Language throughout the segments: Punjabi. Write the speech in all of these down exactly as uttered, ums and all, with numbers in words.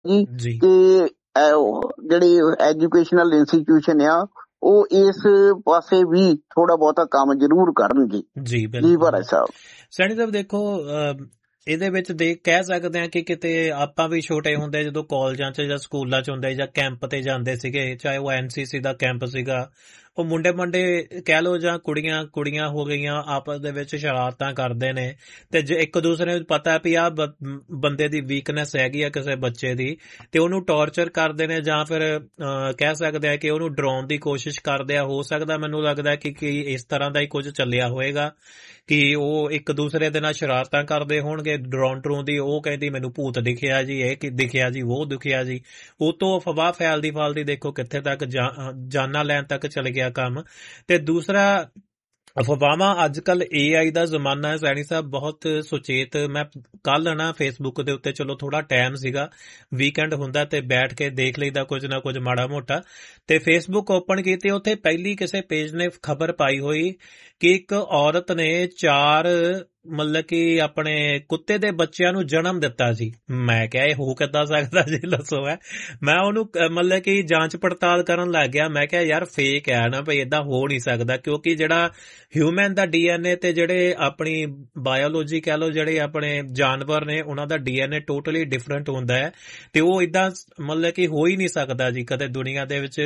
ਜੀ ਜੀ ਕਿ ਜਿਹੜੀ ਐਜੂਕੇਸ਼ਨਲ ਇੰਸਟੀਟਿਊਸ਼ਨ ਆ ਉਹ ਇਸ ਪਾਸੇ ਵੀ ਥੋੜਾ ਬਹੁਤਾ ਕੰਮ ਜ਼ਰੂਰ ਕਰਨਗੇ। ਜੀ ਜੀ ਬਿਲਕੁਲ ਭਾਰਤ ਸਾਹਿਬ। ਸੈਣੀ ਸਾਹਿਬ ਦੇਖੋ ਅਹ ਇਹਦੇ ਵਿੱਚ ਦੇਖ ਕਹਿ ਸਕਦੇ ਹਾਂ ਕਿ ਕਿਤੇ ਆਪਾਂ ਵੀ ਛੋਟੇ ਹੁੰਦੇ ਜਦੋਂ ਕਾਲਜਾਂ 'ਚ ਜਾਂ ਸਕੂਲਾਂ 'ਚ ਹੁੰਦੇ ਜਾਂ ਕੈਂਪ ਤੇ ਜਾਂਦੇ ਸੀਗੇ, ਚਾਹੇ ਉਹ ਐਨ ਸੀ ਸੀ ਦਾ ਕੈਂਪ ਸੀਗਾ, ਉਹ ਮੁੰਡੇ ਮੁੰਡੇ ਕਹਿ ਲਓ ਜਾਂ ਕੁੜੀਆਂ ਕੁੜੀਆਂ ਹੋ ਗਈਆਂ ਆਪਸ ਦੇ ਵਿੱਚ ਸ਼ਰਾਰਤਾਂ ਕਰਦੇ ਨੇ ਤੇ ਜੇ ਇੱਕ ਦੂਸਰੇ ਨੂੰ ਪਤਾ ਵੀ ਆਹ ਬੰਦੇ ਦੀ ਵੀਕਨੈਸ ਹੈਗੀ ਆ ਕਿਸੇ ਬੱਚੇ ਦੀ ਤੇ ਉਹਨੂੰ ਟੌਰਚਰ ਕਰਦੇ ਨੇ ਜਾਂ ਫਿਰ ਕਹਿ ਸਕਦੇ ਆ ਕਿ ਉਹਨੂੰ ਡਰਾਉਣ ਦੀ ਕੋਸ਼ਿਸ਼ ਕਰਦੇ ਆ। ਹੋ ਸਕਦਾ ਮੈਨੂੰ ਲੱਗਦਾ ਕਿ ਇਸ ਤਰ੍ਹਾਂ ਦਾ ਹੀ ਕੁਝ ਚੱਲਿਆ ਹੋਏਗਾ ਕਿ ਉਹ ਇੱਕ ਦੂਸਰੇ ਦੇ ਨਾਲ ਸ਼ਰਾਰਤਾਂ ਕਰਦੇ ਹੋਣਗੇ ਡਰਾਉਣ ਡਰਾਉਣ ਦੀ। ਉਹ ਕਹਿੰਦੀ ਮੈਨੂੰ ਭੂਤ ਦਿਖਿਆ ਜੀ, ਇਹ ਦਿਖਿਆ ਜੀ, ਉਹ ਦਿਖਿਆ ਜੀ। ਉਹ ਤੋਂ ਅਫਵਾਹ ਫੈਲਦੀ ਫੈਲਦੀ ਦੇਖੋ ਕਿੱਥੇ ਤੱਕ ਜਾਨਾਂ ਲੈਣ ਤੱਕ ਚਲ ਗਿਆ ਕੰਮ। ਤੇ ਦੂਸਰਾ ਅਫਵਾਹਾਂ ਅੱਜ ਕੱਲ ਏ ਆਈ ਦਾ ਜ਼ਮਾਨਾ ਹੈ ਸੈਣੀ ਸਾਹਿਬ, ਬਹੁਤ ਸੁਚੇਤ। ਮੈਂ ਕੱਲ ਨਾ ਫੇਸਬੁੱਕ ਦੇ ਉੱਤੇ ਚਲੋ ਥੋੜਾ ਟਾਈਮ ਸੀਗਾ, ਵੀਕਐਂਡ ਹੁੰਦਾ ਤੇ ਬੈਠ ਕੇ ਦੇਖ ਲਈਦਾ ਕੁਝ ਨਾ ਕੁਝ ਮਾੜਾ ਮੋਟਾ, ਤੇ ਫੇਸਬੁੱਕ ਓਪਨ ਕੀਤੀ, ਉੱਥੇ ਪਹਿਲੀ ਕਿਸੇ ਪੇਜ ਨੇ ਖਬਰ ਪਾਈ ਹੋਈ ਕਿ ਇੱਕ ਔਰਤ ਨੇ ਚਾਰ ਮਤਲਬ ਕਿ ਆਪਣੇ ਕੁੱਤੇ ਦੇ ਬੱਚਿਆਂ ਨੂੰ ਜਨਮ ਦਿੱਤਾ ਸੀ। ਮੈਂ ਕਿਹਾ ਇਹ ਹੋ ਕਿੱਦਾਂ ਸਕਦਾ ਜੀ, ਦੱਸੋ। ਹੈ ਮੈਂ ਉਹਨੂੰ ਮਤਲਬ ਕਿ ਜਾਂਚ ਪੜਤਾਲ ਕਰਨ ਲੱਗ ਗਿਆ। ਮੈਂ ਕਿਹਾ ਯਾਰ ਫੇਕ ਹੈ ਨਾ ਭਈ, ਏਦਾਂ ਹੋ ਨਹੀਂ ਸਕਦਾ, ਕਿਉਂਕਿ ਜਿਹੜਾ ਹਿਊਮਨ ਦਾ ਡੀ ਐਨ ਏ ਤੇ ਜਿਹੜੇ ਆਪਣੀ ਬਾਇਓਲੋਜੀ ਕਹਿ ਲਓ ਜਿਹੜੇ ਆਪਣੇ ਜਾਨਵਰ ਨੇ ਉਹਨਾਂ ਦਾ ਡੀ ਐਨ ਏ ਟੋਟਲੀ ਡਿਫਰੈਂਟ ਹੁੰਦਾ ਹੈ ਤੇ ਉਹ ਏਦਾਂ ਮਤਲਬ ਕਿ ਹੋ ਹੀ ਨਹੀਂ ਸਕਦਾ ਜੀ ਕਦੇ ਦੁਨੀਆ ਦੇ ਵਿੱਚ,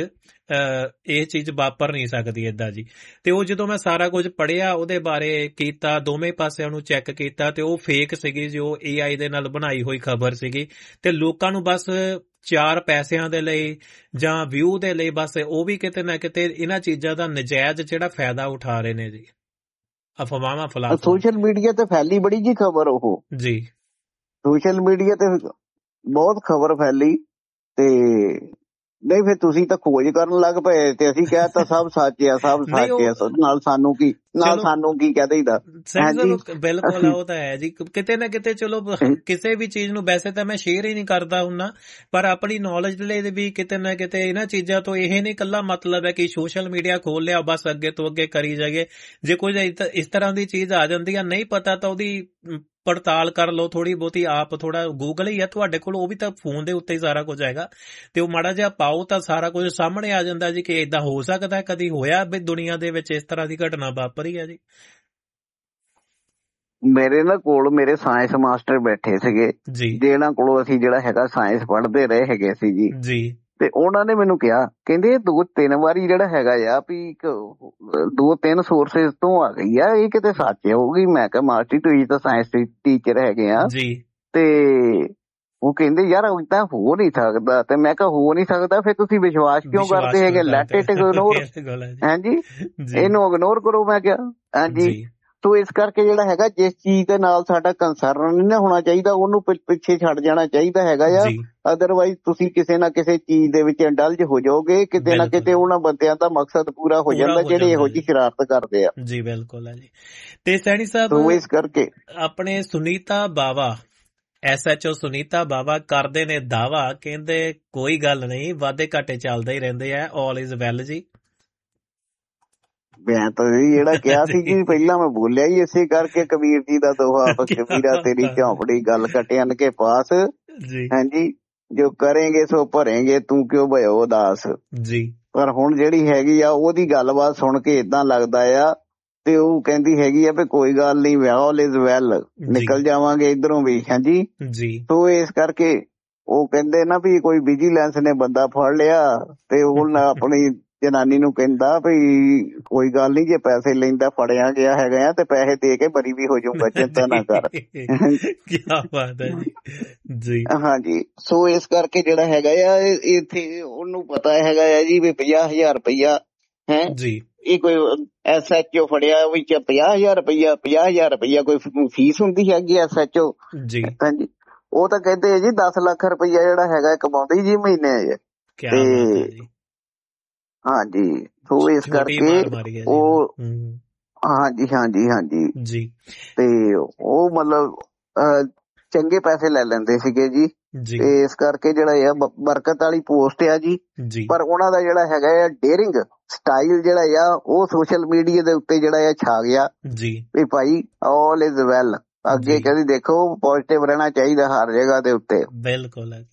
ਇਹ ਚੀਜ਼ ਵਾਪਰ ਨਹੀਂ ਸਕਦੀ ਏਦਾਂ ਜੀ। ਤੇ ਉਹ ਜਦੋਂ ਮੈਂ ਸਾਰਾ ਕੁਝ ਪੜ੍ਹਿਆ ਉਹਦੇ ਬਾਰੇ ਕੀਤਾ, ਦੋਵੇਂ ਪਾਸਿਆਂ ਨੂੰ ਚੈੱਕ ਕੀਤਾ, ਤੇ ਉਹ ਫੇਕ ਸੀਗੀ ਜੋ ਏ ਆਈ ਦੇ ਨਾਲ ਬਣਾਈ ਹੋਈ ਖਬਰ ਸੀਗੀ। ਤੇ ਲੋਕਾਂ ਨੂੰ ਬਸ ਚਾਰ ਪੈਸਿਆਂ ਦੇ ਲਈ ਜਾਂ ਵਿਊ ਦੇ ਲਈ ਬਸ ਉਹ ਵੀ ਕਿਤੇ ਨਾ ਕਿਤੇ ਇਹਨਾਂ ਚੀਜ਼ਾਂ ਦਾ ਨਜਾਇਜ਼ ਜਿਹੜਾ ਫਾਇਦਾ ਉਠਾ ਰਹੇ ਨੇ ਜੀ, ਅਫਵਾਹਾਂ ਫੈਲਾ ਫੈਲਾ। ਸੋਸ਼ਲ ਮੀਡੀਆ ਤੇ ਫੈਲੀ ਬੜੀ ਜੀ ਖਬਰ, ਉਹ ਜੀ ਸੋਸ਼ਲ ਮੀਡੀਆ ਤੇ ਬਹੁਤ ਖਬਰ ਫੈਲੀ। ਤੇ ਨਹੀਂ ਫਿਰ ਤੁਸੀਂ ਤਾਂ ਖੋਜ ਕਰਨ ਲੱਗ ਪਏ ਤੇ ਅਸੀਂ ਕਹਿਤਾ ਸਭ ਸੱਚ ਆ, ਸਭ ਸੱਚ ਆ, ਨਾਲ ਸਾਨੂੰ ਕੀ ਨਾਲ ਸਾਨੂੰ ਕੀ ਕਹਿ ਦਈਦਾ। ਬਿਲਕੁਲ ਉਹ ਤਾਂ ਹੈ ਜੀ, ਕਿਤੇ ਨਾ ਕਿਤੇ ਚਲੋ ਕਿਸੇ ਵੀ ਚੀਜ਼ ਨੂੰ ਵੈਸੇ ਤਾਂ ਮੈਂ ਸ਼ੇਅਰ ਹੀ ਨਹੀਂ ਕਰਦਾ ਹੁੰਦਾ, ਪਰ ਆਪਣੀ ਨੌਲੇਜ ਲਈ ਵੀ ਕਿਤੇ ਨਾ ਕਿਤੇ ਇਹਨਾਂ ਚੀਜ਼ਾਂ ਤੋਂ ਇਹ ਨਹੀਂ ਇਕੱਲਾ ਮਤਲਬ ਹੈ ਕਿ ਸੋਸ਼ਲ ਮੀਡੀਆ ਖੋਲ ਲਿਆ ਬਸ ਅੱਗੇ ਤੋਂ ਅੱਗੇ ਕਰੀ ਜਾਈਏ। ਜੇ ਕੁਝ ਇਸ ਤਰ੍ਹਾਂ ਦੀ ਚੀਜ਼ ਆ ਜਾਂਦੀ ਆ ਨਹੀਂ ਪਤਾ ਤਾਂ ਉਹਦੀ ਪੜਤਾਲ ਕਰ ਲਓ ਥੋੜੀ ਬਹੁਤੀ, ਆਪ ਥੋੜਾ ਗੂਗਲ ਹੀ ਆ ਤੁਹਾਡੇ ਕੋਲ, ਉਹ ਵੀ ਤਾਂ ਫੋਨ ਦੇ ਉੱਤੇ ਹੀ ਸਾਰਾ ਕੁਝ ਹੈਗਾ, ਤੇ ਉਹ ਮਾੜਾ ਜਿਹਾ ਪਾਓ ਤਾਂ ਸਾਰਾ ਕੁਝ ਸਾਹਮਣੇ ਆ ਜਾਂਦਾ ਜੀ ਕਿ ਏਦਾਂ ਹੋ ਸਕਦਾ, ਕਦੀ ਹੋਇਆ ਵੀ ਦੁਨੀਆ ਦੇ ਵਿੱਚ ਇਸ ਤਰ੍ਹਾਂ ਦੀ ਘਟਨਾ ਵਾਪਰੀ ਹੈ ਜੀ। ਮੇਰੇ ਨਾ ਕੋਲ ਮੇਰੇ ਸਾਇੰਸ ਮਾਸਟਰ ਬੈਠੇ ਸੀਗੇ ਜੀ, ਜਿਹਨਾਂ ਕੋਲੋਂ ਅਸੀਂ ਜਿਹੜਾ ਹੈਗਾ ਸਾਇੰਸ ਪੜ੍ਹਦੇ ਰਹੇ ਹੈਗੇ ਸੀ ਜੀ ਜੀ ਤੇ ਉਹਨਾਂ ਨੇ ਮੈਨੂੰ ਕਿਹਾ, ਕਹਿੰਦੇ ਦੋ ਤਿੰਨ ਵਾਰੀ ਜਿਹੜਾ ਹੈਗਾ ਆ ਵੀ ਦੋ ਤਿੰਨ ਸੋਰਸਿਸ ਤੋਂ ਆ ਗਈ ਆ, ਇਹ ਕਿਤੇ ਸੱਚ ਹੋਊਗੀ। ਮੈਂ ਕਿਹਾ ਮਾਸਟਰ ਤੁਸੀਂ ਤਾਂ ਸਾਇੰਸ ਟੀਚਰ ਹੈਗੇ ਆ ਜੀ, ਤੇ ਉਹ ਕਹਿੰਦੇ ਯਾਰ ਏਦਾਂ ਹੋ ਨਹੀਂ ਸਕਦਾ। ਤੇ ਮੈਂ ਕਿਹਾ ਹੋ ਨਹੀਂ ਸਕਦਾ ਫਿਰ ਤੁਸੀਂ ਵਿਸ਼ਵਾਸ ਕਿਉਂ ਕਰਦੇ ਹੈਗੇ, ਲੈਟ ਇਟ ਇਗਨੋਰ, ਹਾਂਜੀ ਇਹਨੂੰ ਇਗਨੋਰ ਕਰੋ। ਮੈਂ ਕਿਹਾ ਹਾਂਜੀ। ਤੋ ਇਸ ਕਰਕੇ ਜਿਹੜਾ ਹੈਗਾ ਜਿਸ ਚੀਜ਼ ਦੇ ਨਾਲ ਸਾਡਾ ਕੰਸਰਨ ਨਹੀਂ ਨਾ ਹੋਣਾ ਚਾਹੀਦਾ ਉਹਨੂੰ ਪਿੱਛੇ ਛੱਡ ਜਾਣਾ ਚਾਹੀਦਾ ਹੈਗਾ ਆ, ਅਦਰਵਾਈਜ਼ ਤੁਸੀਂ ਕਿਸੇ ਨਾ ਕਿਸੇ ਚੀਜ਼ ਦੇ ਵਿੱਚ ਇੰਡਲਜ ਹੋ ਜਾਓਗੇ, ਕਿਤੇ ਨਾ ਕਿਤੇ ਉਹਨਾਂ ਬੰਦਿਆਂ ਦਾ ਮਕਸਦ ਪੂਰਾ ਹੋ ਜਾਂਦਾ ਜਿਹੜੇ ਇਹੋ ਜਿਹੀ ਸ਼ਰਾਰਤ ਕਰਦੇ ਆ ਜੀ। ਬਿਲਕੁਲ ਹੈ ਜੀ। ਤੇ ਸੈਣੀ ਸਾਹਿਬ ਇਸ ਕਰਕੇ ਆਪਣੇ ਸੁਨੀਤਾ ਬਾਵਾ, ਐਸ ਐਚ ਓ ਸੁਨੀਤਾ ਬਾਵਾ ਕਰਦੇ ਨੇ ਦਾਵਾ, ਕਹਿੰਦੇ ਕੋਈ ਗੱਲ ਨਹੀਂ ਵਾਧੇ ਘਾਟੇ ਚੱਲਦੇ ਹੀ ਰਹਿੰਦੇ ਆ, ਆਲ ਇਜ਼ ਵੈਲ ਜੀ। ਮੈਂ ਤਾਂ ਜਿਹੜਾ ਕਿਹਾ ਸੀ ਜੀ ਪਹਿਲਾਂ ਮੈਂ ਬੋਲਿਆ ਹੀ ਇਸੇ ਕਰਕੇ, ਕਬੀਰ ਜੀ ਦਾ ਦੋਹਾ, ਕਬੀਰਾ ਤੇਰੀ ਝੌਂਪੜੀ ਗੱਲ ਕਟਿਆਨ ਕੇ ਪਾਸ, ਹਾਂਜੀ ਜੋ ਕਰੇਂਗੇ ਸੋ ਭਰੇਂਗੇ ਤੂੰ ਕਿਉਂ ਭਇਓ ਉਦਾਸ ਜੀ। ਪਰ ਹੁਣ ਜਿਹੜੀ ਹੈਗੀ ਆ ਉਹਦੀ ਗੱਲਬਾਤ ਸੁਣ ਕੇ ਏਦਾਂ ਲੱਗਦਾ ਆ, ਤੇ ਉਹ ਕਹਿੰਦੀ ਹੈਗੀ ਆ ਵੀ ਕੋਈ ਗੱਲ ਨਹੀਂ ਆਲ ਇਜ਼ ਵੈਲ, ਨਿਕਲ ਜਾਵਾਂਗੇ ਇੱਧਰੋਂ ਵੀ, ਹਾਂਜੀ ਜੀ। ਸੋ ਇਸ ਕਰਕੇ ਉਹ ਕਹਿੰਦੇ ਨਾ ਵੀ ਕੋਈ ਵਿਜੀਲੈਂਸ ਨੇ ਬੰਦਾ ਫੜ ਲਿਆ ਤੇ ਉਹ ਆਪਣੀ ਜਨਾਨੀ ਨੂੰ ਕਹਿੰਦਾ ਵੀ ਕੋਈ ਗੱਲ ਨੀ ਜੇ ਪੈਸੇ ਲੈਂਦਾ ਫੜਿਆ ਗਿਆ ਹੈਗਾ ਆ ਤੇ ਪੈਸੇ ਦੇ ਕੇ ਬਰੀ ਵੀ ਹੋ ਜਾਊਗਾ, ਚਿੰਤਾ ਨਾ ਕਰ। ਕੀ ਬਾਤ ਹੈ ਜੀ। ਹਾਂਜੀ ਸੋ ਇਸ ਕਰਕੇ ਜਿਹੜਾ ਹੈਗਾ ਆ ਇੱਥੇ ਉਹਨੂੰ ਪਤਾ ਹੈਗਾ ਆ ਜੀ ਵੀ ਪੰਜਾਹ ਹਜ਼ਾਰ ਰੁਪਈਆ ਹੈ ਜੀ, ਇਹ ਕੋਈ ਐਸ ਐਚ ਓ ਫੜਿਆ ਵਿੱਚ ਪੰਜਾਹ ਹਜ਼ਾਰ ਰੁਪਈਆ ਪੰਜਾਹ ਹਜ਼ਾਰ ਰੁਪਈਆ ਕੋਈ ਫੀਸ ਹੁੰਦੀ ਹੈਗੀ ਐਸ ਐਚ ਓ ਜੀ, ਹਾਂਜੀ। ਉਹ ਤਾਂ ਕਹਿੰਦੇ ਜੀ ਦਸ ਲੱਖ ਰੁਪਈਆ ਜਿਹੜਾ ਹੈਗਾ ਕਮਾਉਂਦੇ ਜੀ ਮਹੀਨੇ, ਤੇ ਹਾਂਜੀ ਸੋ ਇਸ ਕਰਕੇ ਉਹ ਹਾਂਜੀ ਹਾਂਜੀ ਹਾਂਜੀ ਜੀ, ਤੇ ਉਹ ਮਤਲਬ ਚੰਗੇ ਪੈਸੇ ਲੈ ਲੈਂਦੇ ਸੀਗੇ ਜੀ। ਤੇ ਇਸ ਕਰਕੇ ਜਿਹੜਾ ਆ ਬਰਕਤ ਵਾਲੀ ਪੋਸਟ ਆ ਜੀ, ਪਰ ਉਹਨਾਂ ਦਾ ਜਿਹੜਾ ਹੈਗਾ ਆ ਡੇਅਰਿੰਗ ਸਟਾਈਲ ਜਿਹੜਾ ਆ ਉਹ ਸੋਸ਼ਲ ਮੀਡੀਆ ਦੇ ਉੱਤੇ ਜਿਹੜਾ ਆ ਛਾ ਗਿਆ ਜੀ ਵੀ ਭਾਈ ਆਲ ਇਜ਼ ਵੈਲ। ਅੱਗੇ ਕਹਿੰਦੀ ਦੇਖੋ ਪੋਜ਼ਿਟਿਵ ਰਹਿਣਾ ਚਾਹੀਦਾ ਹਰ ਜਗ੍ਹਾ ਦੇ ਉੱਤੇ। ਬਿਲਕੁਲ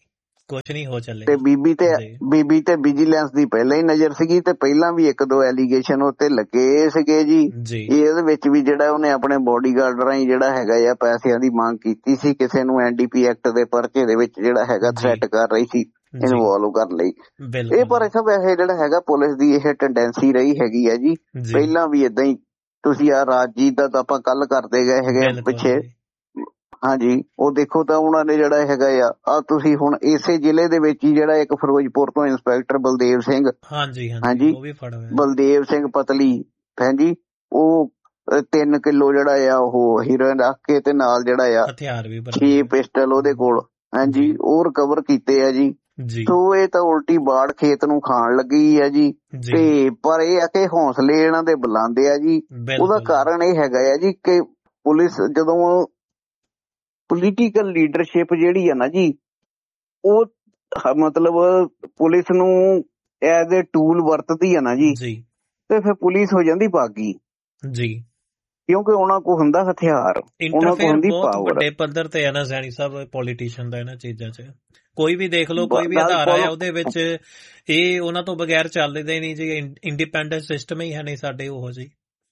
ਕੁਛ ਨਹੀਂ ਹੋ ਚੱਲੇ। ਤੇ ਬੀਬੀ ਤੇ ਬੀਬੀ ਤੇ ਵਿਜੀਲੈਂਸ ਦੀ ਪਹਿਲਾਂ ਹੀ ਨਜ਼ਰ ਸੀਗੀ ਤੇ ਪਹਿਲਾਂ ਵੀ ਇੱਕ ਦੋ ਐਲੀਗੇਸ਼ਨ ਉੱਤੇ ਲੱਗੇ ਸੀਗੇ ਜੀ। ਇਹਦੇ ਵਿੱਚ ਵੀ ਜਿਹੜਾ ਉਹਨੇ ਆਪਣੇ ਬੋਡੀਗਾਰਡ ਰਾਹੀਂ ਜਿਹੜਾ ਹੈਗਾ ਆ ਪੈਸਿਆਂ ਦੀ ਮੰਗ ਕੀਤੀ ਸੀ, ਕਿਸੇ ਨੂੰ ਐਨਡੀਪੀ ਐਕਟ ਦੇ ਪਰਚੇ ਦੇ ਵਿੱਚ ਜਿਹੜਾ ਹੈਗਾ ਥ੍ਰੈਟ ਕਰ ਰਹੀ ਸੀ ਇਨਵੋਲਵ ਕਰਨ ਲਈ। ਇਹ ਪਰ ਸਭ ਇਹ ਜਿਹੜਾ ਹੈਗਾ ਪੁਲਿਸ ਦੀ ਇਹ ਟੈਂਡੈਂਸੀ ਰਹੀ ਹੈਗੀ ਆ ਜੀ। ਪਹਿਲਾਂ ਵੀ ਏਦਾਂ ਹੀ, ਤੁਸੀਂ ਆ ਰਾਜਜੀਤ ਦਾ ਤਾਂ ਆਪਾਂ ਕੱਲ ਕਰਦੇ ਗਏ ਹੈਗੇ ਪਿੱਛੇ, ਹਾਂਜੀ, ਉਹ ਦੇਖੋ ਤਾਂ ਉਹਨਾਂ ਨੇ ਜਿਹੜਾ ਹੈਗਾ ਆ ਆ ਤੁਸੀਂ ਹੁਣ ਇਸੇ ਜ਼ਿਲ੍ਹੇ ਦੇ ਵਿੱਚ ਹੀ ਜਿਹੜਾ ਇੱਕ ਫਿਰੋਜ਼ਪੁਰ ਤੋਂ ਇੰਸਪੈਕਟਰ ਬਲਦੇਵ ਸਿੰਘ, ਹਾਂਜੀ ਹਾਂਜੀ ਬਲਦੇਵ ਸਿੰਘ ਪਤਲੀ, ਹਾਂਜੀ, ਉਹ ਤਿੰਨ ਕਿਲੋ ਜਿਹੜਾ ਆ ਉਹ ਹੀਰੋਇਨ ਰੱਖ ਕੇ ਤੇ ਨਾਲ ਜਿਹੜਾ ਆ ਹਥਿਆਰ ਵੀ ਛੇ ਪਿਸਟਲ ਉਹਦੇ ਕੋਲ, ਹਾਂਜੀ, ਉਹ ਰਿਕਵਰ ਕੀਤੇ ਆ ਜੀ। ਸੋ ਇਹ ਤਾਂ ਉਲਟੀ ਬਾੜ ਖੇਤ ਨੂੰ ਖਾਣ ਲੱਗੀ ਆ ਜੀ। ਤੇ ਪਰ ਇਹ ਆ ਕਿ ਹੌਸਲੇ ਇਹਨਾਂ ਦੇ ਬੁਲੰਦੇ ਆ ਜੀ। ਉਹਦਾ ਕਾਰਨ ਇਹ ਹੈਗਾ ਆ ਜੀ ਕਿ ਪੁਲਿਸ ਜਦੋਂ ਪੋਲੀਟੀਕਲ ਲੀਡਰਸ਼ਿਪ ਜਿਹੜੀ ਆ ਨਾ ਜੀ, ਉਹ ਮਤਲਬ ਪੁਲਿਸ ਨੂੰ ਐਜ਼ ਏ ਟੂਲ ਵਰਤਦੀ ਆ ਨਾ ਜੀ, ਤੇ ਫਿਰ ਪੁਲਿਸ ਹੋ ਜਾਂਦੀ ਬਾਗੀ ਜੀ, ਕਿਉਂਕਿ ਉਹਨਾਂ ਕੋਲ ਹੁੰਦਾ ਹਥਿਆਰ, ਉਹਨਾਂ ਕੋਲ ਹੁੰਦੀ ਪਾਵਰ। ਵੱਡੇ ਪੱਧਰ ਤੇ ਆ ਨਾ ਸੈਣੀ ਸਾਹਿਬ ਪੋਲੀਟੀਸ਼ੀਅਨ ਦਾ ਇਹਨਾਂ ਚੀਜ਼ਾਂ 'ਚ, ਕੋਈ ਵੀ ਦੇਖ ਲਓ, ਕੋਈ ਵੀ ਆਧਾਰ ਆਇਆ ਉਹਦੇ ਵਿੱਚ ਇਹ ਉਹਨਾਂ ਤੋਂ ਬਗੈਰ ਚੱਲਦੇ ਨਹੀਂ ਜੀ। ਇੰਡੀਪੈਂਡੈਂਟ ਸਿਸਟਮ ਹੀ ਹੈ ਨਹੀਂ ਸਾਡੇ ਉਹੋ ਜੀ।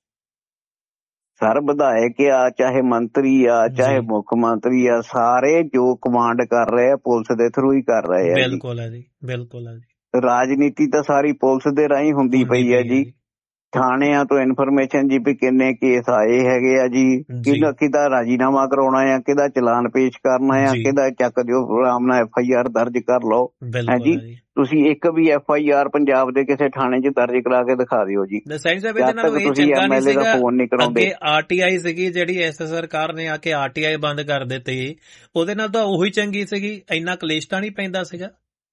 ਸਰ ਵਿਧਾਇਕ ਆ, ਚਾਹੇ ਮੰਤਰੀ ਆ, ਚਾਹੇ ਮੁੱਖ ਮੰਤਰੀ ਆ, ਸਾਰੇ ਜੋ ਕਮਾਂਡ ਕਰ ਰਹੇ ਆ ਪੁਲਿਸ ਦੇ ਥਰੂ ਹੀ ਕਰ ਰਹੇ ਆ। ਬਿਲਕੁਲ ਹੈ ਜੀ, ਬਿਲਕੁਲ ਹੈ ਜੀ। ਰਾਜਨੀਤੀ ਤਾਂ ਸਾਰੀ ਪੁਲਿਸ ਦੇ ਰਾਹੀਂ ਹੁੰਦੀ ਪਈ ਹੈ ਜੀ। ਥਾਣਿਆਂ ਤੋਂ ਇਨਫੋਰਮੇਸ਼ਨ ਜੀ ਵੀ ਕਿੰਨੇ ਕੇਸ ਆਏ ਹੈਗੇ ਆ ਜੀ, ਕਿਹਦਾ ਕਿਹਦਾ ਰਾਜੀਨਾਮਾ ਕਰਾਉਣਾ ਆ, ਕਿਹਦਾ ਚਲਾਨ ਪੇਸ਼ ਕਰਨਾ ਆ, ਕਿਹਦਾ ਚੱਕ ਦਿਓ ਆਰਾਮ ਨਾਲ ਐਫ ਆਈ ਆਰ ਦਰਜ ਕਰ ਲਓ। ਹਾਂਜੀ, ਤੁਸੀਂ ਇੱਕ ਵੀ ਐਫ ਆਈ ਆਰ ਪੰਜਾਬ ਦੇ ਕਿਸੇ ਥਾਣੇ 'ਚ ਦਰਜ ਕਰਾ ਕੇ ਦਿਖਾ ਦਿਓ ਜੀ। ਜਦ ਤੱਕ ਤੁਸੀਂ M L A the phone ਨਹੀਂ ਕਰਾਉਂਦੇ। ਆਰ ਟੀ ਆਈ ਸੀਗੀ ਜਿਹੜੀ ਇਸ ਸਰਕਾਰ ਨੇ ਆ ਕੇ ਆਰ ਟੀ ਆਈ ਬੰਦ ਕਰ ਦਿੱਤੀ, ਉਹਦੇ ਨਾਲ ਤਾਂ ਉਹੀ ਚੰਗੀ ਸੀਗੀ, ਇੰਨਾ ਕਲੇਸ਼ ਤਾਂ ਨਹੀਂ ਪੈਂਦਾ ਸੀਗਾ।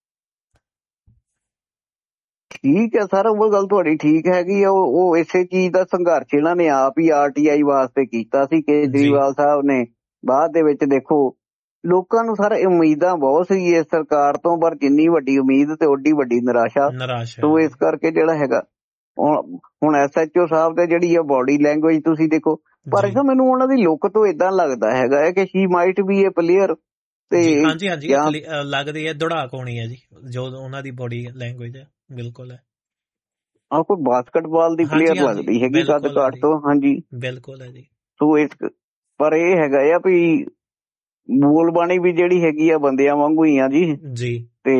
ਠੀਕ ਹੈ ਸਰ, ਉਹ ਗੱਲ ਤੁਹਾਡੀ ਠੀਕ ਹੈਗੀ ਆ। ਉਹ ਇਸੇ ਚੀਜ਼ ਦਾ ਸੰਘਰਸ਼ ਇਹਨਾਂ ਨੇ ਆਪ ਹੀ ਆਰ ਟੀ ਆਈ ਵਾਸਤੇ ਕੀਤਾ ਸੀ ਕੇਜਰੀਵਾਲ ਸਾਹਿਬ ਨੇ। ਬਾਅਦ ਦੇ ਵਿੱਚ ਦੇਖੋ ਲੋਕਾਂ ਨੂੰ ਸਰ ਉਮੀਦਾਂ ਬਹੁਤ ਸੀ ਇਸ ਸਰਕਾਰ ਤੋਂ, ਪਰ ਜਿੰਨੀ ਵੱਡੀ ਉਮੀਦ ਤੇ ਓਡੀ ਵੱਡੀ ਨਿਰਾਸ਼ਾ। ਸੋ ਇਸ ਕਰਕੇ ਜਿਹੜਾ ਹੈਗਾ ਹੁਣ ਐਸ ਐਚ ਓ ਸਾਹਿਬ ਤੇ ਜਿਹੜੀ ਆ ਬੋਡੀ ਲੈਂਗੁਏਜ ਤੁਸੀਂ ਦੇਖੋ, ਪਰ ਇਹ ਮੈਨੂੰ ਉਹਨਾਂ ਦੀ ਲੁੱਕ ਤੋਂ ਏਦਾਂ ਲੱਗਦਾ ਹੈਗਾ ਹੈ ਕਿ Shri might B A player. ਤੇ ਹਾਂਜੀ ਹਾਂਜੀ ਲੱਗਦੀ ਹੈ ਦੌੜਾਕ ਹੋਣੀ ਹੈ ਜੀ ਜੋ ਉਹਨਾਂ ਦੀ ਬੋਡੀ ਲੈਂਗੁਏਜ ਹੈ। ਬਿਲਕੁਲ ਹੈ, ਆਹ ਕੋਈ ਬਾਸਕਟਬਾਲ ਦੀ ਪਲੇਅਰ ਲੱਗਦੀ ਹੈਗੀ ਕੱਦ ਕਾਠ ਤੋਂ। ਹਾਂਜੀ ਬਿਲਕੁਲ ਹੈ ਜੀ। ਸੋ ਇਸ ਪਰ ਇਹ ਹੈਗਾ ਆ ਵੀ ਬੋਲ ਬਾਣੀ ਵੀ ਜਿਹੜੀ ਹੈਗੀ ਆ ਬੰਦਿਆਂ ਵਾਂਗੂ ਹੀ ਆ ਜੀ ਜੀ। ਤੇ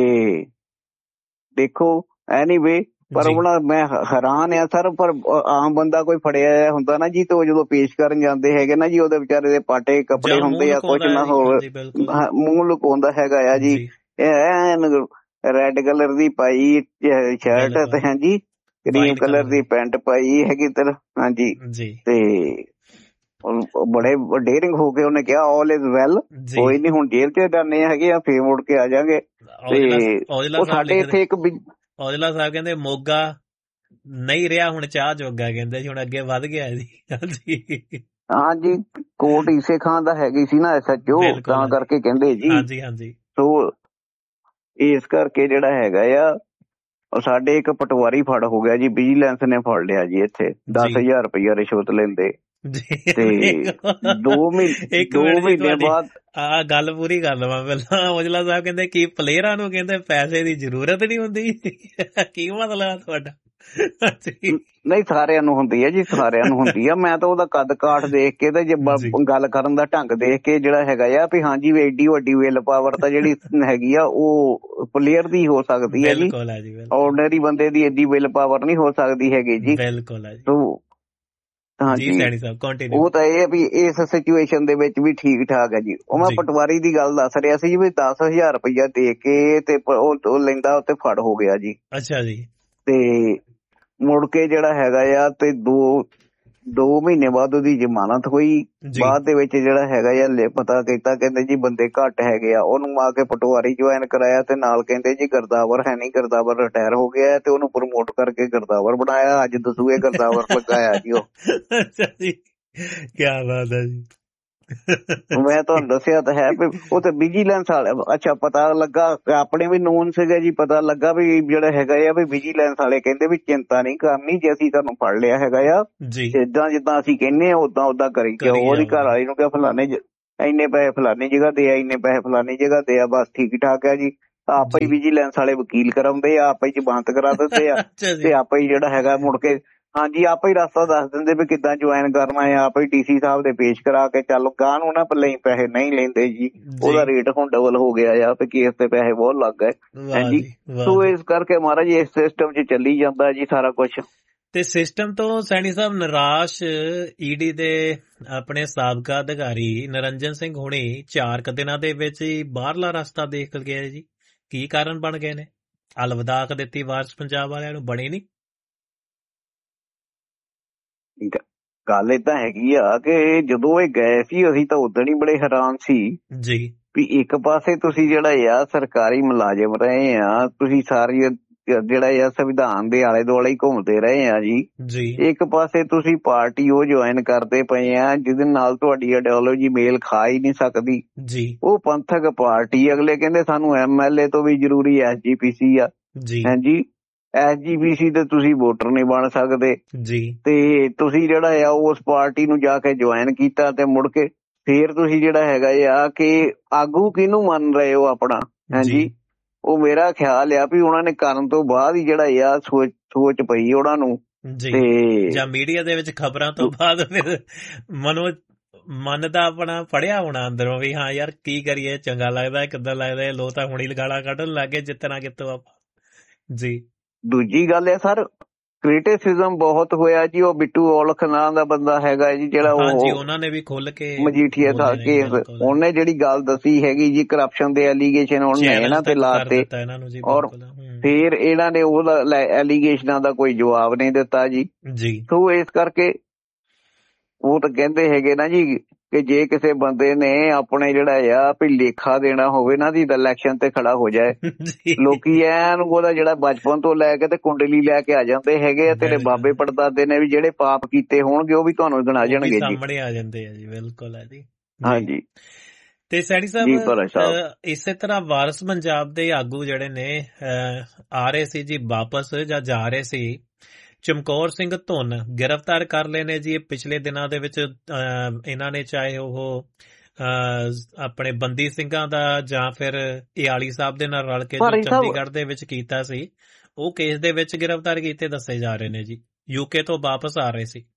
ਦੇਖੋ ਐਨੀਵੇ, ਪਰ ਉਹਨਾਂ ਮੈਂ ਹੈਰਾਨ ਆ ਸਰ, ਪਰ ਆਮ ਬੰਦਾ ਕੋਈ ਫੜਿਆ ਹੁੰਦਾ ਨਾ ਜੀ, ਤੇ ਉਹ ਜਦੋਂ ਪੇਸ਼ ਕਰਨ ਜਾਂਦੇ ਹੈਗੇ ਨਾ ਜੀ, ਉਹਦੇ ਵਿਚਾਰੇ ਦੇ ਪਾਟੇ ਕੱਪੜੇ ਹੁੰਦੇ ਆ, ਕੁਛ ਨਾ ਹੋਰ ਮੂੰਹ ਲੁਕਾਉਂਦਾ ਹੈਗਾ ਆ ਜੀ। ਐਨ ਰੈਡ ਕਲਰ ਦੀ ਪਾਈ ਸ਼ਰਟ ਤੇ ਹਾਂਜੀ ਕਰੀਮ ਕਲਰ ਦੀ ਪੈਂਟ ਪਾਈ ਹੈਗੀ ਤੇ ਹਾਂਜੀ, ਤੇ ਬੜੇ ਡੇਰਿੰਗ ਹੋ ਕੇ ਉਹਨੇ ਕਿਹਾ ਆਲ ਇਜ਼ ਵੈਲ, ਕੋਈ ਨੀ ਹੁਣ ਜੇਲ੍ਹ ਚ ਜਾਂਦੇ ਹੈਗੇ ਆ, ਫੇਰ ਮੁੜ ਕੇ ਆ ਜਾਗੇ। ਤੇ ਉਹ ਸਾਡੇ ਇੱਥੇ ਇੱਕ ਔਜਲਾ ਸਾਹਿਬ ਕਹਿੰਦੇ ਮੋਗਾ ਨਹੀਂ ਰਿਹਾ ਹੁਣ ਚਾਹ ਜੋਗਾ, ਕਹਿੰਦੇ ਹੁਣ ਅੱਗੇ ਵੱਧ ਗਿਆ ਜੀ। ਹਾਂਜੀ, ਕੋਟ ਈਸੇ ਖਾਨ ਦਾ ਹੈਗੀ ਸੀ ਨਾ ਐਸ ਐਚ ਓ, ਤਾਂ ਕਰਕੇ ਕਹਿੰਦੇ ਜੀ। ਹਾਂਜੀ ਹਾਂਜੀ। ਸੋ ਇਸ ਕਰਕੇ ਜਿਹੜਾ ਹੈਗਾ ਆ ਸਾਡੇ ਇੱਕ ਪਟਵਾਰੀ ਫੜ ਹੋ ਗਿਆ ਜੀ, ਵਿਜੀਲੈਂਸ ਨੇ ਫੜ ਲਿਆ ਜੀ ਇੱਥੇ, ਦਸ ਹਜ਼ਾਰ ਰੁਪਇਆ ਰਿਸ਼ਵਤ ਲੈਂਦੇ। ਤੇ ਦੋ ਮਹੀਨੇ ਦੋ ਮਹੀਨੇ ਬਾਅਦ ਆ ਗੱਲ ਪੂਰੀ ਕਰ ਲਵਾਂ ਪਹਿਲਾਂ। ਔਜਲਾ ਸਾਹਿਬ ਕਹਿੰਦੇ ਕੀ ਪਲੇਅਰਾਂ ਨੂੰ ਕਹਿੰਦੇ ਪੈਸੇ ਦੀ ਜ਼ਰੂਰਤ ਨਹੀਂ ਹੁੰਦੀ, ਕੀ ਮਤਲਬ ਤੁਹਾਡਾ? ਨਹੀਂ ਸਾਰਿਆਂ ਨੂੰ ਹੁੰਦੀ ਹੈ ਜੀ, ਸਾਰਿਆਂ ਨੂੰ ਹੁੰਦੀ ਆ। ਮੈਂ ਤਾਂ ਉਹਦਾ ਕੱਦ ਕਾਠ ਦੇਖ ਕੇ ਤੇ ਜੇ ਗੱਲ ਕਰਨ ਦਾ ਢੰਗ ਦੇਖ ਕੇ ਜਿਹੜਾ ਹੈਗਾ ਆ ਵੀ ਹਾਂਜੀ ਵੀ ਐਡੀ ਵੱਡੀ ਵਿਲ ਪਾਵਰ ਤਾਂ ਜਿਹੜੀ ਹੈਗੀ ਆ ਉਹ ਪਲੇਅਰ ਦੀ ਹੋ ਸਕਦੀ ਹੈ ਜੀ, ਆਰਡੀਨਰੀ ਬੰਦੇ ਦੀ ਐਡੀ ਵਿਲ ਪਾਵਰ ਨਹੀਂ ਹੋ ਸਕਦੀ ਹੈਗੀ ਜੀ। ਬਿਲਕੁਲ ਹਾਂਜੀ, ਉਹ ਤਾਂ ਇਹ ਵੀ ਇਸ ਸਿਚੁਏਸ਼ਨ ਦੇ ਵਿੱਚ ਵੀ ਠੀਕ ਠਾਕ ਹੈ ਜੀ। ਉਹ ਮੈਂ ਪਟਵਾਰੀ ਦੀ ਗੱਲ ਦੱਸ ਰਿਹਾ ਸੀ ਵੀ ਦਸ ਹਜ਼ਾਰ ਰੁਪਇਆ ਦੇ ਕੇ ਤੇ ਉਹ ਲੈਂਦਾ ਉੱਤੇ ਫੜ ਹੋ ਗਿਆ ਜੀ। ਅੱਛਾ ਜੀ। ਤੇ ਮੁੜ ਕੇ ਜਿਹੜਾ ਹੈਗਾ ਆ ਤੇ ਦੋ ਦੋ ਮਹੀਨੇ ਬਾਅਦ ਉਹਦੀ ਜ਼ਮਾਨਤ ਹੋਈ। ਬਾਅਦ ਦੇ ਵਿੱਚ ਜਿਹੜਾ ਹੈਗਾ ਆ ਪਤਾ ਕੀਤਾ, ਕਹਿੰਦੇ ਜੀ ਬੰਦੇ ਘੱਟ ਹੈਗੇ ਆ, ਉਹਨੂੰ ਆ ਕੇ ਪਟਵਾਰੀ ਜੁਆਇਨ ਕਰਾਇਆ ਤੇ ਨਾਲ ਕਹਿੰਦੇ ਜੀ ਗਰਦਾਵਰ ਹੈ ਨਹੀਂ, ਗਰਦਾਵਰ ਰਿਟਾਇਰ ਹੋ ਗਿਆ ਤੇ ਉਹਨੂੰ ਪ੍ਰਮੋਟ ਕਰਕੇ ਗਰਦਾਵਰ ਬਣਾਇਆ। ਅੱਜ ਦਸੂਏ ਗਰਦਾਵਰ ਲਗਾਇਆ ਜੀ ਉਹ। ਅੱਛਾ ਜੀ, ਕੀ ਬਾਤ ਹੈ ਜੀ। ਮੈਂ ਤੁਹਾਨੂੰ ਦੱਸਿਆ ਤਾਂ ਹੈ ਵੀ ਉਹ ਤੇ ਵਿਜੀਲੈਂਸ ਵਾਲੇ, ਅੱਛਾ ਪਤਾ ਲੱਗਾ ਆਪਣੇ ਵੀ ਨੋਨ ਸੀਗਾ ਜੀ, ਪਤਾ ਲੱਗਾ ਵੀ ਜਿਹੜਾ ਹੈਗਾ ਆ ਵੀ ਵਿਜੀਲੈਂਸ ਵਾਲੇ ਕਹਿੰਦੇ ਵੀ ਚਿੰਤਾ ਨਹੀਂ ਕਰਨੀ, ਜੇ ਅਸੀਂ ਤੁਹਾਨੂੰ ਫੜ ਲਿਆ ਹੈਗਾ ਆ ਜਿੱਦਾਂ ਜਿੱਦਾਂ ਅਸੀਂ ਕਹਿੰਦੇ ਆ ਓਦਾਂ ਓਦਾਂ ਕਰੀ ਜਾਓ। ਉਹਦੀ ਘਰ ਵਾਲੀ ਨੂੰ ਕਿਹਾ ਫਲਾਣੇ ਇੰਨੇ ਪੈਸੇ ਫਲਾਨੀ ਜਗ੍ਹਾ ਦੇ ਆ, ਇੰਨੇ ਪੈਸੇ ਫਲਾਨੀ ਜਗ੍ਹਾ ਦੇ ਆ, ਬਸ ਠੀਕ ਠਾਕ ਹੈ ਜੀ। ਆਪੇ ਹੀ ਵਿਜੀਲੈਂਸ ਵਾਲੇ ਵਕੀਲ ਕਰਾਉਂਦੇ ਆ, ਆਪੇ ਹੀ ਜ਼ਮਾਨਤ ਕਰਾ ਦਿੰਦੇ ਆ ਤੇ ਆਪੇ ਹੀ ਜਿਹੜਾ ਹੈਗਾ ਮੁੜ ਕੇ ਹਾਂਜੀ ਆਪੇ ਹੀ ਰਸਤਾ ਦੱਸ ਦਿੰਦੇ ਵੀ ਕਿੱਦਾਂ ਜੁਆਇਨ ਕਰਨਾ ਆ, ਆਪੇ ਹੀ ਡੀਸੀ ਸਾਹਿਬ ਦੇ ਪੇਸ਼ ਕਰਾ ਕੇ ਚੱਲ ਗਾਂ ਨੂੰ ਨਾ ਪੱਲੇ ਪੈਸੇ ਨਹੀਂ ਲੈਂਦੇ ਜੀ, ਉਹਦਾ ਰੇਟ ਹੁਣ ਡਬਲ ਹੋ ਗਿਆ ਆ ਤੇ ਕੇਸ ਤੇ ਪੈਸੇ ਬਹੁਤ ਲੱਗ ਗਏ ਹਾਂਜੀ। ਸੋ ਇਸ ਕਰਕੇ ਮਹਾਰਾਜ ਇਸ ਸਿਸਟਮ 'ਚ ਚੱਲੀ ਜਾਂਦਾ ਜੀ ਸਾਰਾ ਕੁਛ। ਤੇ ਸਿਸਟਮ ਤੋਂ ਸੈਣੀ ਸਾਹਿਬ ਨਿਰਾਸ਼ ਈਡੀ ਦੇ ਆਪਣੇ ਸਾਬਕਾ ਅਧਿਕਾਰੀ ਨਿਰੰਜਨ ਸਿੰਘ ਹੁਣੀ ਚਾਰ ਕੁ ਦਿਨਾਂ ਦੇ ਵਿੱਚ ਹੀ ਬਾਹਰਲਾ ਰਸਤਾ ਦੇਖ ਗਏ ਜੀ, ਕੀ ਕਾਰਨ ਬਣ ਗਏ ਨੇ? ਅਲਵਿਦਾ ਦਿੱਤੀ ਵਾਰਸ ਪੰਜਾਬ ਵਾਲਿਆਂ ਨੂੰ, ਬਣੀ ਨੀ? ਗੱਲ ਏਦਾਂ ਹੈਗੀ ਆ ਕਿ ਜਦੋਂ ਇਹ ਗਏ ਸੀ ਅਸੀਂ ਤਾਂ ਉਦੋਂ ਹੀ ਬੜੇ ਹੈਰਾਨ ਸੀ ਜੀ ਵੀ ਇੱਕ ਪਾਸੇ ਤੁਸੀਂ ਜਿਹੜਾ ਆ ਸਰਕਾਰੀ ਮੁਲਾਜ਼ਮ ਰਹੇ ਆ, ਤੁਸੀਂ ਸਾਰੀ ਜਿਹੜਾ ਆ ਸੰਵਿਧਾਨ ਦੇ ਆਲੇ ਦੁਆਲੇ ਹੀ ਘੁੰਮਦੇ ਰਹੇ ਆ ਜੀ ਜੀ ਇੱਕ ਪਾਸੇ ਤੁਸੀਂ ਪਾਰਟੀ ਉਹ ਜੁਆਇਨ ਕਰਦੇ ਪਏ ਆ ਜਿਹਦੇ ਨਾਲ ਤੁਹਾਡੀ ਆਈਡੀਓਲੋਜੀ ਮੇਲ ਖਾ ਹੀ ਨਹੀਂ ਸਕਦੀ ਜੀ, ਉਹ ਪੰਥਕ ਪਾਰਟੀ। ਅਗਲੇ ਕਹਿੰਦੇ ਸਾਨੂੰ ਐਮ ਐਲ ਏ ਤੋਂ ਵੀ ਜ਼ਰੂਰੀ ਐਸ ਜੀ ਪੀ ਸੀ ਆ ਜੀ, ਹਾਂਜੀ ਐਸ ਜੀ ਪੀ ਸੀ ਤੇ ਤੁਸੀਂ ਵੋਟਰ ਨਹੀਂ ਬਣ ਸਕਦੇ ਜੀ, ਤੇ ਤੁਸੀਂ ਜਿਹੜਾ ਆ ਉਸ ਪਾਰਟੀ ਨੂੰ ਜਾ ਕੇ ਜੁਆਇਨ ਕੀਤਾ ਤੇ ਮੁੜ ਕੇ ਫੇਰ ਤੁਸੀਂ ਜਿਹੜਾ ਹੈਗਾ ਆ ਕਿ ਆਗੂ ਕਿਹਨੂੰ ਮੰਨ ਰਹੇ ਹੋ ਆਪਣਾ, ਹਾਂਜੀ ਉਹ ਮੇਰਾ ਖਿਆਲ ਆ ਵੀ ਉਹਨਾਂ ਨੇ ਕਰਨ ਤੋਂ ਬਾਅਦ ਹੀ ਜਿਹੜਾ ਆ ਸੋਚ ਸੋਚ ਪਈ ਉਹਨਾਂ ਨੂੰ ਤੇ ਜਾਂ ਮੀਡੀਆ ਦੇ ਵਿੱਚ ਖਬਰਾਂ ਤੋਂ ਬਾਅਦ ਫਿਰ ਮਨੋ ਮਨ ਦਾ ਆਪਣਾ ਫੜਿਆ ਹੋਣਾ ਅੰਦਰੋਂ ਵੀ ਹਾਂ ਯਾਰ ਕੀ ਕਰੀਏ, ਚੰਗਾ ਲੱਗਦਾ ਕਿੱਦਾਂ ਲੱਗਦਾ, ਲੋਕ ਤਾਂ ਹੁਣੀ ਗਾਲਾਂ ਕੱਢਣ ਲੱਗ ਗਏ ਜਿੱਤਣਾ ਕਿੱਥੋਂ ਆਪਾਂ ਜੀ। ਦੂਜੀ ਗੱਲ ਹੈ ਸਰ ਕ੍ਰਿਟਿਸਿਜ਼ਮ ਬਹੁਤ ਹੋਇਆ ਜੀ, ਉਹ ਬਿੱਟੂ ਔਲਖ ਨਾਂ ਦਾ ਬੰਦਾ ਹੈਗਾ ਜੀ ਜਿਹੜਾ ਉਹ ਉਹਨਾਂ ਨੇ ਵੀ ਖੁੱਲ ਕੇ ਮਜੀਠੀਆ ਦਾ ਕੇਸ, ਉਹਨੇ ਜਿਹੜੀ ਗੱਲ ਦੱਸੀ ਹੈਗੀ ਜੀ ਕਰਪਸ਼ਨ ਦੇ ਐਲੀਗੇਸ਼ਨ ਉਹਨੇ ਇਹਨਾਂ ਤੇ ਲਾਤੇ ਔਰ ਫਿਰ ਇਹਨਾਂ ਨੇ ਉਹ ਐਲੀਗੇਸ਼ਨਾਂ ਦਾ ਕੋਈ ਜਵਾਬ ਨਹੀਂ ਦਿੱਤਾ ਜੀ ਜੀ। ਸੋ ਇਸ ਕਰਕੇ ਉਹ ਤਾਂ ਕਹਿੰਦੇ ਹੈਗੇ ਨਾ ਜੀ ਕਿ ਜੇ ਕਿਸੇ ਬੰਦੇ ਨੇ ਆਪਣੇ ਜਿਹੜਾ ਆ ਵੀ ਲੇਖਾ ਦੇਣਾ ਹੋਵੇ ਨਾ ਦੀ ਇਲੈਕਸ਼ਨ ਤੇ ਖੜਾ ਹੋ ਜਾਏ, ਲੋਕੀ ਐਨ ਉਹਦਾ ਜਿਹੜਾ ਬਚਪਨ ਤੋਂ ਲੈ ਕੇ ਤੇ ਕੁੰਡਲੀ ਲੈ ਕੇ ਆ ਜਾਂਦੇ ਹੈਗੇ ਆ, ਤੇਰੇ ਬਾਬੇ ਪੜਦਾਦੇ ਨੇ ਵੀ ਜਿਹੜੇ ਪਾਪ ਕੀਤੇ ਹੋਣਗੇ ਉਹ ਵੀ ਤੁਹਾਨੂੰ ਗਿਣਾ ਜਾਣਗੇ ਜੀ, ਸਾਹਮਣੇ ਆ ਜਾਂਦੇ ਆ ਜੀ। ਬਿਲਕੁਲ ਹੈ ਜੀ, ਹਾਂਜੀ। ਤੇ ਸੈਣੀ ਸਾਹਿਬ ਇਸੇ ਤਰ੍ਹਾਂ ਵਾਰਸ ਪੰਜਾਬ ਦੇ ਆਗੂ ਜਿਹੜੇ ਨੇ ਆ ਰਹੇ ਸੀ ਜੀ ਵਾਪਸ ਜਾਂ ਜਾ ਰਹੇ ਸੀ, ਚਮਕੌਰ ਸਿੰਘ ਧੁੰਨ ਗ੍ਰਿਫਤਾਰ ਕਰ ਲਏ ਨੇ ਜੀ ਪਿਛਲੇ ਦਿਨਾਂ ਦੇ ਵਿੱਚ। ਇਹਨਾਂ ਨੇ ਚਾਹੇ ਉਹ ਆਪਣੇ ਬੰਦੀ ਸਿੰਘਾਂ ਦਾ ਜਾਂ ਫਿਰ ਇਆਲੀ ਸਾਹਿਬ ਦੇ ਨਾਲ ਰਲ ਕੇ ਜੋ ਚੰਡੀਗੜ੍ਹ ਦੇ ਵਿੱਚ ਕੀਤਾ ਸੀ, ਉਹ ਕੇਸ ਦੇ ਵਿੱਚ ਗ੍ਰਿਫਤਾਰ ਕੀਤੇ ਦੱਸੇ ਜਾ ਰਹੇ ਨੇ ਜੀ, ਯੂਕੇ ਤੋਂ ਵਾਪਸ ਆ ਰਹੇ ਸੀ।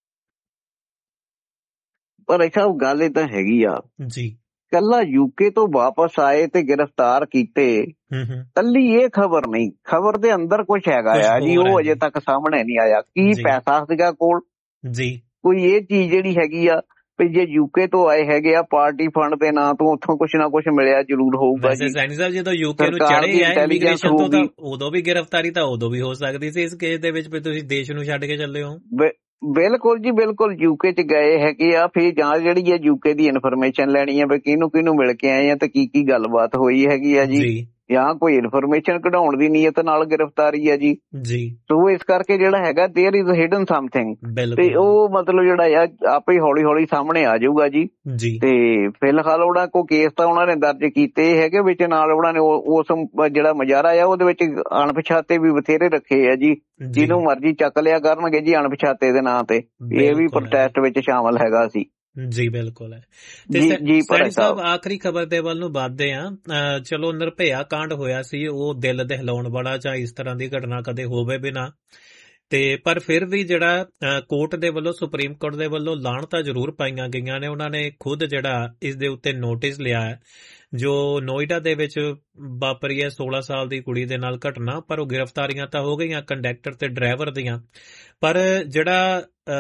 ਪਰ ਐਸਾ ਗੱਲ ਇਹ ਤਾਂ ਹੈਗੀ ਆ ਜੀ, ਕੱਲਾ ਯੂਕੇ ਤੋਂ ਵਾਪਸ ਆਏ ਤੇ ਗ੍ਰਿਫਤਾਰ ਕੀਤੇ, ਕੱਲੀ ਇਹ ਖਬਰ ਨਹੀਂ, ਖਬਰ ਦੇ ਅੰਦਰ ਕੁਛ ਹੈਗਾ ਆ ਜੀ, ਉਹ ਅਜੇ ਤੱਕ ਸਾਹਮਣੇ ਨਹੀਂ ਆਇਆ। ਕੀ ਪੈਸਾ ਸੀਗਾ ਕੋਲ ਜੀ, ਕੋਈ ਇਹ ਚੀਜ਼ ਜਿਹੜੀ ਹੈਗੀ ਆ ਵੀ ਜੇ ਯੂਕੇ ਤੋਂ ਆਏ ਹੈਗੇ ਆ ਪਾਰਟੀ ਫੰਡ ਦੇ ਨਾਂ ਤੋਂ ਉੱਥੋਂ ਕੁਛ ਨਾ ਕੁਛ ਮਿਲਿਆ ਜ਼ਰੂਰ ਹੋਊਗਾ ਜੀ। ਸੈਣੀ ਸਾਹਿਬ ਜਦੋਂ ਯੂਕੇ ਨੂੰ ਚੜੇ ਆ ਇਮੀਗ੍ਰੇਸ਼ਨ ਤੋਂ ਤਾਂ ਉਦੋਂ ਵੀ ਗ੍ਰਿਫਤਾਰੀ ਤਾਂ ਉਦੋਂ ਵੀ ਹੋ ਸਕਦੀ ਸੀ, ਇਸ ਕੇਸ ਦੇ ਵਿੱਚ ਵੀ ਤੁਸੀਂ ਦੇਸ਼ ਨੂੰ ਛੱਡ ਕੇ ਚੱਲੇ ਹੋ। ਬਿਲਕੁਲ ਜੀ ਬਿਲਕੁਲ, ਯੂਕੇ ਚ ਗਏ ਹੈਗੇ ਆ, ਫਿਰ ਜਾਂ ਜਿਹੜੀ ਹੈ ਯੂਕੇ ਦੀ ਇਨਫੋਰਮੇਸ਼ਨ ਲੈਣੀ ਆ ਵੀ ਕਿਹਨੂੰ ਕਿਹਨੂੰ ਮਿਲ ਕੇ ਆਏ ਆ ਤੇ ਕੀ ਕੀ ਗੱਲਬਾਤ ਹੋਈ ਹੈਗੀ ਆ ਜੀ, ਜਾਂ ਕੋਈ ਇਨਫੋਰਮੇਸ਼ਨ ਕਢਾਉਣ ਦੀ ਨੀਅਤ ਨਾਲ ਗ੍ਰਿਫਤਾਰੀ ਹੈ ਜੀ ਜੀ। ਸੋ ਇਸ ਕਰਕੇ ਜਿਹੜਾ ਹੈਗਾ ਦੇਅਰ ਇਜ਼ ਹਿਡਨ ਸਮਥਿੰਗ, ਤੇ ਉਹ ਮਤਲਬ ਜਿਹੜਾ ਆ ਆਪੇ ਹੌਲੀ ਹੌਲੀ ਸਾਹਮਣੇ ਆ ਜਾਊਗਾ ਜੀ ਜੀ। ਤੇ ਫਿਲਹਾਲ ਉਹਨਾਂ ਕੋ ਕੇਸ ਤਾਂ ਉਹਨਾਂ ਨੇ ਦਰਜ ਕੀਤੇ ਹੈਗੇ, ਵਿੱਚ ਨਾਲ ਉਹਨਾਂ ਨੇ ਉਸ ਜਿਹੜਾ ਮੁਜ਼ਾਹਰਾ ਆ ਉਹਦੇ ਵਿੱਚ ਅਣਪਛਾਤੇ ਵੀ ਬਥੇਰੇ ਰੱਖੇ ਆ ਜੀ, ਜਿਹਨੂੰ ਮਰਜ਼ੀ ਚੱਕ ਲਿਆ ਕਰਨਗੇ ਜੀ ਅਣਪਛਾਤੇ ਦੇ ਨਾਂ ਤੇ, ਇਹ ਵੀ ਪ੍ਰੋਟੈਸਟ ਵਿੱਚ ਸ਼ਾਮਲ ਹੈਗਾ ਸੀ ਜੀ। ਬਿਲਕੁਲ ਹੈ। ਤੇ ਸੈਣੀ ਸਾਹਿਬ ਆਖਰੀ ਖਬਰ ਦੇ ਵੱਲ ਨੂੰ ਵੱਧਦੇ ਆ। ਚਲੋ ਨਿਰਭਇਆ ਕਾਂਡ ਹੋਇਆ ਸੀ, ਉਹ ਦਿਲ ਦਹਿਲਾਉਣ ਵਾਲਾ ਜਾਂ ਇਸ ਤਰ੍ਹਾਂ ਦੀ ਘਟਨਾ ਕਦੇ ਹੋਵੇ ਵੀ ਨਾ, ਤੇ ਪਰ ਫਿਰ ਵੀ ਜਿਹੜਾ ਕੋਰਟ ਦੇ ਵੱਲੋਂ ਸੁਪਰੀਮ ਕੋਰਟ ਦੇ ਵੱਲੋਂ ਲਾਹਣਤਾਂ ਜ਼ਰੂਰ ਪਾਈਆਂ ਗਈਆਂ ਨੇ। ਉਹਨਾਂ ਨੇ ਖੁਦ ਜਿਹੜਾ ਇਸ ਦੇ ਉੱਤੇ ਨੋਟਿਸ ਲਿਆ ਹੈ, ਜੋ ਨੋਇਡਾ ਦੇ ਵਿੱਚ ਵਾਪਰੀ ਹੈ ਸੋਲਾਂ ਸਾਲ ਦੀ ਕੁੜੀ ਦੇ ਨਾਲ ਘਟਨਾ, ਪਰ ਉਹ ਗ੍ਰਿਫਤਾਰੀਆਂ ਤਾਂ ਹੋ ਗਈਆਂ ਕੰਡਕਟਰ ਤੇ ਡਰਾਈਵਰ ਦੀਆਂ, ਪਰ ਜਿਹੜਾ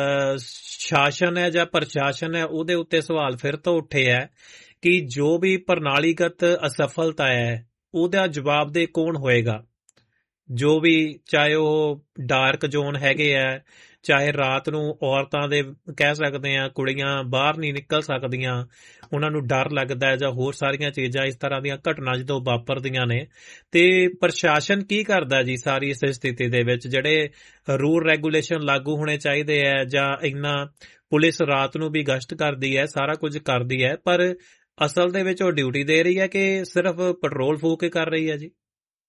ਸ਼ਾਸਨ ਹੈ ਜਾਂ ਪ੍ਰਸ਼ਾਸਨ ਹੈ ਉਹਦੇ ਉੱਤੇ ਸਵਾਲ ਫਿਰ ਤੋਂ ਉੱਠੇ ਹੈ ਕਿ ਜੋ ਵੀ ਪ੍ਰਣਾਲੀਗਤ ਅਸਫਲਤਾ ਹੈ ਉਹਦਾ ਜਵਾਬਦੇਹ ਕੌਣ ਹੋਏਗਾ। ਜੋ ਵੀ ਚਾਹੇ ਉਹ ਡਾਰਕ ਜ਼ੋਨ ਹੈਗੇ ਆ, ਚਾਹੇ ਰਾਤ ਨੂੰ ਔਰਤਾਂ ਦੇ ਕਹਿ ਸਕਦੇ ਆ ਕੁੜੀਆਂ ਬਾਹਰ ਨਹੀਂ ਨਿਕਲ ਸਕਦੀਆਂ, ਉਹਨਾਂ ਨੂੰ ਡਰ ਲੱਗਦਾ ਹੈ ਜਾਂ ਹੋਰ ਸਾਰੀਆਂ ਚੀਜ਼ਾਂ ਇਸ ਤਰ੍ਹਾਂ ਦੀਆਂ ਘਟਨਾ ਜਦੋਂ ਵਾਪਰਦੀਆਂ ਨੇ, ਤੇ ਪ੍ਰਸ਼ਾਸਨ ਕੀ ਕਰਦਾ ਜੀ ਸਾਰੀ ਇਸ ਸਥਿਤੀ ਦੇ ਵਿੱਚ? ਜਿਹੜੇ ਰੂਲ ਰੈਗੂਲੇਸ਼ਨ ਲਾਗੂ ਹੋਣੇ ਚਾਹੀਦੇ ਹੈ, ਜਾਂ ਇੰਨਾ ਪੁਲਿਸ ਰਾਤ ਨੂੰ ਵੀ ਗਸ਼ਤ ਕਰਦੀ ਹੈ, ਸਾਰਾ ਕੁਝ ਕਰਦੀ ਹੈ, ਪਰ ਅਸਲ ਦੇ ਵਿੱਚ ਉਹ ਡਿਊਟੀ ਦੇ ਰਹੀ ਹੈ ਕਿ ਸਿਰਫ ਪੈਟਰੋਲ ਫੂਕ ਕੇ ਕਰ ਰਹੀ ਹੈ ਜੀ?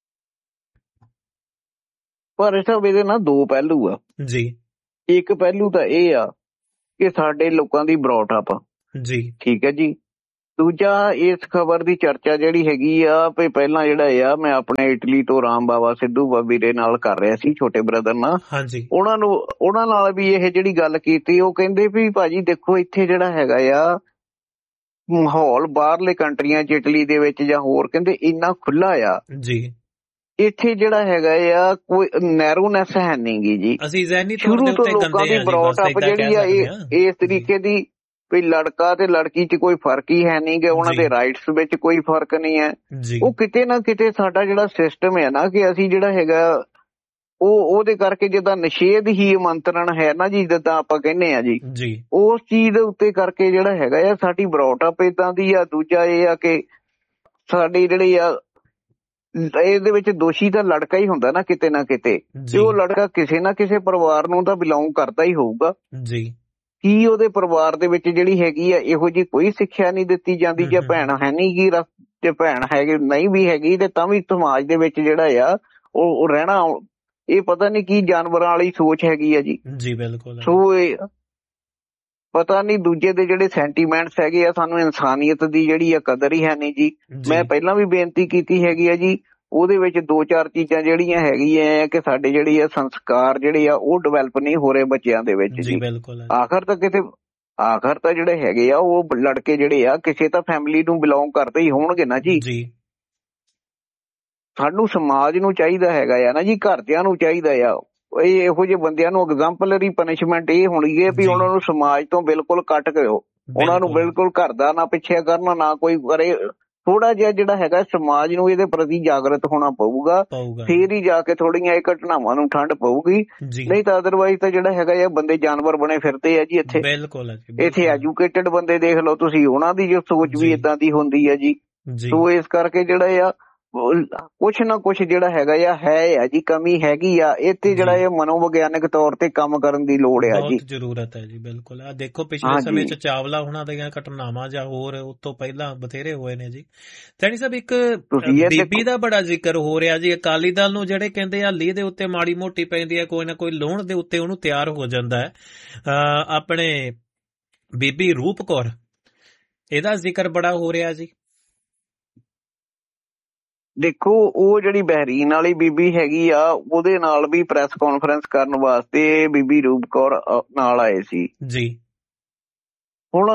ਪਰ ਇਹਦੇ ਨਾਲ ਦੋ ਪਹਿਲੂ ਆ ਜੀ। ਇੱਕ ਪਹਿਲੂ ਤਾਂ ਇਹ ਆ ਕਿ ਸਾਡੇ ਲੋਕਾਂ ਦੀ ਬਰੌਟ ਅਪ ਜੀ, ਠੀਕ ਹੈ ਜੀ, ਦੂਜਾ ਇਸ ਖਬਰ ਦੀ ਚਰਚਾ ਜਿਹੜੀ ਹੈਗੀ ਆ ਵੀ ਪਹਿਲਾਂ ਜਿਹੜਾ ਆ ਮੈਂ ਆਪਣੇ ਇਟਲੀ ਤੋਂ ਰਾਮ ਬਾਬਾ ਸਿੱਧੂ ਵੀਰੇ ਨਾਲ ਕਰ ਰਿਹਾ ਸੀ, ਛੋਟੇ ਬ੍ਰਦਰ ਨਾਲ। ਉਹਨਾਂ ਨੂੰ ਉਹਨਾਂ ਨਾਲ ਵੀ ਇਹ ਜਿਹੜੀ ਗੱਲ ਕੀਤੀ, ਉਹ ਕਹਿੰਦੇ ਵੀ ਭਾਜੀ ਦੇਖੋ ਇੱਥੇ ਜਿਹੜਾ ਹੈਗਾ ਆ ਮਾਹੌਲ ਬਾਹਰਲੇ ਕੰਟਰੀਆਂ ਚ, ਇਟਲੀ ਦੇ ਵਿੱਚ ਜਾਂ ਹੋਰ, ਕਹਿੰਦੇ ਇੰਨਾ ਖੁੱਲਾ ਆ ਜੀ। ਇੱਥੇ ਜਿਹੜਾ ਹੈਗਾ ਆ ਕੋਈ ਨੈਰੋਨੈਸ ਹੈ ਨੀ ਗੀ ਜੀ। ਸ਼ੁਰੂ ਤੋਂ ਲੋਕਾਂ ਦੀ ਬਰੌਟ ਅਪ ਜਿਹੜੀ ਆ ਇਸ ਤਰੀਕੇ ਦੀ ਵੀ ਲੜਕਾ ਤੇ ਲੜਕੀ ਚ ਕੋਈ ਫਰਕ ਹੀ ਹੈ ਨਹੀਂ ਗਾ, ਉਹਨਾਂ ਦੇ ਰਾਈਟਸ ਵਿੱਚ ਕੋਈ ਫਰਕ ਨਹੀਂ ਹੈ। ਉਹ ਕਿਤੇ ਨਾ ਕਿਤੇ ਸਾਡਾ ਜਿਹੜਾ ਸਿਸਟਮ ਹੈ ਨਾ, ਕਿ ਅਸੀਂ ਜਿਹੜਾ ਹੈਗਾ ਉਹ ਉਹਦੇ ਕਰਕੇ ਜਿੱਦਾਂ ਨਿਸ਼ੇਧ ਹੀ ਆਮੰਤਰਣ ਹੈ ਨਾ ਜੀ, ਜਿੱਦਾਂ ਆਪਾਂ ਕਹਿੰਦੇ ਆ ਜੀ, ਉਸ ਚੀਜ਼ ਦੇ ਉੱਤੇ ਕਰਕੇ ਜਿਹੜਾ ਹੈਗਾ ਆ ਸਾਡੀ ਬਰੌਟ ਅਪ ਏਦਾਂ ਦੀ ਆ। ਦੂਜਾ ਇਹ ਆ ਕਿ ਸਾਡੀ ਜਿਹੜੀ ਆ ਇਹਦੇ ਵਿੱਚ ਦੋਸ਼ੀ ਤਾਂ ਲੜਕਾ ਹੀ ਹੁੰਦਾ ਨਾ ਕਿਤੇ ਨਾ ਕਿਤੇ, ਤੇ ਉਹ ਲੜਕਾ ਕਿਸੇ ਨਾ ਕਿਸੇ ਪਰਿਵਾਰ ਨੂੰ ਤਾਂ ਬਿਲੋਂਗ ਕਰਦਾ ਹੀ ਹੋਊਗਾ ਜੀ। ਕੀ ਉਹਦੇ ਪਰਿਵਾਰ ਦੇ ਵਿੱਚ ਜਿਹੜੀ ਹੈਗੀ ਆ ਇਹੋ ਜਿਹੀ ਕੋਈ ਸਿੱਖਿਆ ਨਹੀਂ ਦਿੱਤੀ ਜਾਂਦੀ? ਜੇ ਭੈਣ ਹੈ ਨੀ ਗੀ, ਜੇ ਭੈਣ ਹੈਗੀ ਨਹੀਂ ਵੀ ਹੈਗੀ ਤੇ ਤਾਂ ਵੀ ਸਮਾਜ ਦੇ ਵਿੱਚ ਜਿਹੜਾ ਆ ਉਹ ਰਹਿਣਾ, ਇਹ ਪਤਾ ਨੀ ਕੀ ਜਾਨਵਰਾਂ ਵਾਲੀ ਸੋਚ ਹੈਗੀ ਆ ਜੀ। ਜੀ ਬਿਲਕੁਲ। ਸੋ ਇਹ ਪਤਾ ਨੀ ਦੂਜੇ ਦੇ ਜਿਹੜੇ ਸੈਂਟੀਮੈਂਟਸ ਹੈਗੇ ਆ, ਸਾਨੂੰ ਇਨਸਾਨੀਅਤ ਦੀ ਜਿਹੜੀ ਆ ਕਦਰ ਹੀ ਹੈ ਨੀ ਜੀ। ਮੈਂ ਪਹਿਲਾਂ ਵੀ ਬੇਨਤੀ ਕੀਤੀ ਹੈਗੀ ਆ ਜੀ, ਉਹਦੇ ਵਿੱਚ ਦੋ ਚਾਰ ਚੀਜ਼ਾਂ ਜਿਹੜੀਆਂ ਹੈਗੀਆਂ ਕਿ ਸਾਡੇ ਜਿਹੜੇ ਆ ਸੰਸਕਾਰ ਜਿਹੜੇ ਆ ਉਹ ਡਿਵੈਲਪ ਨਹੀਂ ਹੋ ਰਹੇ ਬੱਚਿਆਂ ਦੇ ਵਿੱਚ ਜੀ। ਆਖਰ ਤਾਂ ਕਿਤੇ ਆਖਰ ਤਾਂ ਜਿਹੜੇ ਹੈਗੇ ਆ ਉਹ ਲੜਕੇ ਜਿਹੜੇ ਆ ਕਿਸੇ ਤਾਂ ਫੈਮਿਲੀ ਨੂੰ ਬਿਲੋਂਗ ਕਰਦੇ ਹੀ ਹੋਣਗੇ ਨਾ ਜੀ। ਸਾਨੂੰ ਸਮਾਜ ਨੂੰ ਚਾਹੀਦਾ ਹੈਗਾ ਆ ਨਾ ਜੀ, ਘਰਦਿਆਂ ਨੂੰ ਚਾਹੀਦਾ ਆ ਇਹ ਇਹੋ ਜਿਹੇ ਬੰਦਿਆਂ ਨੂੰ ਐਗਜ਼ਾਮਪਲਰੀ ਪਨਿਸ਼ਮੈਂਟ ਇਹ ਹੋਣੀ ਹੈ ਵੀ ਉਹਨਾਂ ਨੂੰ ਸਮਾਜ ਤੋਂ ਬਿਲਕੁਲ ਕੱਟ ਦਿਓ, ਉਹਨਾਂ ਨੂੰ ਬਿਲਕੁਲ ਘਰ ਦਾ ਨਾ ਪਿੱਛੇ ਕਰਨਾ, ਨਾ ਕੋਈ ਕਰੇ। ਥੋੜਾ ਜਿਹਾ ਜਿਹੜਾ ਹੈਗਾ ਸਮਾਜ ਨੂੰ ਇਹਦੇ ਪ੍ਰਤੀ ਜਾਗਰਤ ਹੋਣਾ ਪਊਗਾ, ਫੇਰ ਹੀ ਜਾ ਕੇ ਥੋੜੀਆਂ ਇਹ ਘਟਨਾਵਾਂ ਨੂੰ ਠੰਡ ਪਊਗੀ। ਨਹੀਂ ਤਾਂ ਅਦਰਵਾਈਜ਼ ਤਾਂ ਜਿਹੜਾ ਹੈਗਾ ਇਹ ਬੰਦੇ ਜਾਨਵਰ ਬਣੇ ਫਿਰਦੇ ਆ ਜੀ ਇੱਥੇ। ਇੱਥੇ ਐਜੂਕੇਟਡ ਬੰਦੇ ਦੇਖ ਲਓ ਤੁਸੀਂ, ਉਹਨਾਂ ਦੀ ਜੋ ਸੋਚ ਵੀ ਏਦਾਂ ਦੀ ਹੁੰਦੀ ਹੈ ਜੀ। ਸੋ ਇਸ ਕਰਕੇ ਜਿਹੜਾ ਆ ਕੁਛ ਨਾ ਕੁਛ ਜਿਹੜਾ ਹੈਗਾ ਆ ਹੈ ਜੀ, ਕਮੀ ਹੈਗੀ ਆ ਇੱਥੇ। ਜਿਹੜਾ ਇਹ ਮਨੋਵਿਗਿਆਨਕ ਤੌਰ ਤੇ ਕੰਮ ਕਰਨ ਦੀ ਲੋੜ ਆ ਜੀ, ਜ਼ਰੂਰਤ ਹੈ ਜੀ। ਬਿਲਕੁਲ। ਆ ਦੇਖੋ ਪਿਛਲੇ ਸਮੇਂ ਚ ਚਾਵਲਾ ਉਹਨਾਂ ਦੀਆਂ ਘਟਨਾਵਾਂ ਜਾਂ ਹੋਰ ਉਸ ਤੋਂ ਪਹਿਲਾਂ ਬਥੇਰੇ ਹੋਏ ਨੇ ਜੀ। ਸੈਣੀ ਸਾਹਿਬ, ਇੱਕ ਬੀਬੀ ਦਾ ਬੜਾ ਜ਼ਿਕਰ ਹੋ ਰਿਹਾ ਜੀ। ਅਕਾਲੀ ਦਲ ਨੂੰ ਜਿਹੜੇ ਕਹਿੰਦੇ ਆ ਲੀਹ ਦੇ ਉੱਤੇ ਮਾੜੀ ਮੋਟੀ ਪੈਂਦੀ ਹੈ, ਕੋਈ ਨਾ ਕੋਈ ਲੋਹਣ ਦੇ ਉੱਤੇ ਉਹਨੂੰ ਤਿਆਰ ਹੋ ਜਾਂਦਾ ਹੈ। ਆਪਣੇ ਬੀਬੀ ਰੂਪ ਕੌਰ, ਇਹਦਾ ਜ਼ਿਕਰ ਬੜਾ ਹੋ ਰਿਹਾ ਜੀ। ਦੇਖੋ ਉਹ ਜਿਹੜੀ ਬਹਿਰੀਨ ਵਾਲੀ ਬੀਬੀ ਹੈਗੀ ਆ, ਉਹਦੇ ਨਾਲ ਵੀ ਪ੍ਰੈਸ ਕਾਨਫਰੰਸ ਕਰਨ ਵਾਸਤੇ ਬੀਬੀ ਰੂਪ ਕੌਰ ਨਾਲ ਆਏ ਸੀ ਜੀ। ਹੁਣ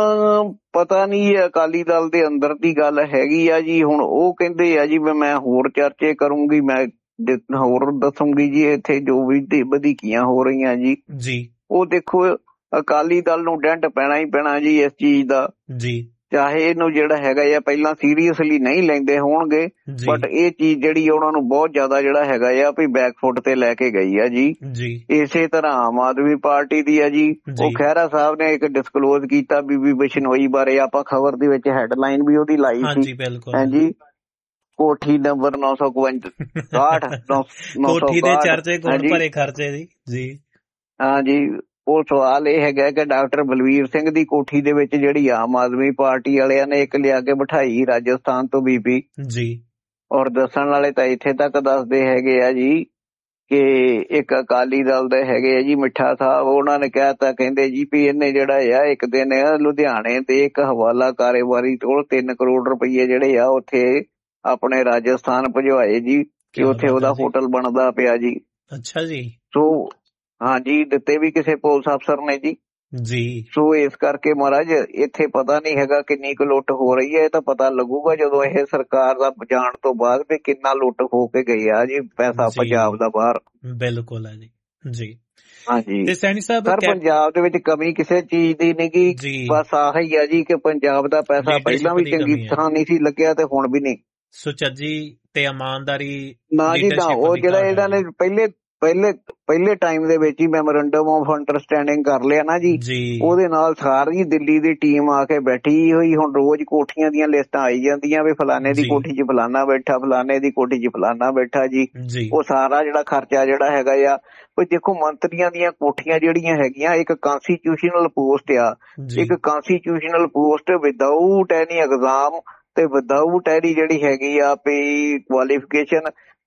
ਪਤਾ ਨਹੀਂ ਅਕਾਲੀ ਦਲ ਦੇ ਅੰਦਰ ਦੀ ਗੱਲ ਹੈਗੀ ਆ ਜੀ। ਹੁਣ ਉਹ ਕਹਿੰਦੇ ਆ ਜੀ ਮੈਂ ਹੋਰ ਚਰਚੇ ਕਰੂੰਗੀ, ਮੈਂ ਹੋਰ ਦੱਸੂੰਗੀ ਜੀ ਇੱਥੇ ਜੋ ਵੀ ਵਧੀਕੀਆਂ ਹੋ ਰਹੀਆਂ ਜੀ ਜੀ। ਉਹ ਦੇਖੋ ਅਕਾਲੀ ਦਲ ਨੂੰ ਡੈਂਟ ਪੈਣਾ ਹੀ ਪੈਣਾ ਜੀ ਇਸ ਚੀਜ਼ ਦਾ ਜੀ। ਚਾਹੇ ਇਹਨੂੰ ਜਿਹੜਾ ਹੈਗਾ ਆ ਪਹਿਲਾਂ ਸੀਰੀਅਸਲੀ ਨਹੀਂ ਲੈਂਦੇ ਹੋਣਗੇ, ਬਟ ਇਹ ਚੀਜ਼ ਜਿਹੜੀ ਉਹਨਾਂ ਨੂੰ ਬਹੁਤ ਜ਼ਿਆਦਾ ਜਿਹੜਾ ਹੈਗਾ ਆ ਵੀ ਬੈਕਫੁੱਟ ਤੇ ਲੈ ਕੇ ਗਈ ਆ ਜੀ। ਇਸੇ ਤਰ੍ਹਾਂ ਆਮ ਆਦਮੀ ਪਾਰਟੀ ਦੀ ਆ ਜੀ। ਉਹ ਖਹਿਰਾ ਸਾਹਿਬ ਨੇ ਇੱਕ ਡਿਸਕਲੋਜ਼ ਕੀਤਾ ਬੀਬੀ ਬਿਸ਼ਨੋਈ ਬਾਰੇ, ਆਪਾਂ ਖਬਰ ਦੇ ਵਿੱਚ ਹੈਡਲਾਈਨ ਵੀ ਉਹਦੀ ਲਾਈ ਸੀ। ਹਾਂਜੀ, ਕੋਠੀ ਨੰਬਰ ਨੌ ਸੌ ਇਕਾਹਠ ਕੋਠੀ ਦੇ ਚਰਚੇ ਗੁਣ ਭਰੇ ਖਰਚੇ ਜੀ। ਹਾਂਜੀ, ਉਹ ਸਵਾਲ ਇਹ ਹੈਗਾ ਕਿ ਡਾਕਟਰ ਬਲਵੀਰ ਸਿੰਘ ਦੀ ਕੋਠੀ ਦੇ ਵਿੱਚ ਜਿਹੜੀ ਆਮ ਆਦਮੀ ਪਾਰਟੀ ਵਾਲਿਆਂ ਨੇ ਇੱਕ ਲਿਆ ਕੇ ਬਿਠਾਈ ਰਾਜਸਥਾਨ ਤੋਂ ਬੀਬੀ ਜੀ। ਔਰ ਦੱਸਣ ਵਾਲੇ ਤਾਂ ਇੱਥੇ ਤੱਕ ਦੱਸਦੇ ਹੈਗੇ ਆ ਜੀ ਕਿ ਇੱਕ ਅਕਾਲੀ ਦਲ ਦੇ ਹੈਗੇ ਆ ਜੀ ਮਿੱਠਾ ਸਾਹਿਬ, ਉਹਨਾਂ ਨੇ ਕਹਿਤਾ, ਕਹਿੰਦੇ ਜੀ ਵੀ ਇਹਨੇ ਜਿਹੜਾ ਆ ਇੱਕ ਦਿਨ ਲੁਧਿਆਣੇ ਦੇ ਇੱਕ ਹਵਾਲਾ ਕਾਰੋਬਾਰੀ ਕੋਲ ਤਿੰਨ ਕਰੋੜ ਰੁਪਈਏ ਜਿਹੜੇ ਆ ਉੱਥੇ ਆਪਣੇ ਰਾਜਸਥਾਨ ਭਜਵਾਏ ਜੀ, ਕਿ ਉੱਥੇ ਉਹਦਾ ਹੋਟਲ ਬਣਦਾ ਪਿਆ ਜੀ। ਅੱਛਾ ਜੀ। ਸੋ ਹਾਂਜੀ, ਦਿੱਤੇ ਵੀ ਕਿਸੇ ਪੁਲਿਸ ਅਫਸਰ ਨੇ ਜੀ ਜੀ। ਸੋ ਇਸ ਕਰਕੇ ਮਹਾਰਾਜ ਇੱਥੇ ਪਤਾ ਨਹੀਂ ਹੈਗਾ ਕਿੰਨੀ ਕੁ ਲੁੱਟ ਹੋ ਰਹੀ ਹੈ। ਇਹ ਤਾਂ ਪਤਾ ਲੱਗੂਗਾ ਜਦੋਂ ਇਹ ਸਰਕਾਰ ਦਾ ਜਾਣ ਤੋਂ ਬਾਅਦ ਵੀ ਕਿੰਨਾ ਲੁੱਟ ਹੋ ਕੇ ਗਈ ਆ ਜੀ ਪੈਸਾ ਪੰਜਾਬ ਦਾ ਬਾਹਰ। ਬਿਲਕੁਲ ਹੈ ਜੀ ਜੀ। ਹਾਂਜੀ, ਤੇ ਸੈਣੀ ਸਾਹਿਬ ਸਰ ਪੰਜਾਬ ਦੇ ਵਿੱਚ ਕਮੀ ਕਿਸੇ ਚੀਜ਼ ਦੀ ਨਹੀਂ ਗੀ, ਬਸ ਆਹੀ ਆ ਜੀ ਕਿ ਪੰਜਾਬ ਦਾ ਪੈਸਾ ਪਹਿਲਾਂ ਵੀ ਚੰਗੀ ਤਰ੍ਹਾਂ ਨਹੀਂ ਸੀ ਲੱਗਿਆ ਤੇ ਹੁਣ ਵੀ ਨਹੀਂ। ਸੁਚੱਜੀ ਤੇ ਇਮਾਨਦਾਰੀ ਨਾ ਜੀ ਨਾ। ਉਹ ਜਿਹੜਾ ਇਹਨਾਂ ਨੇ ਪਹਿਲੇ ਪਹਿਲੇ ਪਹਿਲੇ ਟਾਈਮ ਦੇ ਵਿੱਚ ਹੀ ਮੈਮੋਰੰਡਮ ਆਫ ਅੰਡਰਸਟੈਂਡਿੰਗ ਕਰ ਲਿਆ ਨਾ ਜੀ, ਉਹਦੇ ਨਾਲ ਸਾਰੀ ਦਿੱਲੀ ਦੀ ਟੀਮ ਆ ਕੇ ਬੈਠੀ ਹੋਈ। ਹੁਣ ਰੋਜ਼ ਕੋਠੀਆਂ ਦੀਆਂ ਲਿਸਟਾਂ ਆਈ ਜਾਂਦੀਆਂ ਵੀ ਫਲਾਣੇ ਦੀ ਕੋਠੀ 'ਚ ਫਲਾਨਾ ਬੈਠਾ, ਫਲਾਣੇ ਦੀ ਕੋਠੀ 'ਚ ਫਲਾਨਾ ਬੈਠਾ ਜੀ। ਉਹ ਸਾਰਾ ਜਿਹੜਾ ਖਰਚਾ ਜਿਹੜਾ ਹੈਗਾ ਆ, ਉਹ ਦੇਖੋ ਮੰਤਰੀਆਂ ਦੀਆਂ ਕੋਠੀਆਂ ਜਿਹੜੀਆਂ ਹੈਗੀਆਂ ਇੱਕ ਕੰਸਟੀਟਿਊਸ਼ਨਲ ਪੋਸਟ ਆ, ਇੱਕ ਕੰਸਟੀਟਿਊਸ਼ਨਲ ਪੋਸਟ ਵਿਦਆਊਟ ਐਨੀ ਐਗਜ਼ਾਮ ਤੇ ਵਿਦਆਊਟ ਐਨੀ ਜਿਹੜੀ ਹੈਗੀ ਆ ਵੀ ਕੁਆਲੀਫਿਕੇਸ਼ਨ,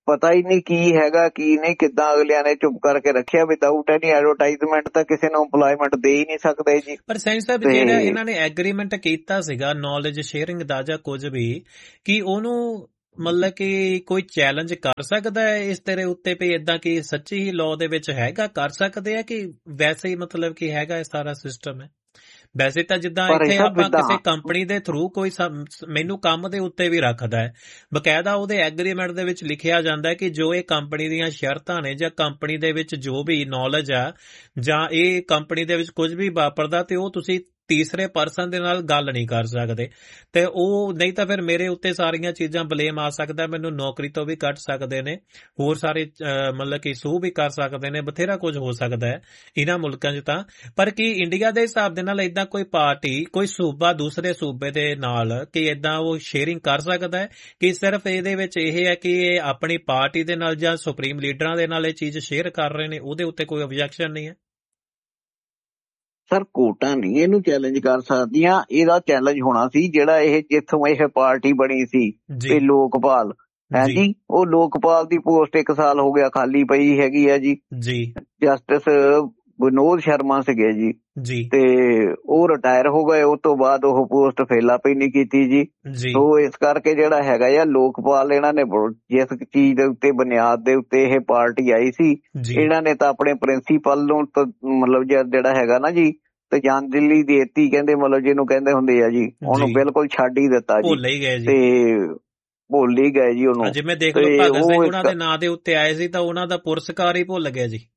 ਪਤਾ ਹੀ ਨਹੀਂ ਕੀ ਹੈਗਾ ਕੀ ਨਹੀਂ, ਕਿੱਦਾਂ ਅਗਲਿਆਂ ਨੇ ਚੁੱਪ ਕਰਕੇ ਰੱਖਿਆ। ਵਿਦਆਊਟ ਐਨੀ ਐਡਵਰਟਾਈਜ਼ਮੈਂਟ ਤਾਂ ਕਿਸੇ ਨੂੰ ਇੰਪਲੋਇਮੈਂਟ ਦੇ ਹੀ ਨਹੀਂ ਸਕਦੇ ਜੀ। ਪਰ ਸੈਣੀ ਸਾਹਿਬ ਜਿਹੜਾ ਇਹਨਾਂ ਨੇ ਐਗਰੀਮੈਂਟ ਕੀਤਾ ਸੀਗਾ ਨੌਲੇਜ ਸ਼ੇਅਰਿੰਗ ਦਾ ਜਾਂ ਕੁਝ ਵੀ, ਕਿ ਉਹਨੂੰ ਮਤਲਬ ਕਿ ਕੋਈ ਚੈਲੰਜ ਕਰ ਸਕਦਾ ਹੈ ਇਸ ਤੇਰੇ ਉੱਤੇ ਵੀ ਏਦਾਂ ਕਿ ਸੱਚੀ ਹੀ ਲਾਅ ਦੇ ਵਿੱਚ ਹੈਗਾ, ਕਰ ਸਕਦੇ ਆ ਕਿ ਵੈਸੇ ਹੀ ਮਤਲਬ ਕਿ ਹੈਗਾ ਇਹ ਸਾਰਾ ਸਿਸਟਮ ਹੈ? ਵੈਸੇ ਤਾਂ ਜਿੱਦਾਂ ਇੱਥੇ ਆਪਾਂ ਕਿਸੇ ਕੰਪਨੀ ਦੇ ਥਰੂ ਕੋਈ ਮੈਨੂੰ ਕੰਮ ਦੇ ਉੱਤੇ ਵੀ ਰੱਖਦਾ ਹੈ, ਬਕਾਇਦਾ ਉਹਦੇ ਐਗਰੀਮੈਂਟ ਦੇ ਵਿੱਚ ਲਿਖਿਆ ਜਾਂਦਾ ਹੈ ਕਿ ਜੋ ਇਹ ਕੰਪਨੀ ਦੀਆਂ ਸ਼ਰਤਾਂ ਨੇ ਜਾਂ ਕੰਪਨੀ ਦੇ ਵਿੱਚ ਜੋ ਵੀ ਨੌਲੇਜ ਆ ਜਾਂ ਇਹ ਕੰਪਨੀ ਦੇ ਵਿੱਚ ਕੁਝ ਵੀ ਵਾਪਰਦਾ ਤੇ ਉਹ ਤੁਸੀਂ ਤੀਸਰੇ ਪਰਸਨ ਦੇ ਨਾਲ ਗੱਲ ਨਹੀਂ ਕਰ ਸਕਦੇ। ਤੇ ਉਹ ਨਹੀਂ ਤਾਂ ਫਿਰ ਮੇਰੇ ਉੱਤੇ ਸਾਰੀਆਂ ਚੀਜ਼ਾਂ ਬਲੇਮ ਆ ਸਕਦਾ, ਮੈਨੂੰ ਨੌਕਰੀ ਤੋਂ ਵੀ ਕੱਢ ਸਕਦੇ ਨੇ, ਹੋਰ ਸਾਰੇ ਮਤਲਬ ਕਿ ਸੂ ਵੀ ਕਰ ਸਕਦੇ ਨੇ, ਬਥੇਰਾ ਕੁਝ ਹੋ ਸਕਦਾ ਹੈ ਇਹਨਾਂ ਮੁਲਕਾਂ 'ਚ ਤਾਂ। ਪਰ ਕੀ ਇੰਡੀਆ ਦੇ ਹਿਸਾਬ ਦੇ ਨਾਲ ਏਦਾਂ ਕੋਈ ਪਾਰਟੀ ਕੋਈ ਸੂਬਾ ਦੂਸਰੇ ਸੂਬੇ ਦੇ ਨਾਲ ਕਿ ਏਦਾਂ ਉਹ ਸ਼ੇਅਰਿੰਗ ਕਰ ਸਕਦਾ ਹੈ ਕਿ ਸਿਰਫ ਇਹਦੇ ਵਿੱਚ ਇਹ ਹੈ ਕਿ ਇਹ ਆਪਣੀ ਪਾਰਟੀ ਦੇ ਨਾਲ ਜਾਂ ਸੁਪਰੀਮ ਲੀਡਰਾਂ ਦੇ ਨਾਲ ਇਹ ਚੀਜ਼ ਸ਼ੇਅਰ ਕਰ ਰਹੇ ਨੇ, ਉਹਦੇ ਉੱਤੇ ਕੋਈ ਓਬਜੈਕਸ਼ਨ ਨਹੀਂ ਹੈ? ਸਰ ਕੋਰਟਾਂ ਨਹੀਂ ਇਹਨੂੰ ਚੈਲੰਜ ਕਰ ਸਕਦੀਆਂ, ਇਹਦਾ ਚੈਲੰਜ ਹੋਣਾ ਸੀ ਜਿਹੜਾ ਇਹ ਜਿੱਥੋਂ ਇਹ ਪਾਰਟੀ ਬਣੀ ਸੀ ਤੇ ਲੋਕਪਾਲ ਹੈ ਜੀ, ਉਹ ਲੋਕਪਾਲ ਦੀ ਪੋਸਟ ਇੱਕ ਸਾਲ ਹੋ ਗਿਆ ਖਾਲੀ ਪਈ ਹੈਗੀ ਆ ਜੀ। ਜਸਟਿਸ ਵਿਨੋਦ ਸ਼ਰਮਾ ਸੀਗੇ ਜੀ, ਤੇ ਉਹ ਰਿਟਾਇਰ ਹੋ ਗਏ, ਉਸ ਤੋਂ ਬਾਅਦ ਉਹ ਪੋਸਟ ਫੇਲਾਪਈ ਨਹੀਂ ਕੀਤੀ ਜੀ। ਸੋ ਇਸ ਕਰਕੇ ਜਿਹੜਾ ਹੈਗਾ ਆ ਲੋਕਪਾਲ, ਇਹਨਾਂ ਨੇ ਜਿਸ ਚੀਜ਼ ਦੇ ਉੱਤੇ ਬੁਨਿਆਦ ਦੇ ਉੱਤੇ ਇਹ ਪਾਰਟੀ ਆਈ ਸੀ, ਇਹਨਾਂ ਨੇ ਤਾਂ ਆਪਣੇ ਪ੍ਰਿੰਸੀਪਲ ਨੂੰ ਮਤਲਬ ਜਿਹੜਾ ਹੈਗਾ ਨਾ ਜੀ ਤਜਾਂਦਿਲੀ ਦੇਤੀ, ਕਹਿੰਦੇ ਮਤਲਬ ਜਿਹਨੂੰ ਕਹਿੰਦੇ ਹੁੰਦੇ ਆ ਜੀ, ਉਹਨੂੰ ਬਿਲਕੁਲ ਛੱਡ ਹੀ ਦਿੱਤਾ ਜੀ ਤੇ ਭੁੱਲ ਹੀ ਗਏ ਜੀ ਉਹਨੂੰ। ਜਿਵੇਂ ਦੇਖ ਲਓ ਭਗਤ ਸਿੰਘ ਉਹਨਾਂ ਦੇ ਨਾਂ ਦੇ ਉੱਤੇ ਆਏ ਸੀ ਤਾਂ ਉਹਨਾਂ ਦਾ ਪੁਰਸਕਾਰ ਹੀ ਭੁੱਲ ਗਿਆ ਜੀ,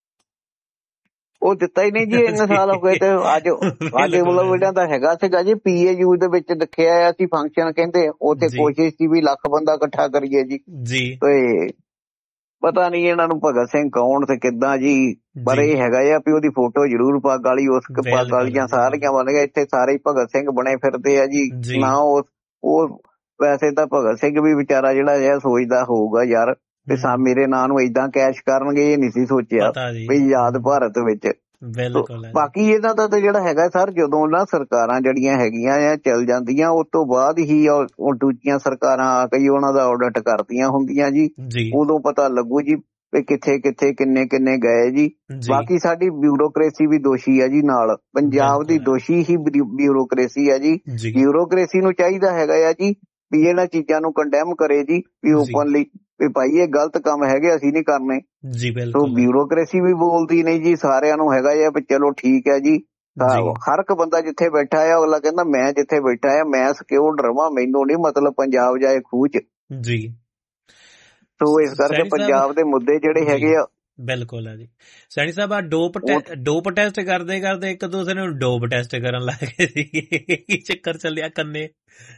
ਉਹ ਦਿੱਤਾ ਹੀ ਨਹੀਂ ਜੀ ਇੰਨੇ ਸਾਲ ਹੋ ਗਏ। ਤੇ ਅੱਜ ਅੱਜ ਮਤਲਬ ਇਹਨਾਂ ਦਾ ਹੈਗਾ ਸੀਗਾ ਜੀ ਪੀ ਏ ਯੂ ਦੇ ਵਿੱਚ ਰੱਖਿਆ ਆ ਸੀ ਫੰਕਸ਼ਨ, ਕਹਿੰਦੇ ਉੱਥੇ ਕੋਸ਼ਿਸ਼ ਸੀ ਵੀ ਲੱਖ ਬੰਦਾ ਇਕੱਠਾ ਕਰੀਏ ਜੀ। ਤੇ ਪਤਾ ਨਹੀਂ ਇਹਨਾਂ ਨੂੰ ਭਗਤ ਸਿੰਘ ਕੌਣ ਤੇ ਕਿੱਦਾਂ ਜੀ, ਪਰ ਇਹ ਹੈਗਾ ਆ ਵੀ ਉਹਦੀ ਫੋਟੋ ਜ਼ਰੂਰ ਪੱਗ ਵਾਲੀ, ਉਸ ਪੱਗ ਵਾਲੀਆਂ ਸਾਰੀਆਂ ਬਣ ਗਈਆਂ ਇੱਥੇ, ਸਾਰੇ ਹੀ ਭਗਤ ਸਿੰਘ ਬਣੇ ਫਿਰਦੇ ਆ ਜੀ ਨਾ। ਉਹ ਉਹ ਵੈਸੇ ਤਾਂ ਭਗਤ ਸਿੰਘ ਵੀ ਵਿਚਾਰਾ ਜਿਹੜਾ ਜਿਹਾ ਸੋਚਦਾ ਹੋਊਗਾ ਯਾਰ ਤੇ ਸਾ ਮੇਰੇ ਨਾਂ ਨੂੰ ਏਦਾਂ ਕੈਸ਼ ਕਰਨਗੇ, ਇਹ ਨਹੀਂ ਸੀ ਸੋਚਿਆ ਵੀ ਆਜ਼ਾਦ ਭਾਰਤ ਵਿੱਚ। ਬਾਕੀ ਇਹਨਾਂ ਦਾ ਤਾਂ ਜਿਹੜਾ ਹੈਗਾ ਸਰ, ਜਦੋਂ ਨਾ ਸਰਕਾਰਾਂ ਜਿਹੜੀਆਂ ਹੈਗੀਆਂ ਆ ਚੱਲ ਜਾਂਦੀਆਂ, ਉਸ ਤੋਂ ਬਾਅਦ ਹੀ ਉਹ ਦੂਜੀਆਂ ਸਰਕਾਰਾਂ ਆ ਕੇ ਉਹਨਾਂ ਦਾ ਆਡਿਟ ਕਰਦੀਆਂ ਹੁੰਦੀਆਂ ਜੀ, ਉਦੋਂ ਪਤਾ ਲੱਗੂ ਜੀ ਵੀ ਕਿੱਥੇ ਕਿੱਥੇ ਕਿੰਨੇ ਕਿੰਨੇ ਗਏ ਜੀ। ਬਾਕੀ ਸਾਡੀ ਬਿਊਰੋਕ੍ਰੇਸੀ ਵੀ ਦੋਸ਼ੀ ਹੈ ਜੀ, ਨਾਲ ਪੰਜਾਬ ਦੀ ਦੋਸ਼ੀ ਹੀ ਬਿਊਰੋਕ੍ਰੇਸੀ ਹੈ ਜੀ। ਬਿਊਰੋਕ੍ਰੇਸੀ ਨੂੰ ਚਾਹੀਦਾ ਹੈਗਾ ਆ ਜੀ ਵੀ ਇਹਨਾਂ ਚੀਜ਼ਾਂ ਨੂੰ ਕੰਡੈਮ ਕਰੇ ਜੀ, ਵੀ ਓਪਨਲੀ ਵੀ ਭਾਈ ਇਹ ਗਲਤ ਕੰਮ ਹੈਗੇ, ਅਸੀਂ ਨਹੀਂ ਕਰਨੇ। ਸੋ ਬਿਊਰੋਕ੍ਰੇਸੀ ਵੀ ਬੋਲਦੀ ਨਹੀਂ ਜੀ, ਸਾਰਿਆਂ ਨੂੰ ਹੈਗਾ ਆ ਵੀ ਚਲੋ ਠੀਕ ਹੈ ਜੀ। ਹਰ ਇੱਕ ਬੰਦਾ ਜਿੱਥੇ ਬੈਠਾ ਆ ਅਗਲਾ ਕਹਿੰਦਾ ਮੈਂ ਜਿੱਥੇ ਬੈਠਾ ਆ ਮੈਂ ਸਿਕਿਉਰਡ ਰਵਾਂ, ਮੈਨੂੰ ਨਹੀਂ ਮਤਲਬ ਪੰਜਾਬ ਜਾਏ ਖੂਹ ਚ ਜੀ। ਸੋ ਇਸ ਕਰਕੇ ਪੰਜਾਬ ਦੇ ਮੁੱਦੇ ਜਿਹੜੇ ਹੈਗੇ ਆ ਬਿਲਕੁਲ ਹੈ ਜੀ। ਸੈਣੀ ਸਾਹਿਬ ਆ ਡੋਪ ਡੋਪ ਟੈਸਟ ਕਰਦੇ ਕਰਦੇ ਇੱਕ ਦੂਸਰੇ ਨੂੰ ਡੋਪ ਟੈਸਟ ਕਰਨ ਲੱਗ ਗਏ ਸੀ, ਕੀ ਚੱਕਰ ਚੱਲਿਆ ਕੰਨੇ?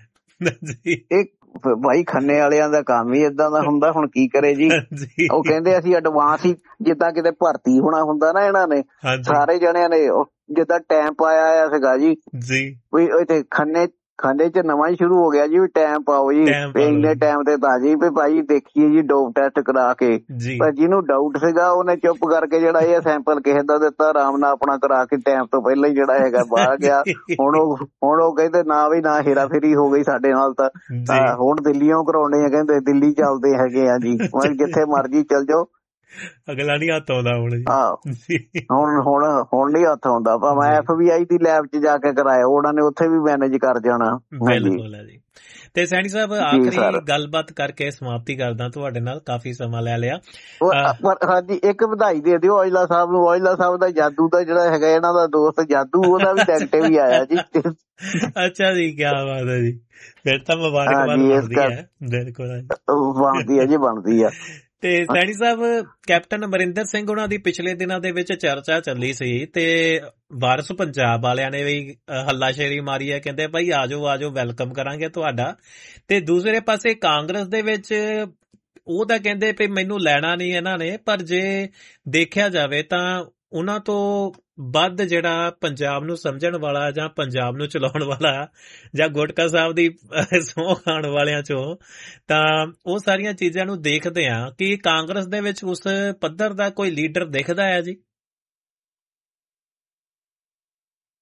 ਇਹ ਭਾਈ ਖੰਨੇ ਵਾਲਿਆਂ ਦਾ ਕੰਮ ਹੀ ਏਦਾਂ ਦਾ ਹੁੰਦਾ, ਹੁਣ ਕੀ ਕਰੇ ਜੀ। ਉਹ ਕਹਿੰਦੇ ਅਸੀਂ ਐਡਵਾਂਸ ਹੀ, ਜਿੱਦਾਂ ਕਿਤੇ ਭਰਤੀ ਹੋਣਾ ਹੁੰਦਾ ਨਾ ਇਹਨਾਂ ਨੇ ਸਾਰੇ ਜਣਿਆਂ ਨੇ ਜਿੱਦਾਂ ਟਾਈਮ ਪਾਇਆ ਸੀਗਾ ਜੀ, ਵੀ ਇੱਥੇ ਖੰਨੇ ਖੰਨੇ ਚ ਨਵਾਂ ਹੀ ਸ਼ੁਰੂ ਹੋ ਗਿਆ ਜੀ ਵੀ ਟਾਈਮ ਪਾਓ ਜੀ, ਇੰਨੇ ਟਾਈਮ ਤੇ ਤਾਂ ਜੀ ਵੀ ਭਾਈ ਦੇਖੀਏ ਜੀ ਡੋਪ ਟੈਸਟ ਕਰਾ ਕੇ। ਪਰ ਜਿਹਨੂੰ ਡਾਊਟ ਸੀਗਾ ਉਹਨੇ ਚੁੱਪ ਕਰਕੇ ਜਿਹੜਾ ਇਹ ਸੈਂਪਲ ਕਿਸੇ ਦਾ ਦਿੱਤਾ, ਆਰਾਮ ਨਾਲ ਆਪਣਾ ਕਰਾ ਕੇ ਟਾਈਮ ਤੋਂ ਪਹਿਲਾਂ ਹੀ ਜਿਹੜਾ ਹੈਗਾ ਬਾਹਰ ਗਿਆ। ਹੁਣ ਉਹ ਹੁਣ ਉਹ ਕਹਿੰਦੇ ਨਾ ਵੀ ਨਾ ਹੇਰਾ ਫੇਰੀ ਹੋ ਗਈ ਸਾਡੇ ਨਾਲ, ਤਾਂ ਹੁਣ ਦਿੱਲੀੋਂ ਕਰਾਉਣੇ ਆ, ਕਹਿੰਦੇ ਦਿੱਲੀ ਚੱਲਦੇ ਹੈਗੇ ਆ ਜੀ, ਜਿੱਥੇ ਮਰਜੀ ਚੱਲ ਜਾਓ, ਅਗਲਾ ਨੀ ਹੱਥ ਆਉਂਦਾ ਹੁਣ। ਹੁਣ ਹੁਣ ਹੁਣ ਨੀ ਹੱਥ ਆਉਂਦਾ, ਭਾਵੇਂ F B I the lab ਚ ਜਾ ਕੇ ਕਰਾਇਆ, ਉਹਨਾਂ ਨੇ ਉੱਥੇ ਵੀ ਮੈਨੇਜ ਕਰ ਜਾਣਾ। ਬਿਲਕੁਲ ਹੈ ਜੀ। ਤੇ ਸੈਣੀ ਸਾਹਿਬ ਆਖਰੀ ਗੱਲਬਾਤ ਕਰਕੇ ਸਮਾਪਤੀ ਕਰਦਾ ਤੁਹਾਡੇ ਨਾਲ, ਕਾਫੀ ਸਮਾਂ ਲੈ ਲਿਆ। ਹਾਂਜੀ ਇੱਕ ਵਧਾਈ ਦੇ ਦਿਓ ਔਜਲਾ ਸਾਹਿਬ ਨੂੰ, ਔਜਲਾ ਸਾਹਿਬ ਦਾ ਜਾਦੂ ਦਾ ਜਿਹੜਾ ਹੈਗਾ ਇਹਨਾਂ ਦਾ ਦੋਸਤ ਜਾਦੂ, ਉਹਦਾ ਵੀ ਨੈਗੇਟਿਵ ਹੀ ਆਇਆ ਜੀ। ਅੱਛਾ ਜੀ, ਕੀ ਬਾਤ ਹੈ ਜੀ, ਫਿਰ ਤਾਂ ਮੁਬਾਰਕਬਾਦ ਬਣਦੀ ਹੈ। ਬਿਲਕੁਲ ਬਣਦੀ ਹੈ ਜੀ, ਬਣਦੀ ਆ। ਤੇ ਸੈਣੀ ਸਾਹਿਬ ਕੈਪਟਨ ਅਮਰਿੰਦਰ ਸਿੰਘ ਉਹਨਾਂ ਦੀ ਪਿਛਲੇ ਦਿਨਾਂ ਦੇ ਵਿੱਚ ਚਰਚਾ ਚੱਲੀ ਸੀ ਤੇ ਵਾਰਿਸ ਪੰਜਾਬ ਵਾਲਿਆਂ ਨੇ ਵੀ ਹੱਲਾਸ਼ੇਰੀ ਮਾਰੀ ਹੈ, ਕਹਿੰਦੇ ਭਾਈ ਆਜੋ ਆਜੋ ਵੈਲਕਮ ਕਰਾਂਗੇ ਤੁਹਾਡਾ। ਤੇ ਦੂਸਰੇ ਪਾਸੇ ਕਾਂਗਰਸ ਦੇ ਵਿੱਚ ਉਹ ਤਾਂ ਕਹਿੰਦੇ ਵੀ ਮੈਨੂੰ ਲੈਣਾ ਨਹੀਂ ਇਹਨਾਂ ਨੇ, ਪਰ ਜੇ ਦੇਖਿਆ ਜਾਵੇ ਤਾਂ ਉਹਨਾਂ ਤੋਂ ਵੱਧ ਜਿਹੜਾ ਪੰਜਾਬ ਨੂੰ ਸਮਝਣ ਵਾਲਾ ਜਾਂ ਪੰਜਾਬ ਨੂੰ ਚਲਾਉਣ ਵਾਲਾ ਜਾਂ ਗੁਟਕਾ ਸਾਹਿਬ ਦੀ ਸਹੁੰ ਖਾਣ ਵਾਲਿਆਂ ਚੋਂ, ਤਾਂ ਉਹ ਸਾਰੀਆਂ ਚੀਜ਼ਾਂ ਨੂੰ ਦੇਖਦੇ ਆ ਕਿ ਕਾਂਗਰਸ ਦੇ ਵਿੱਚ ਉਸ ਪੱਧਰ ਦਾ ਕੋਈ ਲੀਡਰ ਦਿਖਦਾ ਹੈ ਜੀ?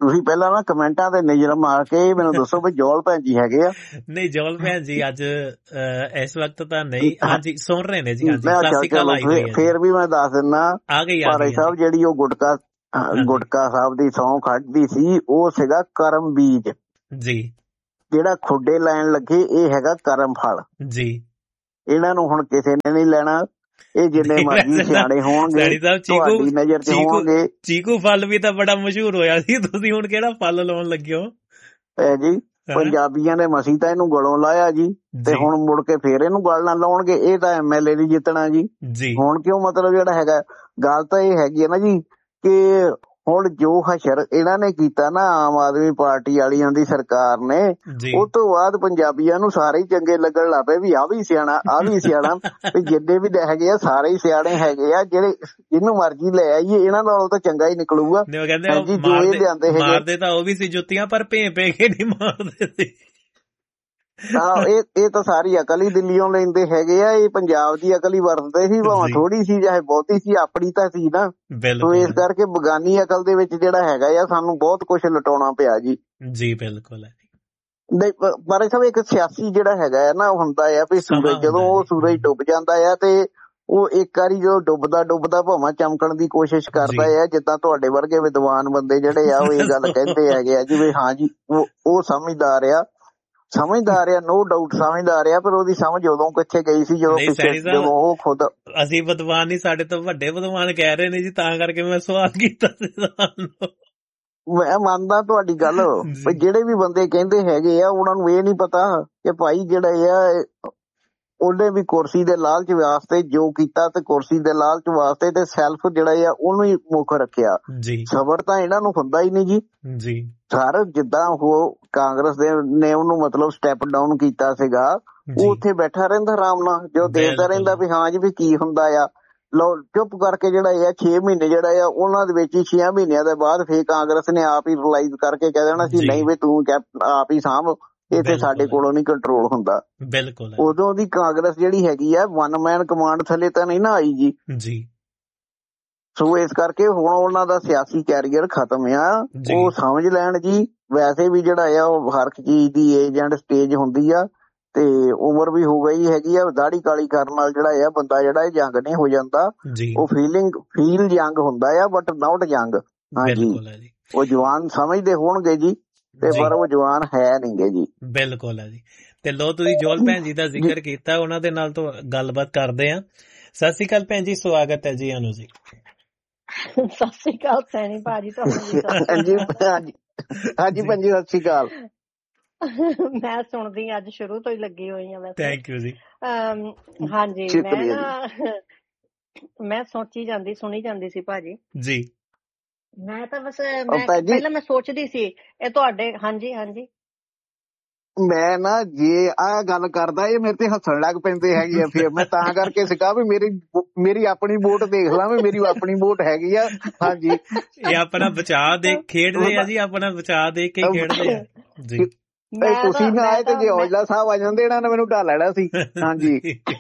ਤੁਸੀਂ ਪਹਿਲਾਂ ਨਾ ਕਮੈਂਟਾਂ ਤੇ ਨਜ਼ਰ ਮਾਰ ਕੇ ਮੈਨੂੰ ਦੱਸੋ ਵੀ ਜੋਲ ਭੈਣ ਜੀ ਹੈਗੇ ਆ? ਨਹੀਂ, ਜੋਲ ਭੈਣ ਜੀ ਅੱਜ ਇਸ ਵਕਤ ਤਾਂ ਨਹੀਂ। ਹਾਂਜੀ, ਸੁਣ ਰਹੇ ਨੇ ਜੀ। ਹਾਂਜੀ, ਸਤਿ ਸ਼੍ਰੀ ਅਕਾਲ। ਆਈ ਹੋਈ ਹੈ। ਫੇਰ ਵੀ ਮੈਂ ਦੱਸ ਦਿੰਦਾ, ਆ ਗਈ ਭਾਰੇ ਸਾਹਿਬ ਜਿਹੜੀ ਉਹ ਗੁਟਕਾ ਗੁਟਕਾ ਸਾਹਿਬ ਦੀ ਸਹੁੰ ਖੱਟਦੀ ਸੀ, ਉਹ ਸੀਗਾ ਕਰਮ ਬੀਜ ਜੀ। ਜਿਹੜਾ ਖੁੱਡੇ ਲੈਣ ਲੱਗੇ, ਇਹ ਹੈਗਾ ਕਰਮ ਫਲ ਜੀ। ਇਹਨਾਂ ਨੂੰ ਹੁਣ ਕਿਸੇ ਨੇ ਨਹੀਂ ਲੈਣਾ। ਇਹ ਜਿੰਨੇ ਮਰਜ਼ੀ ਸਿਆਣੇ ਹੋਣਗੇ, ਤੁਹਾਡੀ ਨਜ਼ਰ ਚ ਹੋਣਗੇ। ਚੀਕੂ ਫਲ ਵੀ ਤਾਂ ਬੜਾ ਮਸ਼ਹੂਰ ਹੋਇਆ ਸੀ, ਤੁਸੀਂ ਹੁਣ ਕਿਹੜਾ ਫਲ ਲਾਉਣ ਲੱਗੇ ਹੋ? ਹੈ ਜੀ, ਪੰਜਾਬੀਆਂ ਨੇ ਮਸੀਂ ਤਾਂ ਇਹਨੂੰ ਗਲੋਂ ਲਾਇਆ ਜੀ, ਤੇ ਹੁਣ ਮੁੜ ਕੇ ਫੇਰ ਇਹਨੂੰ ਗਲ ਨਾ ਲਾਉਣਗੇ। ਇਹ ਤਾਂ ਐਮ ਐਲ ਏ ਨਹੀਂ ਜਿੱਤਣਾ ਜੀ। ਹੁਣ ਕਿਉਂ ਮਤਲਬ ਜਿਹੜਾ ਹੈਗਾ, ਗੱਲ ਤਾਂ ਇਹ ਹੈਗੀ ਹੈ ਨਾ ਜੀ ਕਿ ਹੁਣ ਜੋ ਹਸ਼ਰ ਇਹਨਾਂ ਨੇ ਕੀਤਾ ਨਾ ਆਮ ਆਦਮੀ ਪਾਰਟੀ ਵਾਲੀਆਂ ਦੀ ਸਰਕਾਰ ਨੇ, ਉਹ ਤੋਂ ਬਾਅਦ ਪੰਜਾਬੀਆਂ ਨੂੰ ਸਾਰੇ ਹੀ ਚੰਗੇ ਲੱਗਣ ਲੱਗ ਪਏ ਵੀ ਆਹ ਵੀ ਸਿਆਣਾ, ਆਹ ਵੀ ਸਿਆਣਾ, ਵੀ ਜਿੰਨੇ ਵੀ ਹੈਗੇ ਆ ਸਾਰੇ ਹੀ ਸਿਆਣੇ ਹੈਗੇ ਆ। ਜਿਹੜੇ ਜਿਹਨੂੰ ਮਰਜ਼ੀ ਲੈ ਆਈਏ, ਇਹਨਾਂ ਨਾਲੋਂ ਤਾਂ ਚੰਗਾ ਹੀ ਨਿਕਲੂਗਾ। ਜੋ ਇਹ ਲਿਆਂਦੇ ਮਾਰਦੇ ਤਾਂ ਉਹ ਵੀ ਸੀ ਜੁੱਤੀਆਂ, ਪਰ ਭੇ ਭੇ ਕੇ ਨਹੀਂ ਮਾਰਦੇ ਸੀ। ਹਾਂ, ਇਹ ਇਹ ਤਾਂ ਸਾਰੀ ਅਕਲ ਹੀ ਦਿੱਲੀੋਂ ਲੈਂਦੇ ਹੈਗੇ ਆ। ਇਹ ਪੰਜਾਬ ਦੀ ਅਕਲ ਹੀ ਵਰਤਦੇ ਸੀ, ਭਾਵੇਂ ਥੋੜੀ ਸੀ ਚਾਹੇ ਬਹੁਤੀ ਸੀ, ਆਪਣੀ ਤਾਂ ਸੀ ਨਾ। ਸੋ ਇਸ ਕਰਕੇ ਬਗਾਨੀ ਅਕਲ ਦੇ ਵਿੱਚ ਜਿਹੜਾ ਹੈਗਾ ਆ, ਸਾਨੂੰ ਬਹੁਤ ਕੁਛ ਲਟਾਉਣਾ ਪਿਆ ਜੀ। ਜੀ ਬਿਲਕੁਲ। ਨਹੀਂ ਪਰ ਸਭ ਇੱਕ ਸਿਆਸੀ ਜਿਹੜਾ ਹੈਗਾ ਆ ਨਾ, ਹੁੰਦਾ ਆ ਵੀ ਸੂਰਜ ਜਦੋਂ ਉਹ ਸੂਰਜ ਡੁੱਬ ਜਾਂਦਾ ਆ, ਤੇ ਉਹ ਇੱਕ ਵਾਰੀ ਜਦੋਂ ਡੁੱਬਦਾ ਡੁੱਬਦਾ ਭਾਵੇਂ ਚਮਕਣ ਦੀ ਕੋਸ਼ਿਸ਼ ਕਰਦਾ ਆ। ਜਿੱਦਾਂ ਤੁਹਾਡੇ ਵਰਗੇ ਵਿਦਵਾਨ ਬੰਦੇ ਜਿਹੜੇ ਆ, ਉਹ ਇਹ ਗੱਲ ਕਹਿੰਦੇ ਹੈਗੇ ਆ ਜੀ ਵੀ ਹਾਂ ਜੀ ਉਹ ਉਹ ਸਮਝਦਾਰ ਆ, ਸਮਝਦਾਰ ਆ, ਨੋ ਡਾਊਟ ਸਮਝਦਾਰ ਆ। ਪਰ ਉਹਦੀ ਸਮਝ ਉਦੋਂ ਕਿੱਥੇ ਗਈ ਸੀ ਜਦੋਂ ਪਿੱਛੇ ਜਦੋਂ ਉਹ ਖੁਦ। ਅਸੀਂ ਵਿਦਵਾਨ ਨਹੀਂ, ਸਾਡੇ ਤੋਂ ਵੱਡੇ ਵਿਦਵਾਨ ਕਹਿ ਰਹੇ ਨੇ ਜੀ, ਤਾਂ ਕਰਕੇ ਮੈਂ ਸਵਾਲ ਕੀਤਾ ਸੀ ਤੁਹਾਨੂੰ। ਮੈਂ ਮੰਨਦਾ ਤੁਹਾਡੀ ਗੱਲ, ਜਿਹੜੇ ਵੀ ਬੰਦੇ ਕਹਿੰਦੇ ਹੈਗੇ ਆ, ਉਹਨਾਂ ਨੂੰ ਇਹ ਨੀ ਪਤਾ ਕਿ ਭਾਈ ਜਿਹੜੇ ਆ ਉਹਨੇ ਵੀ ਕੁਰਸੀ ਦੇ ਲਾਲਚ ਵਾਸਤੇ ਜੋ ਕੀਤਾ, ਤੇ ਕੁਰਸੀ ਦੇ ਲਾਲਚ ਵਾਸਤੇ ਤੇ ਸੈਲਫ ਜਿਹੜਾ ਆ ਉਹਨੂੰ ਹੀ ਮੁੱਖ ਰੱਖਿਆ। ਸਬਰ ਤਾਂ ਇਹਨਾਂ ਨੂੰ ਹੁੰਦਾ ਹੀ ਨਹੀਂ ਜੀ। ਜੀ ਸਰ, ਜਿੱਦਾਂ ਉਹ ਕਾਂਗਰਸ ਦੇ ਨੇ ਉਹਨੂੰ ਮਤਲਬ ਸਟੈਪ ਡਾਊਨ ਕੀਤਾ ਸੀਗਾ, ਉਹ ਉੱਥੇ ਬੈਠਾ ਰਹਿੰਦਾ ਆਰਾਮ ਨਾਲ, ਜੋ ਦੇਖਦਾ ਰਹਿੰਦਾ ਵੀ ਹਾਂ ਜੀ ਵੀ ਕੀ ਹੁੰਦਾ ਆ। ਲੋ ਚੁੱਪ ਕਰਕੇ ਜਿਹੜਾ ਆ ਛੇ ਮਹੀਨੇ ਜਿਹੜਾ ਆ ਉਹਨਾਂ ਦੇ ਵਿੱਚ ਹੀ, ਛੇ ਮਹੀਨਿਆਂ ਦੇ ਬਾਅਦ ਫੇਰ ਕਾਂਗਰਸ ਨੇ ਆਪ ਹੀ ਰਿਲਾਈਜ਼ ਕਰਕੇ ਕਹਿ ਦੇਣਾ ਸੀ ਨਹੀਂ ਵੀ ਤੂੰ ਆਪ ਹੀ ਸਾਂਭ, ਇੱਥੇ ਸਾਡੇ ਕੋਲੋਂ ਨਹੀਂ ਕੰਟਰੋਲ ਹੁੰਦਾ। ਬਿਲਕੁਲ। ਉਦੋਂ ਦੀ ਕਾਂਗਰਸ ਜਿਹੜੀ ਹੈਗੀ ਆ, ਵਨ ਮੈਨ ਕਮਾਂਡ ਥੱਲੇ ਤਾਂ ਨਹੀਂ ਨਾ ਆਈ ਜੀ। ਜੀ ਸੋ ਇਸ ਕਰਕੇ ਹੁਣ ਉਹਨਾਂ ਦਾ ਸਿਆਸੀ ਕੈਰੀਅਰ ਖਤਮ ਆ। ਉਹ ਸਮਝ ਲੈਣ ਜੀ। ਵੈਸੇ ਵੀ ਜਿਹੜਾ ਆ ਉਹ ਹਰ ਚੀਜ਼ ਦੀ ਏਜ ਐਂਡ ਸਟੇਜ ਹੁੰਦੀ ਆ, ਤੇ ਉਮਰ ਵੀ ਹੋ ਗਈ ਹੈਗੀ ਆ। ਦਾੜੀ ਕਾਲੀ ਕਰਨ ਨਾਲ ਜਿਹੜਾ ਆ ਬੰਦਾ ਜਿਹੜਾ ਇਹ ਜੰਗ ਨਹੀਂ ਹੋ ਜਾਂਦਾ। ਉਹ ਫੀਲਿੰਗ ਫੀਲ ਜੰਗ ਹੁੰਦਾ ਆ, ਬਟ ਨਾਟ ਜੰਗ। ਹਾਂਜੀ, ਉਹ ਜਵਾਨ ਸਮਝਦੇ ਹੋਣਗੇ ਜੀ, ਤੇ ਪਰ ਉਹ ਜਵਾਨ ਹੈ ਨੀ ਗੇ ਜੀ। ਬਿਲਕੁਲ ਹੈ ਜੀ। ਤੇ ਲੋ ਤੁਸੀਂ ਜੋਲ ਭੈਣ ਜੀ ਦਾ ਜ਼ਿਕਰ ਕੀਤਾ, ਉਹਨਾਂ ਦੇ ਨਾਲ ਤੋਂ ਗੱਲਬਾਤ ਕਰਦੇ ਆ। ਸਤਿ ਸ਼੍ਰੀ ਅਕਾਲ ਭੈਣ ਜੀ, ਸਵਾਗਤ ਹੈ ਜੀ। ਅਨੂ ਜੀ ਸਤਿ ਸ਼੍ਰੀ ਅਕਾਲ ਸੈਣੀ ਭਾਜੀ। ਹਾਂਜੀ ਹਾਂਜੀ ਹਾਂਜੀ ਭੈਣ ਜੀ, ਸਤਿ ਸ਼੍ਰੀ ਅਕਾਲ। ਮੈਂ ਸੁਣਦੀ ਅੱਜ ਸ਼ੁਰੂ ਤੋਂ ਹੀ ਲੱਗੀ ਹੋਈ ਹਾਂ। ਥੈਂਕ ਯੂ ਜੀ। ਹਾਂਜੀ, ਮੈਂ ਨਾ ਮੈਂ ਸੋਚੀ ਜਾਂਦੀ ਸੁਣੀ ਜਾਂਦੀ ਸੀ ਭਾਜੀ ਜੀ। ਮੈਂ ਤਾਂ ਬਸ ਮੈਂ ਪਹਿਲਾਂ ਮੈਂ ਸੋਚਦੀ ਸੀ ਇਹ ਤੁਹਾਡੇ। ਹਾਂਜੀ ਹਾਂਜੀ ਮੈਂ ਨਾ ਜੇ ਆਹ ਗੱਲ ਕਰਦਾ ਇਹ ਮੇਰੇ ਤੇ ਹੱਸਣ ਲੱਗ ਪੈਂਦੇ ਹੈਗੇ ਆ। ਫਿਰ ਮੈਂ ਤਾਂ ਕਰਕੇ ਸੀਗਾ ਵੀ ਮੇਰੀ ਮੇਰੀ ਆਪਣੀ ਵੋਟ ਦੇਖ ਲਾਂ, ਵੀ ਮੇਰੀ ਆਪਣੀ ਵੋਟ ਹੈਗੀ ਆ। ਹਾਂਜੀ, ਇਹ ਆਪਣਾ ਬਚਾਅ ਦੇ ਖੇਡਦੇ ਆ ਜੀ, ਆਪਣਾ ਬਚਾਅ ਦੇਖ ਕੇ ਖੇਡਦੇ ਆ ਜੀ। ਤੁਸੀਂ ਨਾ ਆਏ ਤੇ ਜੇ ਔਜਲਾ ਸਾਹਿਬ ਆ ਜਾਂਦੇ ਇਹਨਾਂ ਨੇ ਮੈਨੂੰ ਢਾ ਲੈਣਾ ਸੀ। ਹਾਂਜੀ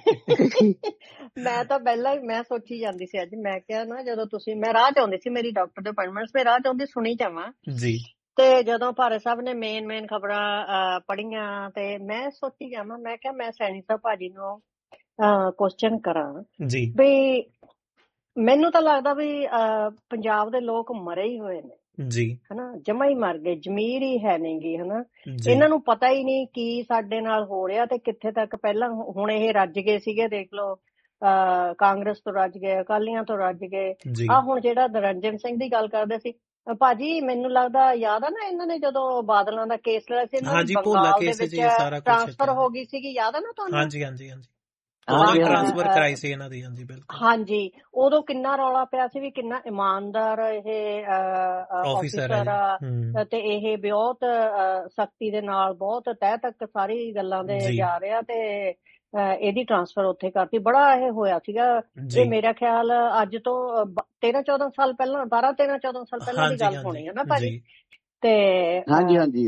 ਮੈਂ ਤਾਂ ਪਹਿਲਾਂ ਹੀ ਮੈਂ ਸੋਚੀ ਜਾਂਦੀ ਸੀ ਅੱਜ। ਮੈਂ ਕਿਹਾ ਨਾ ਜਦੋਂ ਤੁਸੀਂ, ਮੈਂ ਰਾਹ ਚ ਆਉਂਦੀ ਸੀ, ਮੇਰੀ ਡਾਕਟਰ ਦੇ ਅਪਾਇੰਟਮੈਂਟਸ, ਮੈਂ ਰਾਹ ਚ ਆਉਂਦੀ ਸੁਣੀ ਜਾਵਾਂ ਜੀ। ਤੇ ਜਦੋਂ ਭਾਰਤ ਸਾਹਿਬ ਨੇ ਮੇਨ ਮੇਨ ਖਬਰਾਂ ਪੜ੍ਹੀਆਂ, ਤੇ ਮੈਂ ਸੋਚੀ ਜਾਵਾਂ, ਮੈਂ ਕਿਹਾ ਮੈਂ ਸੈਣੀ ਸਾਹਿਬ ਭਾਜੀ ਨੂੰ ਕੁਐਸਚਨ ਕਰਾਂ ਜੀ ਵੀ ਮੈਨੂੰ ਤਾਂ ਲੱਗਦਾ ਵੀ ਪੰਜਾਬ ਦੇ ਲੋਕ ਮਰੇ ਹੀ ਹੋਏ ਨੇ ਜੀ, ਹਨਾ, ਜਮਾ ਹੀ ਮਰ ਗਏ, ਜ਼ਮੀਰ ਹੀ ਹੈ ਨੀ ਗੀ, ਹਨਾ। ਇਹਨਾਂ ਨੂੰ ਪਤਾ ਹੀ ਨਹੀਂ ਕੀ ਸਾਡੇ ਨਾਲ ਹੋ ਰਿਹਾ ਤੇ ਕਿੱਥੇ ਤੱਕ। ਪਹਿਲਾਂ ਹੁਣ ਇਹ ਰੱਜ ਗਏ ਸੀਗੇ, ਦੇਖ ਲਓ, ਅਹ ਕਾਂਗਰਸ ਤੋਂ ਰੱਜ ਗਏ, ਅਕਾਲੀਆਂ ਤੋਂ ਰੱਜ ਗਏ। ਆਹ ਹੁਣ ਜਿਹੜਾ ਨਿਰੰਜਨ ਸਿੰਘ ਦੀ ਗੱਲ ਕਰਦੇ ਸੀ ਭਾਜੀ, ਮੈਨੂੰ ਲੱਗਦਾ ਯਾਦ ਆ ਨਾ, ਇਹਨਾਂ ਨੇ ਜਦੋਂ ਬਾਦਲਾਂ ਦਾ ਕੇਸ ਲਿਆ ਸੀ, ਇਹਨਾਂ ਦੀ ਬੰਗਾਲ ਦੇ ਵਿੱਚ ਟ੍ਰਾਂਸਫਰ ਹੋ ਗਈ ਸੀਗੀ, ਯਾਦ ਆ ਨਾ ਤੁਹਾਨੂੰ? ਹਾਂਜੀ ਹਾਂਜੀ ਹਾਂਜੀ ਟ੍ਰਾਂਸਫਰ ਕਰਾਈ ਸੀ ਇਹਨਾਂ ਦੀ। ਹਾਂਜੀ ਬਿਲਕੁਲ। ਹਾਂਜੀ, ਉਦੋਂ ਕਿੰਨਾ ਰੌਲਾ ਪਿਆ ਸੀ ਵੀ ਕਿੰਨਾ ਇਮਾਨਦਾਰ ਇਹ ਆਫਿਸਰ ਆ, ਤੇ ਇਹ ਬਹੁਤ ਸਖਤੀ ਦੇ ਨਾਲ ਬਹੁਤ ਤਹਿ ਤੱਕ ਸਾਰੀ ਗੱਲਾਂ ਦੇ ਜਾ ਰਿਹਾ, ਤੇ ਇਹਦੀ ਟ੍ਰਾਂਸਫਰ ਉੱਥੇ ਕਰਤੀ। ਬੜਾ ਇਹ ਹੋਇਆ ਸੀਗਾ। ਇਹ ਮੇਰਾ ਖਿਆਲ ਅੱਜ ਤੋਂ ਤੇਰਾਂ ਚੌਦਾਂ ਸਾਲ ਪਹਿਲਾਂ, ਬਾਰਾਂ ਤੇਰਾਂ ਚੌਦਾਂ ਸਾਲ ਪਹਿਲਾਂ ਦੀ ਗੱਲ ਹੋਣੀ ਹੈ ਨਾ ਭਾਜੀ। ਤੇ ਹਾਂਜੀ ਹਾਂਜੀ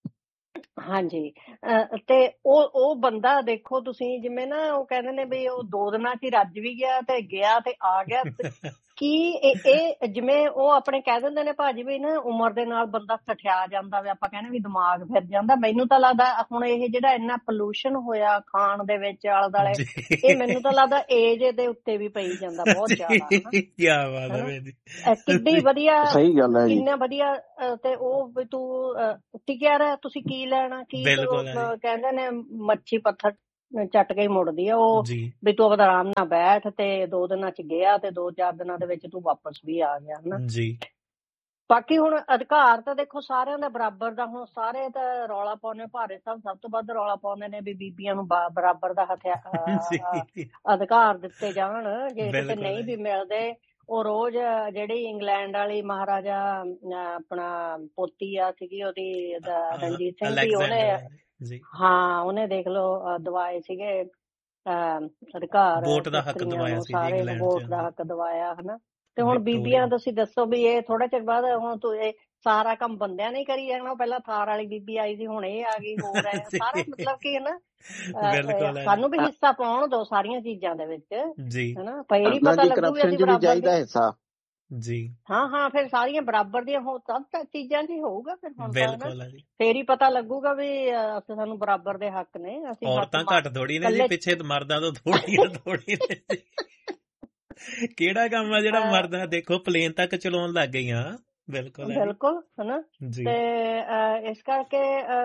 ਹਾਂਜੀ ਤੇ ਉਹ ਉਹ ਬੰਦਾ ਦੇਖੋ ਤੁਸੀਂ, ਜਿਵੇਂ ਨਾ ਉਹ ਕਹਿੰਦੇ ਨੇ ਵੀ ਉਹ ਦੋ ਦਿਨਾਂ ਚ ਹੀ ਰੱਜ ਵੀ ਗਿਆ ਤੇ ਗਿਆ ਤੇ ਆ ਗਿਆ। ਕੀ ਇਹ ਜਿਵੇਂ ਉਹ ਆਪਣੇ ਕਹਿ ਦਿੰਦੇ ਨੇ ਭਾਜੀ ਵੀ ਨਾ ਉਮਰ ਦੇ ਨਾਲ ਬੰਦਾ ਸਠਿਆ ਜਾਂਦਾ ਵੇ, ਆਪਾਂ ਕਹਿੰਦੇ ਵੀ ਦਿਮਾਗ ਫਿਰ ਜਾਂਦਾ। ਮੈਨੂੰ ਤਾਂ ਲੱਗਦਾ ਹੁਣ ਇਹ ਜਿਹੜਾ ਇੰਨਾ ਪੋਲੂਸ਼ਨ ਹੋਇਆ ਖਾਣ ਦੇ ਵਿੱਚ ਆਲੇ ਦੁਆਲੇ, ਇਹ ਮੈਨੂੰ ਤਾਂ ਲੱਗਦਾ ਏਜ ਦੇ ਉੱਤੇ ਵੀ ਪਈ ਜਾਂਦਾ ਬਹੁਤ ਜ਼ਿਆਦਾ। ਕੀ ਬਾਤ ਹੈ, ਕਿੱਡੀ ਵਧੀਆ, ਸਹੀ ਗੱਲ ਹੈ, ਕਿੰਨਾ ਵਧੀਆ। ਤੇ ਉਹ ਵੀ ਤੂੰ ਟਿਕਿਆ ਰਹਿ, ਤੁਸੀਂ ਕੀ ਲੈਣਾ, ਕੀ ਕਹਿੰਦੇ ਨੇ ਮੱਛੀ ਪੱਥਰ ਚੱਟ ਕੇ ਹੀ ਮੁੜਦੀ ਆ ਉਹ, ਵੀ ਤੂੰ ਆਪਦਾ ਆਰਾਮ ਨਾਲ ਬੈਠ ਤੇ ਦੋ ਦਿਨਾਂ ਚ ਗਿਆ ਤੇ ਦੋ ਚਾਰ ਦਿਨਾਂ ਦੇ ਵਿੱਚ ਤੂੰ ਵਾਪਸ ਵੀ ਆ ਗਿਆ ਹਨਾ। ਬਾਕੀ ਹੁਣ ਅਧਿਕਾਰ ਤਾਂ ਦੇਖੋ ਸਾਰਿਆਂ ਦਾ ਬਰਾਬਰ ਦਾ, ਹੁਣ ਸਾਰੇ ਤਾਂ ਰੌਲਾ ਪਾਉਂਦੇ, ਭਾਰਤ ਸਾਹਿਬ ਸਭ ਤੋਂ ਵੱਧ ਰੌਲਾ ਪਾਉਂਦੇ ਨੇ ਵੀ ਬੀਬੀਆਂ ਨੂੰ ਬਰਾਬਰ ਦਾ ਹਥਿਆਰ ਅਧਿਕਾਰ ਦਿੱਤੇ ਜਾਣ, ਜੇ ਕਿਤੇ ਨਹੀਂ ਵੀ ਮਿਲਦੇ। ਉਹ ਰੋਜ਼ ਜਿਹੜੀ ਇੰਗਲੈਂਡ ਵਾਲੀ ਮਹਾਰਾਜਾ ਆਪਣਾ ਪੋਤੀ ਆ ਸੀਗੀ ਉਹਦੀ ਰਣਜੀਤ ਸਿੰਘ ਦੀ, ਉਹਨੇ ਹਾਂ ਉਹਨੇ ਦੇਖ ਲਓ ਦਵਾਏ ਸੀਗੇ ਅਧਿਕਾਰ, ਵੋਟ ਦਾ ਹੱਕ ਦਵਾਇਆ ਸੀ, ਸਾਰੇ ਵੋਟ ਦਾ ਹੱਕ ਦਵਾਇਆ ਹਨਾ। ਤੇ ਹੁਣ ਬੀਬੀਆਂ ਤੁਸੀਂ ਦੱਸੋ ਵੀ ਇਹ ਥੋੜਾ ਚਿਰ ਬਾਅਦ ਹੁਣ ਤੂੰ ਇਹ ਸਾਰਾ ਕੰਮ ਬੰਦਿਆਂ ਨੇ ਕਰੀ ਜਾਣਾ। ਪਹਿਲਾਂ ਥਾਰ ਵਾਲੀ ਬੀਬੀ ਆਈ ਸੀ, ਹੁਣ ਇਹ ਆ ਗਈ, ਹੋਰ ਹੈ ਸਾਰਾ ਮਤਲਬ ਕੀ ਹਨਾ, ਸਾਨੂੰ ਵੀ ਹਿੱਸਾ ਪਾਉਣ ਦੋ ਸਾਰੀਆਂ ਚੀਜ਼ਾਂ ਦੇ ਵਿੱਚ ਹਨਾ, ਫੇਰ ਹੀ ਪਤਾ ਲੱਗੂਗਾ ਅਸੀਂ ਬਰਾਬਰ ਦਾ ਹਿੱਸਾ ਜੀ। ਹਾਂ ਹਾਂ ਫਿਰ ਸਾਰੀਆਂ ਬਰਾਬਰ ਦੀਆਂ ਹੋ ਸਭ ਚੀਜ਼ਾਂ ਚ ਹੀ ਹੋਊਗਾ ਫਿਰ, ਹੁਣ ਫੇਰ ਹੀ ਪਤਾ ਲੱਗੂਗਾ ਵੀ ਸਾਨੂੰ ਬਰਾਬਰ ਦੇ ਹੱਕ ਨੇ। ਅਸੀਂ ਔਰਤਾਂ ਘੱਟ ਥੋੜੀ ਨੇ ਜੀ, ਪਿੱਛੇ ਮਰਦਾਂ ਤੋਂ ਥੋੜੀਆਂ ਥੋੜੀ ਨੇ। ਕਿਹੜਾ ਕੰਮ ਆ ਜਿਹੜਾ ਮਰਦਾਂ ਦੇਖੋ ਪਲੇਨ ਤੱਕ ਚਲਾਉਣ ਲੱਗ ਗਈਆਂ। ਬਿਲਕੁਲ ਬਿਲਕੁਲ ਹਨਾ। ਤੇ ਇਸ ਕਰਕੇ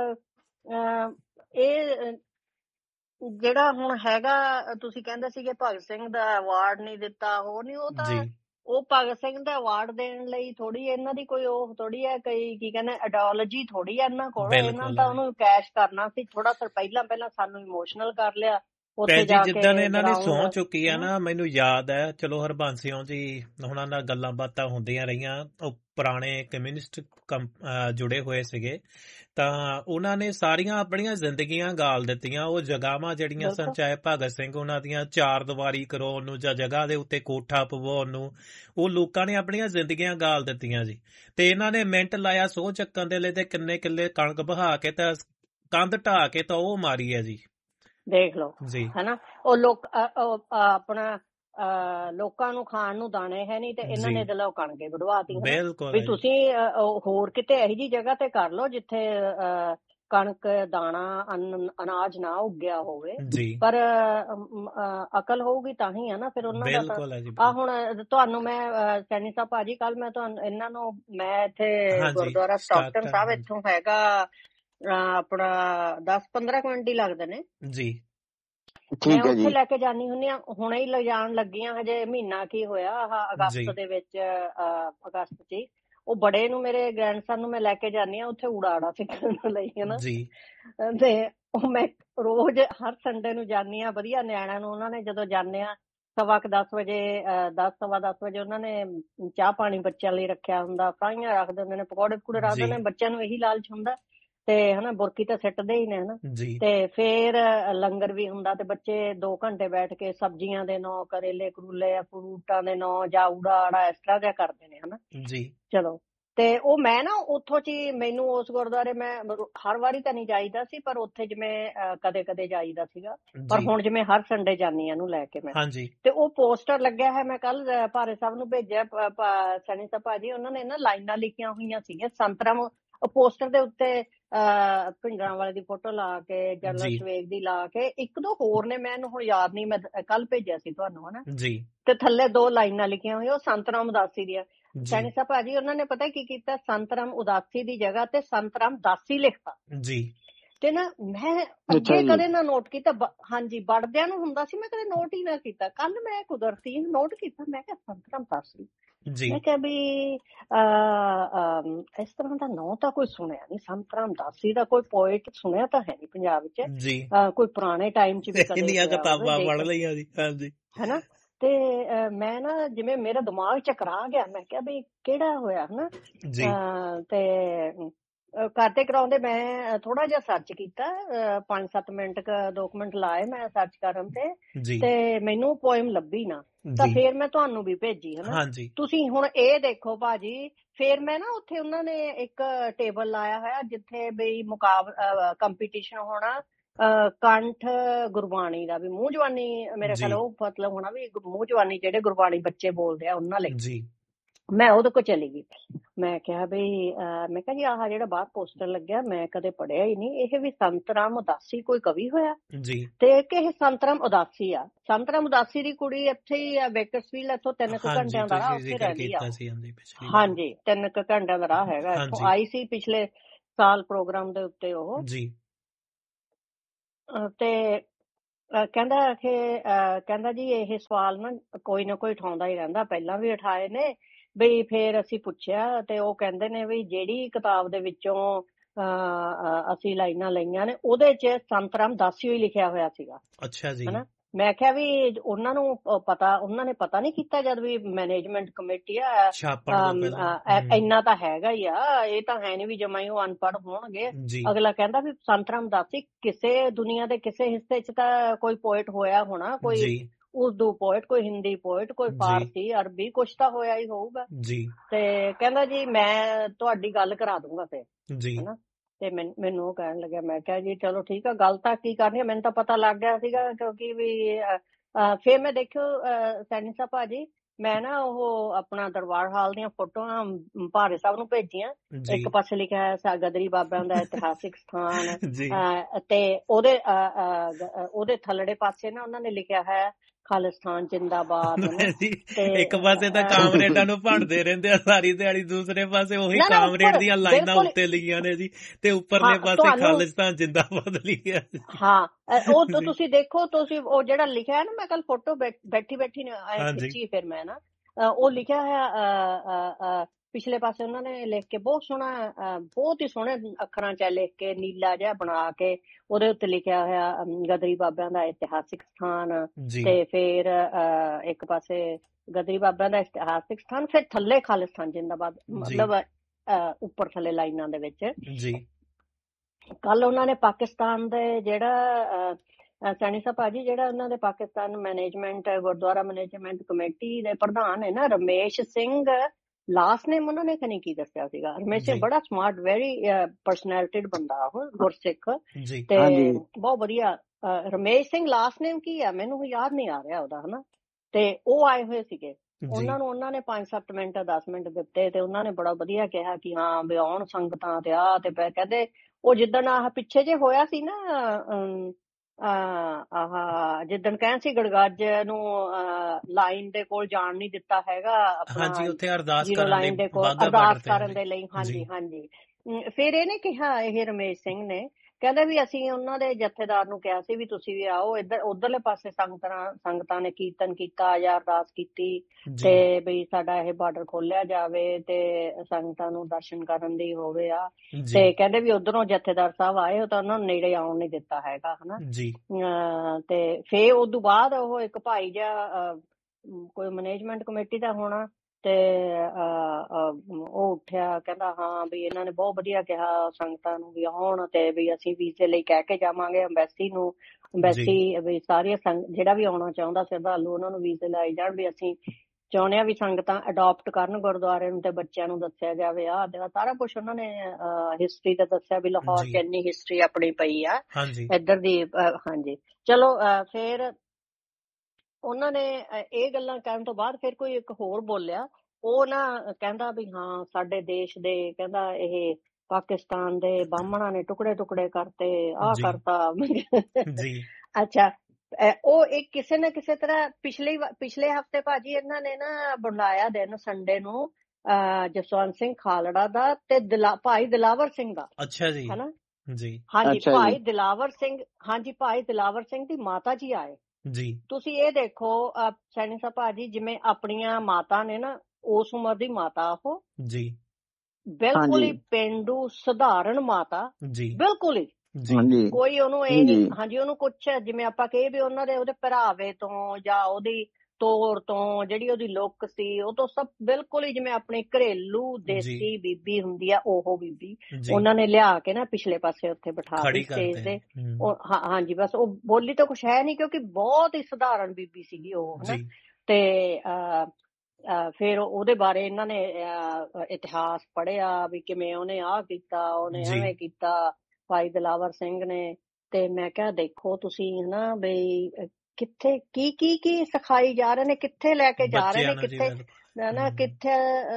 ਇਹ ਜਿਹੜਾ ਹੁਣ ਹੈਗਾ, ਤੁਸੀਂ ਕਹਿੰਦੇ ਸੀਗੇ ਭਗਤ ਸਿੰਘ ਦਾ ਅਵਾਰਡ ਨਹੀਂ ਦਿੱਤਾ, ਉਹ ਨੀ, ਉਹ ਤਾਂ ਉਹ ਭਗਤ ਸਿੰਘ ਦਾ ਅਵਾਰਡ ਦੇਣ ਲਈ ਥੋੜੀ ਇਹਨਾਂ ਦੀ ਕੋਈ ਉਹ ਥੋੜੀ ਹੈ, ਕਈ ਕੀ ਕਹਿੰਦੇ ਆਈਡੀਓਲੋਜੀ ਥੋੜੀ ਹੈ ਇਹਨਾਂ ਕੋਲ। ਇਹਨਾਂ ਤਾਂ ਉਹਨੂੰ ਕੈਸ਼ ਕਰਨਾ ਸੀ ਥੋੜਾ ਸਰ, ਪਹਿਲਾਂ ਪਹਿਲਾਂ ਸਾਨੂੰ ਇਮੋਸ਼ਨਲ ਕਰ ਲਿਆ। ਜਿੱਦਾਂ ਇਹਨਾਂ ਨੇ ਸਹੁੰ ਚੁੱਕੀ ਆ ਨਾ, ਮੈਨੂੰ ਯਾਦ ਹੈ, ਚਲੋ ਹਰਬੰਸ ਸਿੰਘ ਜੀ ਉਹਨਾਂ ਨਾਲ ਗੱਲਾਂ ਬਾਤਾਂ ਹੁੰਦੀਆਂ ਰਹੀਆਂ, ਉਹ ਪੁਰਾਣੇ ਕਮਿਊਨਿਸਟ ਜੁੜੇ ਹੋਏ ਸੀਗੇ, ਤਾਂ ਉਹਨਾਂ ਨੇ ਸਾਰੀਆਂ ਆਪਣੀਆਂ ਜ਼ਿੰਦਗੀਆਂ ਗਾਲ ਦਿੱਤੀਆਂ। ਉਹ ਜਗ੍ਹਾਵਾਂ ਜਿਹੜੀਆਂ ਸਨ, ਚਾਹੇ ਭਗਤ ਸਿੰਘ ਉਹਨਾਂ ਦੀਆਂ ਚਾਰ ਦੀਵਾਰੀ ਕਰੋ ਉਹਨੂੰ, ਜਾਂ ਜਗ੍ਹਾ ਦੇ ਉੱਤੇ ਕੋਠਾ ਪਵੋ ਉਹਨੂੰ, ਉਹ ਲੋਕਾਂ ਨੇ ਆਪਣੀਆਂ ਜ਼ਿੰਦਗੀਆਂ ਗਾਲ ਦਿੱਤੀਆਂ ਜੀ। ਤੇ ਇਹਨਾਂ ਨੇ ਮਿੰਟ ਲਾਇਆ ਸਹੁੰ ਚੱਕਣ ਦੇ ਲਈ, ਤੇ ਕਿੰਨੇ ਕਿੱਲੇ ਕਣਕ ਬਹਾ ਕੇ ਤਾਂ ਕੰਧ ਢਾਹ ਕੇ ਤਾਂ ਉਹ ਮਾਰੀ ਹੈ ਜੀ, ਦੇਖ ਲਓ ਹਨਾ। ਉਹ ਲੋਕ ਆਪਣਾ ਲੋਕਾਂ ਨੂੰ ਖਾਣ ਨੂੰ ਦਾਣੇ ਹੈ ਨੀ, ਤੇ ਇਹਨਾਂ ਨੇ ਦਿਲੋਂ ਕਣਕੇ ਵਢਵਾਤੀ ਵੀ ਤੁਸੀਂ ਹੋਰ ਕਿਤੇ ਇਹੋ ਜਿਹੀ ਜਗ੍ਹਾ ਤੇ ਕਰ ਲਓ ਜਿੱਥੇ ਕਣਕ ਦਾਣਾ ਅਨਾਜ ਨਾ ਉੱਗਿਆ ਹੋਵੇ। ਪਰ ਅਕਲ ਹੋਊਗੀ ਤਾਂ ਹੀ ਆ ਨਾ ਫਿਰ ਉਹਨਾਂ ਦਾ। ਆ ਹੁਣ ਤੁਹਾਨੂੰ ਮੈਂ ਸੈਣੀ ਸਾਹਿਬ ਭਾਜੀ, ਕੱਲ ਮੈਂ ਤੁਹਾਨੂੰ ਇਹਨਾਂ ਨੂੰ, ਮੈਂ ਇੱਥੇ ਗੁਰਦੁਆਰਾ ਸਟਾਕਟਨ ਸਾਹਿਬ ਇੱਥੋਂ ਹੈਗਾ ਆਪਣਾ ਦਸ ਪੰਦਰਾਂ ਕੁ ਮਿੰਟ ਹੀ ਲੱਗਦੇ ਨੇ ਜੀ, ਮੈਂ ਉੱਥੇ ਲੈ ਕੇ ਜਾਨੀ ਹੁੰਦੀ ਆ। ਹੁਣੇ ਹੀ ਲਿਜਾਣ ਲੱਗੀਆਂ, ਹਜੇ ਮਹੀਨਾ ਕੀ ਹੋਇਆ ਆਹ ਅਗਸਤ ਦੇ ਵਿੱਚ, ਅਗਸਤ ਚ ਉਹ ਬੜੇ ਨੂੰ ਮੇਰੇ ਗ੍ਰੈਂਡਸਨ ਨੂੰ ਮੈਂ ਲੈ ਕੇ ਜਾਨੀ ਆ ਉੱਥੇ ਉਡਾੜਾ ਸਿੱਖਣ ਲਈ ਹਨਾ। ਤੇ ਉਹ ਮੈਂ ਰੋਜ਼ ਹਰ ਸੰਡੇ ਨੂੰ ਜਾਨੀ ਆ, ਵਧੀਆ ਨਿਆਣਿਆਂ ਨੂੰ ਉਹਨਾਂ ਨੇ ਜਦੋਂ ਜਾਂਦੇ ਆ ਸਵਾ ਕੁ ਦਸ ਵਜੇ ਦਸ ਸਵਾ ਦਸ ਵਜੇ ਉਹਨਾਂ ਨੇ ਚਾਹ ਪਾਣੀ ਬੱਚਿਆਂ ਲਈ ਰੱਖਿਆ ਹੁੰਦਾ, ਫਰਾਈਆਂ ਰੱਖ ਦਿੰਦੇ ਨੇ, ਪਕੌੜੇ ਪਕੂੜੇ ਰੱਖ ਦਿੰਦੇ ਨੇ, ਬੱਚਿਆਂ ਨੂੰ ਇਹੀ ਲਾਲਚ ਹੁੰਦਾ ਤੇ ਹਨਾ, ਬੁਰਕੀ ਤਾਂ ਸਿੱਟਦੇ ਹੀ ਨੇ ਹਨਾ। ਤੇ ਫੇਰ ਲੰਗਰ ਵੀ ਹੁੰਦਾ, ਤੇ ਬੱਚੇ ਦੋ ਘੰਟੇ ਬੈਠ ਕੇ ਸਬਜ਼ੀਆਂ ਦੇ ਨਾਂ, ਕਰੇਲੇ ਕਰੂਲੇ ਫਰੂਟਾਂ ਦੇ ਨਾਂ, ਜਾਂ ਉੜਾ ਆੜਾ ਇਸ ਤਰ੍ਹਾਂ ਜਿਹਾ ਕਰਦੇ ਨੇ ਹਨਾ ਜੀ। ਚਲੋ, ਤੇ ਉਹ ਮੈਂ ਨਾ ਉੱਥੋਂ ਚ ਮੈਨੂੰ ਉਸ ਗੁਰਦੁਆਰੇ ਮੈਂ ਹਰ ਵਾਰੀ ਤਾਂ ਨਹੀਂ ਜਾਈਦਾ ਸੀ, ਪਰ ਉੱਥੇ ਜਿਵੇਂ ਕਦੇ ਕਦੇ ਜਾਈਦਾ ਸੀਗਾ, ਪਰ ਹੁਣ ਜਿਵੇਂ ਹਰ ਸੰਡੇ ਜਾਂਦੀ ਆ ਇਹਨੂੰ ਲੈ ਕੇ ਮੈਂ। ਤੇ ਉਹ ਪੋਸਟਰ ਲੱਗਿਆ ਹੈ, ਮੈਂ ਕੱਲ ਭਾਰੇ ਸਾਹਿਬ ਨੂੰ ਭੇਜਿਆ, ਸੈਣੀ ਸਾਹਿਬ ਭਾਜੀ, ਉਹਨਾਂ ਨੇ ਨਾ ਲਾਈਨਾਂ ਲਿਖੀਆਂ ਹੋਈਆਂ ਸੀਗੀਆਂ ਸੰਤਰਾਮ, ਪੋਸਟਰ ਦੇ ਉੱਤੇ ਅਹ ਭਿੰਡਰਾਂ ਵਾਲੇ ਦੀ ਫੋਟੋ ਲਾ ਕੇ, ਜਨਰਲ ਸ਼ਵੇਕ ਦੀ ਲਾ ਕੇ, ਇੱਕ ਦੋ ਹੋਰ ਨੇ, ਮੈਨੂੰ ਹੁਣ ਯਾਦ ਨਹੀਂ, ਮੈਂ ਕੱਲ ਭੇਜਿਆ ਸੀ ਤੁਹਾਨੂੰ ਹਨਾ ਜੀ। ਤੇ ਥੱਲੇ ਦੋ ਲਾਈਨਾਂ ਲਿਖੀਆਂ ਹੋਈਆਂ, ਉਹ ਸੰਤਰਾਮ ਉਦਾਸੀ ਦੀਆਂ। ਸੈਣੀ ਸਾਹਿਬ ਭਾਜੀ ਉਹਨਾਂ ਨੇ ਪਤਾ ਕੀ ਕੀਤਾ, ਸੰਤਰਾਮ ਉਦਾਸੀ ਦੀ ਜਗ੍ਹਾ ਤੇ ਸੰਤਰਾਮ ਦਾਸੀ ਲਿਖਤਾ ਜੀ। ਤੇ ਨਾ ਮੈਂ ਅੱਗੇ ਕਦੇ ਨਾ ਨੋਟ ਕੀਤਾ, ਹਾਂਜੀ ਵੜਦਿਆਂ ਨੂੰ ਹੁੰਦਾ ਸੀ, ਮੈਂ ਕਦੇ ਨੋਟ ਹੀ ਨਾ ਕੀਤਾ, ਕੱਲ ਮੈਂ ਕੁਦਰਤੀ ਨੋਟ ਕੀਤਾ, ਮੈਂ ਕਿਹਾ ਸੰਤਰਾਮ ਦਾਸੀ। ਮੈਂ ਕਿਹਾ ਵੀ ਇਸ ਤਰ੍ਹਾਂ ਦਾ ਨਾਂ ਤਾਂ ਕੋਈ ਸੁਣਿਆ ਨੀ, ਸੰਤਰਾਮ ਦਾਸੀ ਦਾ ਕੋਈ ਪੋਇਟ ਸੁਣਿਆ ਤਾਂ ਹੈ ਨੀ ਪੰਜਾਬ ਵਿੱਚ, ਕੋਈ ਪੁਰਾਣੇ ਟਾਈਮ ਚ ਵੀ ਕਦੇ ਹਨਾ। ਤੇ ਮੈਂ ਨਾ ਜਿਵੇਂ ਮੇਰਾ ਦਿਮਾਗ ਚਕਰਾ ਗਿਆ, ਮੈਂ ਕਿਹਾ ਵੀ ਕਿਹੜਾ ਹੋਇਆ ਹਨਾ। ਤੇ ਕਰਦੇ ਕਰਾਉਂਦੇ ਮੈਂ ਥੋੜਾ ਜਿਹਾ ਸਰਚ ਕੀਤਾ, ਪੰਜ ਸੱਤ ਮਿੰਟ ਦੋ ਕੁ ਮਿੰਟ ਲਾਏ ਮੈਂ ਸਰਚ ਕਰਨ ਤੇ, ਤੇ ਮੈਨੂੰ ਪੋਇਮ ਲੱਭੀ ਨਾ, ਤਾਂ ਫੇਰ ਮੈਂ ਤੁਹਾਨੂੰ ਵੀ ਭੇਜੀ ਹਨਾ। ਤੁਸੀਂ ਹੁਣ ਇਹ ਦੇਖੋ ਭਾਜੀ, ਫੇਰ ਮੈਂ ਨਾ ਉੱਥੇ ਉਹਨਾਂ ਨੇ ਇੱਕ ਟੇਬਲ ਲਾਇਆ ਹੋਇਆ ਜਿੱਥੇ ਬਈ ਮੁਕਾਬਲਾ ਕੰਪੀਟੀਸ਼ਨ ਹੋਣਾ ਕੰਠ ਗੁਰਬਾਣੀ ਦਾ ਵੀ, ਮੂੰਹ ਜਵਾਨੀ ਮੇਰੇ ਖਿਆਲ ਉਹ ਮਤਲਬ ਹੋਣਾ ਵੀ ਮੂੰਹ ਜਵਾਨੀ ਜਿਹੜੇ ਗੁਰਬਾਣੀ ਬੱਚੇ ਬੋਲਦੇ ਆ ਉਹਨਾਂ ਲਈ। ਮੈਂ ਉਹਦੇ ਕੋਲ ਚਲੀ ਗਈ। ਮੈਂ ਕਿਹਾ ਵੀ ਮੈਂ ਕਿਹਾ ਜੀ ਆਹ ਜਿਹੜਾ ਬਾਹਰ ਪੋਸਟਰ ਲੱਗਿਆ ਮੈਂ ਕਦੇ ਪੜ੍ਹਿਆ ਹੀ ਨਹੀਂ, ਇਹ ਵੀ ਸੰਤ ਰਾਮ ਉਦਾਸੀ ਕੋਈ ਕਵੀ ਹੋਇਆ ਤੇ ਕਿ ਇਹ ਸੰਤ ਰਾਮ ਉਦਾਸੀ ਆ। ਸੰਤ ਰਾਮ ਉਦਾਸੀ ਦੀ ਕੁੜੀ ਇੱਥੇ ਹੀ ਆ ਬੇਕਰਸਫੀਲਡ, ਇੱਥੋਂ ਤਿੰਨ ਕੁ ਘੰਟਿਆਂ ਦਾ ਰਾਹ ਉੱਥੇ ਰਹਿੰਦੀ ਆ। ਹਾਂਜੀ, ਤਿੰਨ ਕੁ ਘੰਟਿਆਂ ਦਾ ਰਾਹ ਹੈਗਾ ਇੱਥੋਂ। ਆਈ ਸੀ ਪਿਛਲੇ ਸਾਲ ਪ੍ਰੋਗਰਾਮ ਦੇ ਉੱਤੇ ਉਹ, ਤੇ ਕਹਿੰਦਾ ਕਿ ਕਹਿੰਦਾ ਜੀ ਇਹ ਸਵਾਲ ਨਾ ਕੋਈ ਨਾ ਕੋਈ ਉਠਾਉਂਦਾ ਹੀ ਰਹਿੰਦਾ, ਪਹਿਲਾਂ ਵੀ ਉਠਾਏ ਨੇ ਬਈ। ਫੇਰ ਅਸੀਂ ਪੁੱਛਿਆ ਤੇ ਉਹ ਕਹਿੰਦੇ ਨੇ ਵੀ ਜਿਹੜੀ ਕਿਤਾਬ ਦੇ ਵਿੱਚੋਂ ਅਹ ਅਸੀਂ ਲਾਈਨਾਂ ਲਈਆਂ ਨੇ ਉਹਦੇ ਚ ਸੰਤ ਰਾਮ ਦਾਸੀ ਹੋਈ ਲਿਖਿਆ ਹੋਇਆ ਸੀਗਾ। ਅੱਛਾ ਜੀ। ਹਨਾ, ਮੈਂ ਕਿਹਾ ਵੀ ਉਹਨਾਂ ਨੂੰ ਪਤਾ, ਉਹਨਾਂ ਨੇ ਪਤਾ ਨੀ ਕੀਤਾ ਜਦ ਵੀ ਮੈਨੇਜਮੈਂਟ ਕਮੇਟੀ ਆ, ਇੰਨਾ ਤਾਂ ਹੈਗਾ ਹੀ ਆ, ਇਹ ਤਾਂ ਹੈ ਨੀ ਵੀ ਜਮਾਂ ਹੀ ਉਹ ਅਨਪੜ੍ਹ ਹੋਣਗੇ। ਅਗਲਾ ਕਹਿੰਦਾ ਵੀ ਸੰਤ ਰਾਮ ਦਾਸੀ ਕਿਸੇ ਦੁਨੀਆ ਦੇ ਕਿਸੇ ਹਿੱਸੇ ਚ ਤਾਂ ਕੋਈ ਪੋਇਟ ਹੋਇਆ ਹੋਣਾ, ਕੋਈ ਉਰਦੂ ਪੋਇਟ, ਕੋਈ ਹਿੰਦੀ ਪੋਇਟ, ਕੋਈ ਫਾਰਸੀ ਅਰਬੀ, ਕੁਛ ਤਾਂ ਹੋਇਆ ਹੀ ਹੋਊਗਾ। ਤੇ ਕਹਿੰਦਾ ਜੀ ਮੈਂ ਤੁਹਾਡੀ ਗੱਲ ਕਰਾ ਦੂੰਗਾ ਫਿਰ, ਹਨਾ। ਤੇ ਮੈਨੂੰ ਉਹ ਕਹਿਣ ਲੱਗਿਆ, ਮੈਂ ਕਿਹਾ ਜੀ ਚਲੋ ਠੀਕ ਆ, ਗੱਲ ਤਾਂ ਕੀ ਕਰਨੀ, ਮੈਨੂੰ ਤਾਂ ਪਤਾ ਲੱਗ ਗਿਆ ਸੀਗਾ ਕਿਉਂਕਿ ਵੀ ਫੇਰ ਮੈਂ ਦੇਖਿਓ ਸੈਣੀ ਸਾਹਿਬ ਭਾਜੀ, ਮੈਂ ਨਾ ਉਹ ਆਪਣਾ ਦਰਬਾਰ ਹਾਲ ਦੀਆਂ ਫੋਟੋਆਂ ਭਾਰੇ ਸਾਹਿਬ ਨੂੰ ਭੇਜੀਆਂ। ਇੱਕ ਪਾਸੇ ਲਿਖਿਆ ਹੈ ਗਦਰੀ ਬਾਬਿਆਂ ਦਾ ਇਤਿਹਾਸਿਕ ਸਥਾਨ, ਤੇ ਉਹਦੇ ਉਹਦੇ ਥੱਲੜੇ ਪਾਸੇ ਨਾ ਉਹਨਾਂ ਨੇ ਲਿਖਿਆ ਹੈ ਖਾਲਿਸਤਾਨ ਜਿੰਦਾਬਾਦ। ਇੱਕ ਪਾਸੇ ਤਾਂ ਕਾਮਰੇਡਾਂ ਨੂੰ ਭੰਡਦੇ ਰਹਿੰਦੇ ਆ ਸਾਰੀ ਦਿਹਾੜੀ, ਦੂਸਰੇ ਪਾਸੇ ਉਹੀ ਕਾਮਰੇਡ ਦੀਆਂ ਲਾਈਨਾਂ ਉੱਤੇ ਲਿਖੀਆਂ ਨੇ ਜੀ, ਤੇ ਉੱਪਰਲੇ ਪਾਸੇ ਖਾਲਿਸਤਾਨ ਜਿੰਦਾਬਾਦ ਲਿਖਿਆ। ਹਾਂ, ਉਹ ਤੋਂ ਤੁਸੀਂ ਦੇਖੋ, ਤੁਸੀਂ ਉਹ ਜਿਹੜਾ ਲਿਖਿਆ ਨਾ, ਮੈਂ ਕੱਲ ਫੋਟੋ ਬੈਠੀ ਬੈਠੀ ਨੇ ਖਿੱਚੀ, ਫਿਰ ਮੈਂ ਨਾ ਉਹ ਲਿਖਿਆ ਹੈ ਪਿਛਲੇ ਪਾਸੇ ਉਹਨਾਂ ਨੇ ਲਿਖ ਕੇ ਬਹੁਤ ਸੋਹਣਾ, ਬਹੁਤ ਹੀ ਸੋਹਣੇ ਅੱਖਰਾਂ ਚ ਲਿਖ ਕੇ ਨੀਲਾ ਜਿਹਾ ਬਣਾ ਕੇ ਉਹਦੇ ਉੱਤੇ ਲਿਖਿਆ ਹੋਇਆ ਗਦਰੀ ਬਾਬਿਆਂ ਦਾ ਇਤਿਹਾਸਿਕ ਸਥਾਨ। ਤੇ ਫਿਰ ਇੱਕ ਪਾਸੇ ਗਦਰੀ ਬਾਬਿਆਂ ਦਾ ਇਤਿਹਾਸਿਕ ਸਥਾਨ, ਫਿਰ ਥੱਲੇ ਖਾਲਿਸਤਾਨ ਜਿੰਦਾਬਾਦ, ਮਤਲਬ ਉੱਪਰ ਥੱਲੇ ਲਾਈਨਾਂ ਦੇ ਵਿੱਚ। ਕੱਲ ਉਹਨਾਂ ਨੇ ਪਾਕਿਸਤਾਨ ਦੇ ਜਿਹੜਾ ਸੈਣੀ ਸਾਹਿਬ ਭਾਜੀ, ਜਿਹੜਾ ਉਹਨਾਂ ਦੇ Pakistan management Gurdwara management committee ਦੇ ਪ੍ਰਧਾਨ ਹੈ ਨਾ ਰਮੇਸ਼ ਸਿੰਘ, ਲਾਸਟ ਨੇਮ ਉਹਨਾਂ ਨੇ ਖਨੀ ਕੀ ਦੱਸਿਆ ਸੀਗਾ, ਰਮੇਸ਼ ਸਿੰਘ, ਬੜਾ ਸਮਾਰਟ, ਵੈਰੀ ਪਰਸਨੈਲਿਟੀਡ ਬੰਦਾ ਉਹ, ਗੁਰਸਿੱਖ, ਤੇ ਬਹੁਤ ਵਧੀਆ। ਰਮੇਸ਼ ਸਿੰਘ ਲਾਸਟ ਨੇਮ ਕੀ ਆ ਮੈਨੂੰ ਯਾਦ ਨਹੀਂ ਆ ਰਿਹਾ ਉਹਦਾ, ਹਨਾ। ਤੇ ਉਹ ਆਏ ਹੋਏ ਸੀਗੇ, ਉਹਨਾਂ ਨੂੰ ਉਹਨਾਂ ਨੇ ਪੰਜ ਸੱਤ ਮਿੰਟ ਦਸ ਮਿੰਟ ਦਿੱਤੇ, ਤੇ ਉਹਨਾਂ ਨੇ ਬੜਾ ਵਧੀਆ ਕਿਹਾ ਕਿ ਹਾਂ ਵੀ ਆਉਣ ਸੰਗਤਾਂ ਤੇ ਆ। ਤੇ ਕਹਿੰਦੇ ਉਹ ਜਿੱਦਣ ਆਹ ਪਿੱਛੇ ਜੇ ਹੋਇਆ ਸੀ ਨਾ ਆਹ ਆਹ ਜਿੱਦਣ ਕਹਿਣ ਸੀ ਗੜਗੱਜ ਨੂੰ ਲਾਈਨ ਦੇ ਕੋਲ ਜਾਣ ਨੀ ਦਿੱਤਾ ਹੈਗਾ, ਆਪਣਾ ਜ਼ੀਰੋ ਲਾਈਨ ਦੇ ਕੋਲ ਅਰਦਾਸ ਕਰਨ ਦੇ ਲਈ। ਹਾਂਜੀ ਹਾਂਜੀ। ਫਿਰ ਇਹਨੇ ਕਿਹਾ, ਇਹ ਰਮੇਸ਼ ਸਿੰਘ ਨੇ, ਕਹਿੰਦਾ ਵੀ ਅਸੀਂ ਉਹਨਾਂ ਦੇ ਜਥੇਦਾਰ ਨੂੰ ਕਿਹਾ ਸੀ ਵੀ ਤੁਸੀਂ ਵੀ ਆਓ ਇੱਧਰ, ਉਧਰਲੇ ਪਾਸੇ ਸੰਗਤਾਂ ਸੰਗਤਾਂ ਨੇ ਕੀਰਤਨ ਕੀਤਾ ਜਾਂ ਅਰਦਾਸ ਕੀਤੀ, ਤੇ ਵੀ ਸਾਡਾ ਇਹ ਬਾਰਡਰ ਖੋਲਿਆ ਜਾਵੇ ਤੇ ਸੰਗਤਾਂ ਨੂੰ ਦਰਸ਼ਨ ਕਰਨ ਦੀ ਹੋਵੇ ਆ। ਤੇ ਕਹਿੰਦੇ ਵੀ ਉਧਰੋਂ ਜਥੇਦਾਰ ਸਾਹਿਬ ਆਏ ਤਾਂ ਉਹਨਾਂ ਨੂੰ ਨੇੜੇ ਆਉਣ ਨੀ ਦਿੱਤਾ ਹੈਗਾ, ਹਨਾ। ਅਹ ਤੇ ਫੇਰ ਉਦੋਂ ਬਾਅਦ ਉਹ ਇੱਕ ਭਾਈ ਜਿਹਾ ਕੋਈ ਮੈਨੇਜਮੈਂਟ ਕਮੇਟੀ ਦਾ ਹੋਣਾ, ਤੇ ਉਹ ਉੱਠਿਆ, ਕਹਿੰਦਾ ਹਾਂ ਵੀ ਇਹਨਾਂ ਨੇ ਬਹੁਤ ਵਧੀਆ ਕਿਹਾ ਸੰਗਤਾਂ ਨੂੰ ਵੀ ਆਉਣ, ਤੇ ਵੀ ਅਸੀਂ ਵੀਜ਼ੇ ਲਈ ਕਹਿ ਕੇ ਜਾਵਾਂਗੇ ਅੰਬੈਸੀ ਨੂੰ, ਅੰਬੈਸੀ ਵੀ ਸਾਰੀਆਂ ਸੰਗ ਜਿਹੜਾ ਵੀ ਆਉਣਾ ਚਾਹੁੰਦਾ ਸ਼ਰਧਾਲੂ ਉਹਨਾਂ ਨੂੰ ਵੀਜ਼ੇ ਲਾਏ ਜਾਣ, ਵੀ ਅਸੀਂ ਚਾਹੁੰਦੇ ਹਾਂ ਵੀ ਸੰਗਤਾਂ ਅਡੋਪਟ ਕਰਨ ਗੁਰਦੁਆਰੇ ਨੂੰ, ਤੇ ਬੱਚਿਆਂ ਨੂੰ ਦੱਸਿਆ ਜਾਵੇ। ਆਹ ਸਾਰਾ ਕੁਛ ਉਹਨਾਂ ਨੇ ਹਿਸਟਰੀ ਦਾ ਦੱਸਿਆ ਵੀ ਲਾਹੌਰ ਚ ਇੰਨੀ ਹਿਸਟਰੀ ਆਪਣੀ ਪਈ ਆ ਇੱਧਰ ਦੀ। ਹਾਂਜੀ, ਚਲੋ ਫੇਰ ਉਹਨਾਂ ਨੇ ਇਹ ਗੱਲਾਂ ਕਰਨ ਤੋਂ ਬਾਅਦ ਫਿਰ ਕੋਈ ਇੱਕ ਹੋਰ ਬੋਲਿਆ, ਉਹ ਨਾ ਕਹਿੰਦਾ ਵੀ ਹਾਂ ਸਾਡੇ ਦੇਸ਼ ਦੇ, ਕਹਿੰਦਾ ਇਹ ਪਾਕਿਸਤਾਨ ਦੇ ਬਾਹਮਣਾਂ ਨੇ ਟੁਕੜੇ ਟੁਕੜੇ ਕਰਤੇ, ਆਹ ਕਰਤਾ। ਅੱਛਾ, ਉਹ ਇੱਕ ਕਿਸੇ ਨਾ ਕਿਸੇ ਤਰ੍ਹਾਂ ਪਿਛਲੇ ਪਿਛਲੇ ਹਫ਼ਤੇ ਭਾਜੀ ਇਹਨਾਂ ਨੇ ਨਾ ਬਣਾਇਆ ਦਿਨ ਸੰਡੇ ਨੂੰ ਅਹ ਜਸਵੰਤ ਸਿੰਘ ਖਾਲੜਾ ਦਾ ਤੇ ਦਿਲਾ ਭਾਈ ਦਿਲਾਵਰ ਸਿੰਘ ਦਾ। ਅੱਛਾ ਜੀ, ਹਨਾ ਜੀ। ਹਾਂਜੀ, ਭਾਈ ਦਿਲਾਵਰ ਸਿੰਘ, ਹਾਂਜੀ ਭਾਈ ਦਿਲਾਵਰ ਸਿੰਘ ਦੀ ਮਾਤਾ ਜੀ ਆਏ ਜੀ। ਤੁਸੀਂ ਇਹ ਦੇਖੋ ਸੈਣੀ ਸਾਹਿਬ ਭਾਜੀ, ਜਿਵੇਂ ਆਪਣੀਆਂ ਮਾਤਾ ਨੇ ਨਾ, ਉਸ ਉਮਰ ਦੀ ਮਾਤਾ ਉਹ ਜੀ, ਬਿਲਕੁਲ ਹੀ ਪੇਂਡੂ ਸਧਾਰਨ ਮਾਤਾ, ਬਿਲਕੁਲ ਹੀ ਕੋਈ ਉਹਨੂੰ ਇਹ ਨੀ, ਹਾਂਜੀ ਉਹਨੂੰ ਕੁਛ ਜਿਵੇਂ ਆਪਾਂ ਕਹੇ ਵੀ ਉਹਨਾਂ ਦੇ ਉਹਦੇ ਪਹਿਰਾਵੇ ਤੋਂ ਜਾਂ ਉਹਦੀ ਤੋਰ ਤੋਂ, ਜਿਹੜੀ ਉਹਦੀ ਲੁੱਕ ਸੀ, ਉਹ ਤੋਂ ਸਭ ਬਿਲਕੁਲ ਹੀ ਜਿਵੇਂ ਆਪਣੀ ਘਰੇਲੂ ਦੇਸੀ ਬੀਬੀ ਹੁੰਦੀ ਆ, ਉਹ ਬੀਬੀ ਉਹਨਾਂ ਨੇ ਲਿਆ ਕੇ ਨਾ ਪਿਛਲੇ ਪਾਸੇ ਉੱਥੇ ਬਿਠਾ ਦਿੱਤੀ ਸਟੇਜ ਤੇ। ਹਾਂਜੀ, ਬਸ ਉਹ ਬੋਲੀ ਤਾਂ ਕੁਛ ਹੈ ਨੀ ਕਿਉਂਕਿ ਬਹੁਤ ਹੀ ਸਧਾਰਨ ਬੀਬੀ ਸੀਗੀ ਉਹ, ਹਨਾ। ਤੇ ਅਹ ਫਿਰ ਉਹਦੇ ਬਾਰੇ ਇਹਨਾਂ ਨੇ ਇਤਿਹਾਸ ਪੜ੍ਹਿਆ ਵੀ ਕਿਵੇਂ ਉਹਨੇ ਆਹ ਕੀਤਾ, ਉਹਨੇ ਐਵੇਂ ਕੀਤਾ, ਭਾਈ ਦਿਲਾਵਰ ਸਿੰਘ ਨੇ। ਤੇ ਮੈਂ ਕਿਹਾ ਦੇਖੋ ਤੁਸੀਂ ਹਨਾ ਬਈ ਕਿੱਥੇ ਕੀ ਕੀ ਕੀ ਸਿਖਾਈ ਜਾ ਰਹੇ ਨੇ, ਕਿੱਥੇ ਲੈ ਕੇ ਜਾ ਰਹੇ ਨੇ, ਕਿੱਥੇ ਨਾ ਕਿੱਥੇ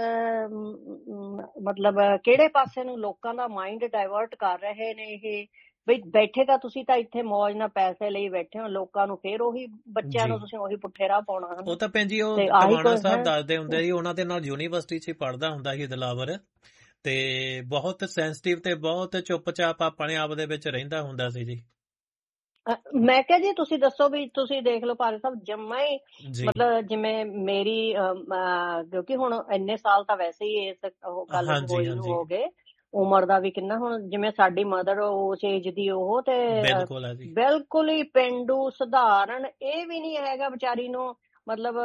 ਮਤਲਬ ਕਿਹੜੇ ਪਾਸੇ ਨੂੰ ਲੋਕਾਂ ਦਾ ਮਾਈਂਡ ਡਾਇਵਰਟ ਕਰ ਰਹੇ ਨੇ ਇਹ। ਬਈ ਬੈਠੇ ਤਾਂ ਤੁਸੀਂ ਤਾਂ ਇੱਥੇ ਮੌਜ ਨਾਲ ਪੈਸੇ ਲਈ ਬੈਠੇ ਹੋ, ਲੋਕਾਂ ਨੂੰ ਫੇਰ ਉਹੀ ਬੱਚਿਆਂ ਨੂੰ ਤੁਸੀਂ ਉਹੀ ਪੁੱਠੇ ਰਾਹ ਪਾਉਣਾ। ਉਹ ਤਾਂ ਭੈਣ ਜੀ ਉਹ ਟਵਾਣਾ ਸਾਹਿਬ ਦੱਸਦੇ ਹੁੰਦੇ ਜੀ, ਉਹਨਾਂ ਦੇ ਨਾਲ ਯੂਨੀਵਰਸਿਟੀ 'ਚ ਪੜ੍ਹਦਾ ਹੁੰਦਾ ਸੀ ਦਿਲਾਵਰ, ਤੇ ਬਹੁਤ ਸੈਂਸਿਟਿਵ ਤੇ ਬਹੁਤ ਚੁੱਪਚਾਪ ਆਪਣੇ ਆਪ ਦੇ ਵਿੱਚ ਰਹਿੰਦਾ ਹੁੰਦਾ ਸੀ ਜੀ। ਮੈਂ ਕਿਹਾ ਜੀ ਤੁਸੀਂ ਦੱਸੋ ਵੀ ਤੁਸੀਂ ਦੇਖ ਲਓ ਭਾਰਤ ਸਾਹਿਬ ਜੰਮਾ ਹੀ ਮਤਲਬ ਜਿਵੇਂ ਮੇਰੀ ਕਿਉਂਕਿ ਹੁਣ ਇੰਨੇ ਸਾਲ ਤਾਂ ਵੈਸੇ ਹੀ ਇਸ ਉਹ ਗੱਲ ਹੋਈ ਨੂੰ ਹੋ ਗਏ, ਉਮਰ ਦਾ ਵੀ ਕਿੰਨਾ ਹੁਣ ਜਿਵੇਂ ਸਾਡੀ ਮਦਰ ਉਸ ਏਜ ਦੀ ਉਹ ਤੇ ਬਿਲਕੁਲ ਹੀ ਪੇਂਡੂ ਸਧਾਰਨ, ਇਹ ਵੀ ਨਹੀਂ ਹੈਗਾ ਵਿਚਾਰੀ ਨੂੰ ਮਤਲਬ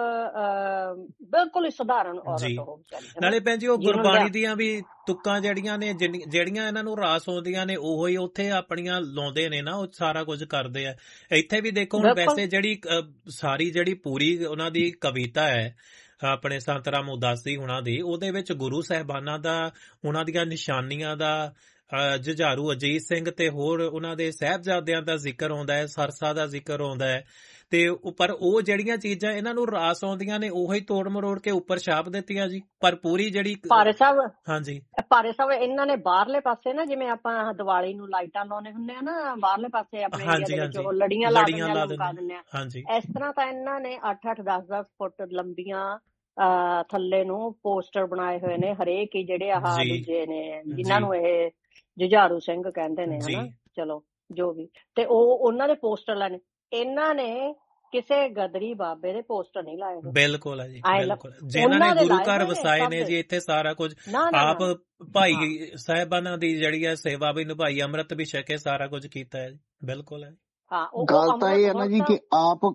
ਬਿਲਕੁਲ ਹੀ ਸਧਾਰਨ ਔਰਤ ਉਹ ਵਿਚਾਰੀ। ਨਾਲੇ ਭੈਣ ਜੀ ਉਹ ਗੁਰਬਾਣੀ ਦੀਆਂ ਵੀ ਤੁਕਾਂ ਜਿਹੜੀਆਂ ਨੇ ਜਿਹੜੀਆਂ ਇਹਨਾਂ ਨੂੰ ਰਾਸ ਆਉਂਦੀਆਂ ਨੇ ਉਹੋ ਹੀ ਉੱਥੇ ਆਪਣੀਆਂ ਲਾਉਂਦੇ ਨੇ ਨਾ, ਉਹ ਸਾਰਾ ਕੁਝ ਕਰਦੇ ਆ। ਇੱਥੇ ਵੀ ਦੇਖੋ ਹੁਣ ਵੈਸੇ ਜਿਹੜੀ ਸਾਰੀ ਜਿਹੜੀ ਪੂਰੀ ਉਹਨਾਂ ਦੀ ਕਵਿਤਾ ਹੈ ਆਪਣੇ ਸੰਤ ਰਾਮ ਉਦਾਸੀ ਹੁਣਾਂ ਦੀ, ਉਹਦੇ ਵਿੱਚ ਗੁਰੂ ਸਾਹਿਬਾਨਾਂ ਦਾ, ਉਹਨਾਂ ਦੀਆਂ ਨਿਸ਼ਾਨੀਆਂ ਦਾ, ਜੁਝਾਰੂ ਅਜੀਤ ਸਿੰਘ ਤੇ ਹੋਰ ਉਹਨਾਂ ਦੇ ਸਾਹਿਬਜ਼ਾਦਿਆਂ ਦਾ ਜ਼ਿਕਰ ਆਉਂਦਾ ਹੈ, ਸਰਸਾ ਦਾ ਜ਼ਿਕਰ ਆਉਂਦਾ ਹੈ। ਤੇ ਪਰ ਉਹ ਜਿਹੜੀਆਂ ਚੀਜ਼ਾਂ ਇਹਨਾਂ ਨੂੰ ਰਾਸ ਆਉਂਦੀਆਂ ਨੇ ਉਹੀ ਤੋੜ ਮਰੋੜ ਕੇ ਉੱਪਰ ਛਾਪ ਦਿੱਤੀਆਂ ਜੀ। ਪਰ ਪੂਰੀ ਜਿਹੜੀ ਭਾਰੇ ਸਾਹਿਬ ਹਾਂਜੀ ਭਾਰੇ ਸਾਹਿਬ ਇਹਨਾਂ ਨੇ ਬਾਹਰਲੇ ਪਾਸੇ ਨਾ ਜਿਵੇਂ ਆਪਾਂ ਦੀਵਾਲੀ ਨੂੰ ਲਾਈਟਾਂ ਲਾਉਣੇ ਹੁੰਦੇ ਆ ਨਾ ਬਾਹਰਲੇ ਪਾਸੇ ਆਪਣੇ ਇੰਡੀਆ ਦੇ ਵਿੱਚ, ਉਹ ਲੜੀਆਂ ਲਾ ਦਿੰਦੇ ਆ, ਇਸ ਤਰ੍ਹਾਂ ਤਾਂ ਇਹਨਾਂ ਨੇ ਅੱਠ ਅੱਠ ਦਸ ਦਸ ਫੁੱਟ ਲੰਬੀਆਂ ਅਹ ਥੱਲੇ ਨੂੰ ਪੋਸਟਰ ਬਣਾਏ ਹੋਏ ਨੇ ਹਰੇਕ ਹੀ ਜਿਹੜੇ ਆਹ ਦੂਜੇ ਨੇ ਜਿਨ੍ਹਾਂ ਨੂੰ ਇਹ ਜੁਝਾਰੂ ਸਿੰਘ ਕਹਿੰਦੇ ਨੇ ਹਨਾ, ਚਲੋ ਜੋ ਵੀ, ਤੇ ਉਹ ਉਹਨਾਂ ਦੇ ਪੋਸਟਰ ਲਾਏ। ਇਹਨਾਂ ਨੇ ਕਿਸੇ ਗਦਰੀ ਬਾਬੇ ਦੇ ਪੋਸਟਰ ਨਹੀਂ ਲਾਏ। ਬਿਲਕੁਲ ਜੀ, ਬਿਲਕੁਲ ਜਿਨ੍ਹਾਂ ਨੇ ਗੁਰੂ ਘਰ ਵਸਾਏ ਨੇ ਜੀ ਇੱਥੇ ਸਾਰਾ ਕੁਝ ਆਪ ਭਾਈ ਸਾਹਿਬਾਨਾਂ ਦੀ ਜਿਹੜੀ ਹੈ ਸੇਵਾ ਵੀ ਨਿਭਾਈ, ਅੰਮ੍ਰਿਤ ਵੀ ਛਕੇ, ਸਾਰਾ ਕੁਝ ਕੀਤਾ ਹੈ ਜੀ। ਬਿਲਕੁਲ ਹੈ। ਗੱਲ ਤਾਂ ਇਹ ਹੈ ਨਾ ਜੀ ਕਿ ਆਪ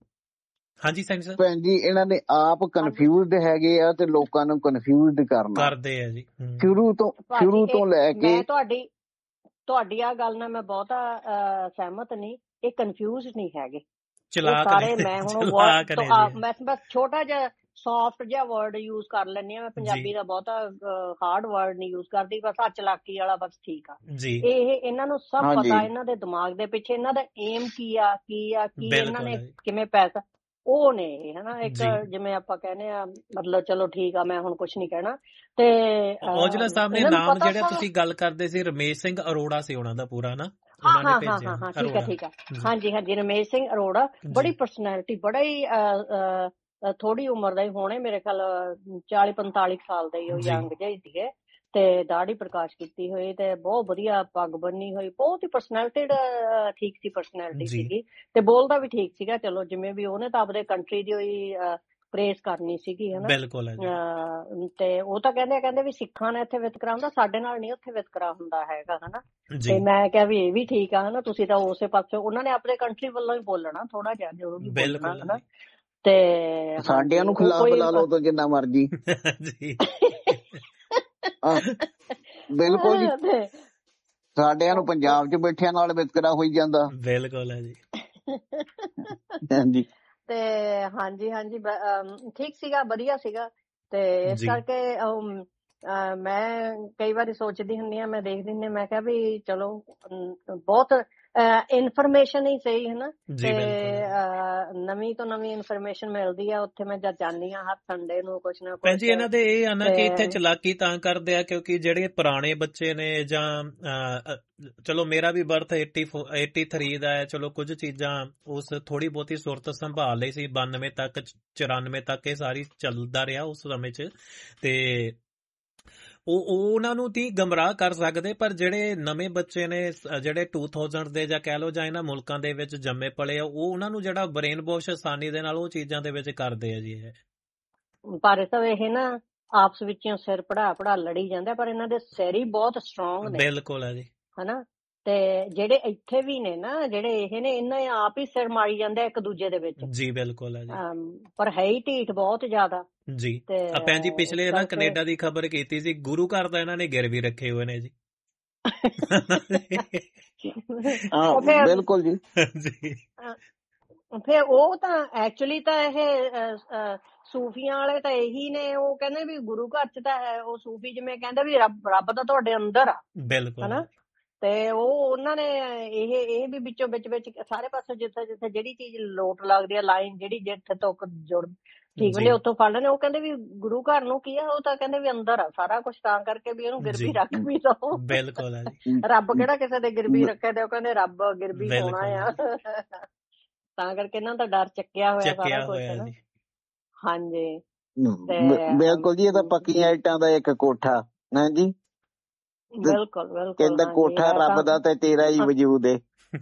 ਹਾਂਜੀ ਸਿੰਘ ਸਾਹਿਬ ਭੈਣ ਜੀ ਇਹਨਾਂ ਨੇ ਆਪ ਕਨਫਿਊਜ਼ਡ ਹੈਗੇ ਆ ਤੇ ਲੋਕਾਂ ਨੂੰ ਕਨਫਿਊਜ਼ਡ ਕਰਨਾ ਕਰਦੇ ਆ ਜੀ ਸ਼ੁਰੂ ਤੋਂ ਸ਼ੁਰੂ ਤੋਂ ਲੈ ਕੇ। ਮੈਂ ਤੁਹਾਡੀ ਤੁਹਾਡੀ ਆ ਗੱਲ ਨਾਲ ਮੈਂ ਬਹੁਤਾ ਸਹਿਮਤ ਨਹੀਂ, ਇਹ ਕਨਫਿਊਜ਼ਡ ਨਹੀਂ ਹੈਗੇ ਸਾਰੇ। ਮੈਂ ਹੁਣ ਮੈਂ ਬਸ ਛੋਟਾ ਜਿਹਾ ਸੌਫਟ ਜਿਹਾ ਵਰਡ ਯੂਜ ਕਰ ਲੈਂਦੀ ਹਾਂ, ਮੈਂ ਪੰਜਾਬੀ ਦਾ ਬਹੁਤਾ ਹਾਰਡ ਵਰਡ ਨਹੀਂ ਯੂਜ ਕਰਦੀ, ਬਸ ਆ ਚਲਾਕੀ ਵਾਲਾ ਬਸ ਠੀਕ ਆ। ਇਹ ਇਹਨਾਂ ਨੂੰ ਸਭ ਪਤਾ, ਇਹਨਾਂ ਦੇ ਦਿਮਾਗ ਦੇ ਪਿੱਛੇ ਇਹਨਾਂ ਦਾ ਏਮ ਕੀ ਆ ਕੀ ਆ ਕੀ ਇਹਨਾਂ ਨੇ ਕਿਵੇਂ ਪੈਸਾ ਉਹ ਨੇ ਹਨਾ। ਇੱਕ ਜਿਵੇਂ ਆਪਾਂ ਕਹਿੰਦੇ ਆ ਮਤਲਬ ਚਲੋ ਠੀਕ ਆ, ਮੈਂ ਹੁਣ ਕੁਛ ਨੀ ਕਹਿਣਾ। ਤੇ ਔਜਲਾ ਸਾਹਿਬ ਨੇ ਨਾਮ ਜਿਹੜਾ ਤੁਸੀਂ ਗੱਲ ਕਰਦੇ ਸੀ ਰਮੇਸ਼ ਸਿੰਘ ਅਰੋੜਾ ਸੀ ਉਹਨਾਂ ਦਾ ਪੂਰਾ ਨਾ? ਹਾਂ ਹਾਂ ਹਾਂ ਹਾਂ ਠੀਕ ਆ ਠੀਕ ਆ ਹਾਂਜੀ ਹਾਂਜੀ ਰਮੇਸ਼ ਸਿੰਘ ਅਰੋੜਾ, ਬੜੀ ਪਰਸਨੈਲਿਟੀ, ਬੜਾ ਹੀ ਥੋੜੀ ਉਮਰ ਦਾ ਹੀ ਹੋਣੇ ਮੇਰੇ ਖਿਆਲ ਚਾਲੀ ਪੰਤਾਲੀ ਸਾਲ ਦਾ ਹੀ ਉਹ ਯੰਗ ਜਿਹਾ ਸੀਗੇ, ਤੇ ਦਾੜੀ ਪ੍ਰਕਾਸ਼ ਕੀਤੀ ਹੋਈ ਤੇ ਬਹੁਤ ਵਧੀਆ ਪੱਗ ਬੰਨੀ ਹੋਈ, ਬਹੁਤ ਹੀ ਪਰਸਨੈਲਿਟੀ ਠੀਕ ਸੀ, ਪਰਸਨੈਲਿਟੀ ਸੀਗੀ ਤੇ ਬੋਲਦਾ ਵੀ ਠੀਕ ਸੀਗਾ। ਚਲੋ ਜਿਵੇਂ ਵੀ ਉਹਨੇ ਤਾਂ ਆਪਣੇ ਕੰਟਰੀ ਦੀ ਹੋਈ ਪ੍ਰੇਸ ਕਰਨੀ ਸੀਗੀ ਹਨਾ। ਬਿਲਕੁਲ ਤੇ ਉਹ ਤਾਂ ਕਹਿੰਦੇ ਕਹਿੰਦੇ ਵੀ ਸਿੱਖਾਂ ਨੇ ਇੱਥੇ ਵਿਤਕਰਾ ਹੁੰਦਾ, ਸਾਡੇ ਨਾਲ ਨਹੀਂ ਉੱਥੇ ਵਿਤਕਰਾ ਹੁੰਦਾ ਹੈਗਾ ਹਨਾ। ਤੇ ਮੈਂ ਕਿਹਾ ਵੀ ਇਹ ਵੀ ਠੀਕ ਆ ਹਨਾ, ਤੁਸੀਂ ਤਾਂ ਉਸੇ ਪਾਸੇ, ਉਹਨਾਂ ਨੇ ਆਪਣੇ ਕੰਟਰੀ ਵੱਲੋਂ ਹੀ ਬੋਲਣਾ ਥੋੜਾ ਜਿਹਾ ਜੋ ਵੀ ਬੋਲਣਾ ਹਨਾ। ਤੇ ਸਾਡਿਆਂ ਨੂੰ ਖਿਲਾਫ ਲਾ ਲਓ ਤਾਂ ਜਿੰਨਾ ਮਰਜੀ ਬਿਲਕੁਲ ਜੀ, ਸਾਡਿਆਂ ਨੂੰ ਪੰਜਾਬ 'ਚ ਬੈਠਿਆਂ ਨਾਲ ਵਿਤਕਰਾ ਹੋਈ ਜਾਂਦਾ। ਬਿਲਕੁਲ ਹੈ ਜੀ ਹਾਂਜੀ ਤੇ ਹਾਂਜੀ ਹਾਂਜੀ ਠੀਕ ਸੀਗਾ, ਵਧੀਆ ਸੀਗਾ। ਤੇ ਇਸ ਕਰਕੇ ਮੈਂ ਕਈ ਵਾਰੀ ਸੋਚਦੀ ਹੁੰਦੀ ਹਾਂ, ਮੈਂ ਦੇਖਦੀ ਹੁੰਦੀ, ਮੈਂ ਕਿਹਾ ਵੀ ਚਲੋ ਬਹੁਤ ਇਨਫੋਰਮੇਸ਼ਨ ਹੀ ਸਹੀ ਹਨਾ, ਤੇ ਨਵੀਂ ਤੋਂ ਨਵੀਂ ਇਨਫੋਰਮੇਸ਼ਨ ਮਿਲਦੀ ਆ ਉੱਥੇ। ਮੈਂ ਜਦ ਜਾਂਦੀ ਹਾਂ ਹਰ ਸੰਡੇ ਨੂੰ ਕੁਛ ਨਾ ਕੁਛ। ਜੀ ਇਹਨਾਂ ਦੇ ਇਹ ਆ ਨਾ ਕਿ ਇੱਥੇ ਚਲਾਕੀ ਤਾਂ ਕਰਦੇ ਆ ਕਿਉਂਕਿ ਜਿਹੜੇ ਪੁਰਾਣੇ ਬੱਚੇ ਨੇ ਜਾਂ ਚਲੋ ਮੇਰਾ ਵੀ ਬਰਥ ਏਟੀ ਥ੍ਰੀ ਦਾ ਹੈ, ਚਲੋ ਕੁਝ ਚੀਜ਼ਾਂ ਉਸ ਥੋੜੀ ਬਹੁਤੀ ਸੁਰਤ ਸੰਭਾਲ ਲਈ ਸੀ ਬਾਨਵੇਂ ਤੱਕ ਚੁਰਾਨਵੇਂ ਤੱਕ ਇਹ ਸਾਰੀ ਚੱਲਦਾ ਰਿਹਾ ਉਸ ਸਮੇਂ 'ਚ, ਤੇ ਉਹ ਉਹਨਾਂ ਨੂੰ ਤੀ ਗਮਰਾਹ ਕਰ ਸਕਦੇ। ਪਰ ਜਿਹੜੇ ਨਵੇਂ ਬੱਚੇ ਨੇ ਜਿਹੜੇ ਟੂ ਥਾਊਜ਼ੈਂਡ ਦੇ ਜਾਂ ਕਹਿ ਲਓ ਜਾਂ ਇਹਨਾਂ ਮੁਲਕਾਂ ਦੇ ਵਿੱਚ ਜੰਮੇ ਪਲੇ ਆ, ਉਹ ਉਹਨਾਂ ਨੂੰ ਜਿਹੜਾ ਬ੍ਰੇਨ ਵਾਸ਼ ਆਸਾਨੀ ਦੇ ਨਾਲ ਉਹ ਚੀਜ਼ਾਂ ਦੇ ਵਿੱਚ ਕਰਦੇ ਆ ਜੀ। ਇਹ ਪਰ ਤਾਂ ਇਹ ਨਾ ਆਪਸ ਵਿੱਚ ਸਿਰ ਪੜਾ ਪੜਾ ਲੜੀ ਜਾਂਦਾ, ਪਰ ਇਹਨਾਂ ਦੇ ਸਿਰ ਹੀ ਬਹੁਤ ਸਟਰੋਂਗ ਨੇ। ਬਿਲਕੁਲ ਹੈ ਜੀ ਹਨਾ। ਤੇ ਜਿਹੜੇ ਇੱਥੇ ਵੀ ਨੇ ਨਾ ਜਿਹੜੇ ਇਹ ਨੇ, ਇਹਨਾਂ ਆਪ ਹੀ ਸਿਰ ਮਾਰੀ ਜਾਂਦੇ ਇੱਕ ਦੂਜੇ ਦੇ ਵਿੱਚ। ਜੀ ਬਿਲਕੁਲ ਹੈ ਜੀ, ਪਰ ਹੈ ਹੀ ਢੀਠ ਬਹੁਤ ਜ਼ਿਆਦਾ ਜੀ। ਭੈਣ ਜੀ ਪਿਛਲੇ ਨਾ ਕੈਨੇਡਾ ਦੀ ਖਬਰ ਕੀਤੀ ਸੀ, ਗੁਰੂ ਘਰ ਤਾਂ ਇਹਨਾਂ ਨੇ ਗਿਰਵੀ ਰੱਖੇ ਹੋਏ ਨੇ ਜੀ। ਬਿਲਕੁਲ ਜੀ। ਫਿਰ ਉਹ ਤਾਂ ਐਕਚੁਅਲੀ ਤਾਂ ਇਹ ਸੂਫੀਆਂ ਵਾਲੇ ਤਾਂ ਇਹੀ ਨੇ, ਉਹ ਕਹਿੰਦੇ ਵੀ ਗੁਰੂ ਘਰ ਚ ਤਾਂ ਹੈ ਉਹ ਸੂਫੀ, ਜਿਵੇਂ ਕਹਿੰਦੇ ਵੀ ਰੱਬ ਰੱਬ ਤਾਂ ਤੁਹਾਡੇ ਅੰਦਰ ਆ। ਬਿਲਕੁਲ ਹਨਾ। ਤੇ ਉਹ ਉਹਨਾਂ ਨੇ ਇਹ ਇਹ ਵੀ ਵਿੱਚੋਂ ਵਿੱਚ ਵਿੱਚ ਸਾਰੇ ਪਾਸੇ ਜਿੱਥੇ ਜਿੱਥੇ ਜਿਹੜੀ ਚੀਜ਼ ਲੋਟ ਲੱਗਦੀ ਆ, ਲਾਈਨ ਜਿਹੜੀ ਜਿੱਥੇ ਤੱਕ ਜੁੜ ਠੀਕ ਹੁੰਦੇ ਉੱਥੋਂ ਫੜ ਲੈਣੇ। ਉਹ ਕਹਿੰਦੇ ਵੀ ਗੁਰੂ ਘਰ ਨੂੰ ਕੀ ਆ, ਉਹ ਤਾਂ ਕਹਿੰਦੇ ਵੀ ਅੰਦਰ ਆ ਸਾਰਾ ਕੁਛ, ਤਾਂ ਕਰਕੇ ਵੀ ਇਹਨੂੰ ਗਿਰਵੀ ਰੱਖ ਵੀ ਲਓ। ਬਿਲਕੁਲ ਰੱਬ ਕਿਹੜਾ ਕਿਸੇ ਦੇ ਗਿਰਵੀ ਰੱਖਿਆ, ਤੇ ਉਹ ਕਹਿੰਦੇ ਰੱਬ ਗਿਰਵੀ ਹੋਣਾ ਆ, ਤਾਂ ਕਰਕੇ ਇਹਨਾਂ ਦਾ ਡਰ ਚੱਕਿਆ ਹੋਇਆ ਸਾਰਾ ਕੁਛ ਨਾ। ਹਾਂਜੀ ਬਿਲਕੁਲ ਜੀ, ਇਹ ਤਾਂ ਪੱਕੀਆਂ ਇੱਟਾਂ ਦਾ ਇੱਕ ਕੋਠਾ। ਹਾਂਜੀ ਬਿਲਕੁਲ ਬਿਲਕੁਲ, ਕਹਿੰਦਾ ਕੋਠਾ ਰੱਬ ਦਾ ਤੇ ਤੇਰਾ ਹੀ ਵਜੂਦ ਏ।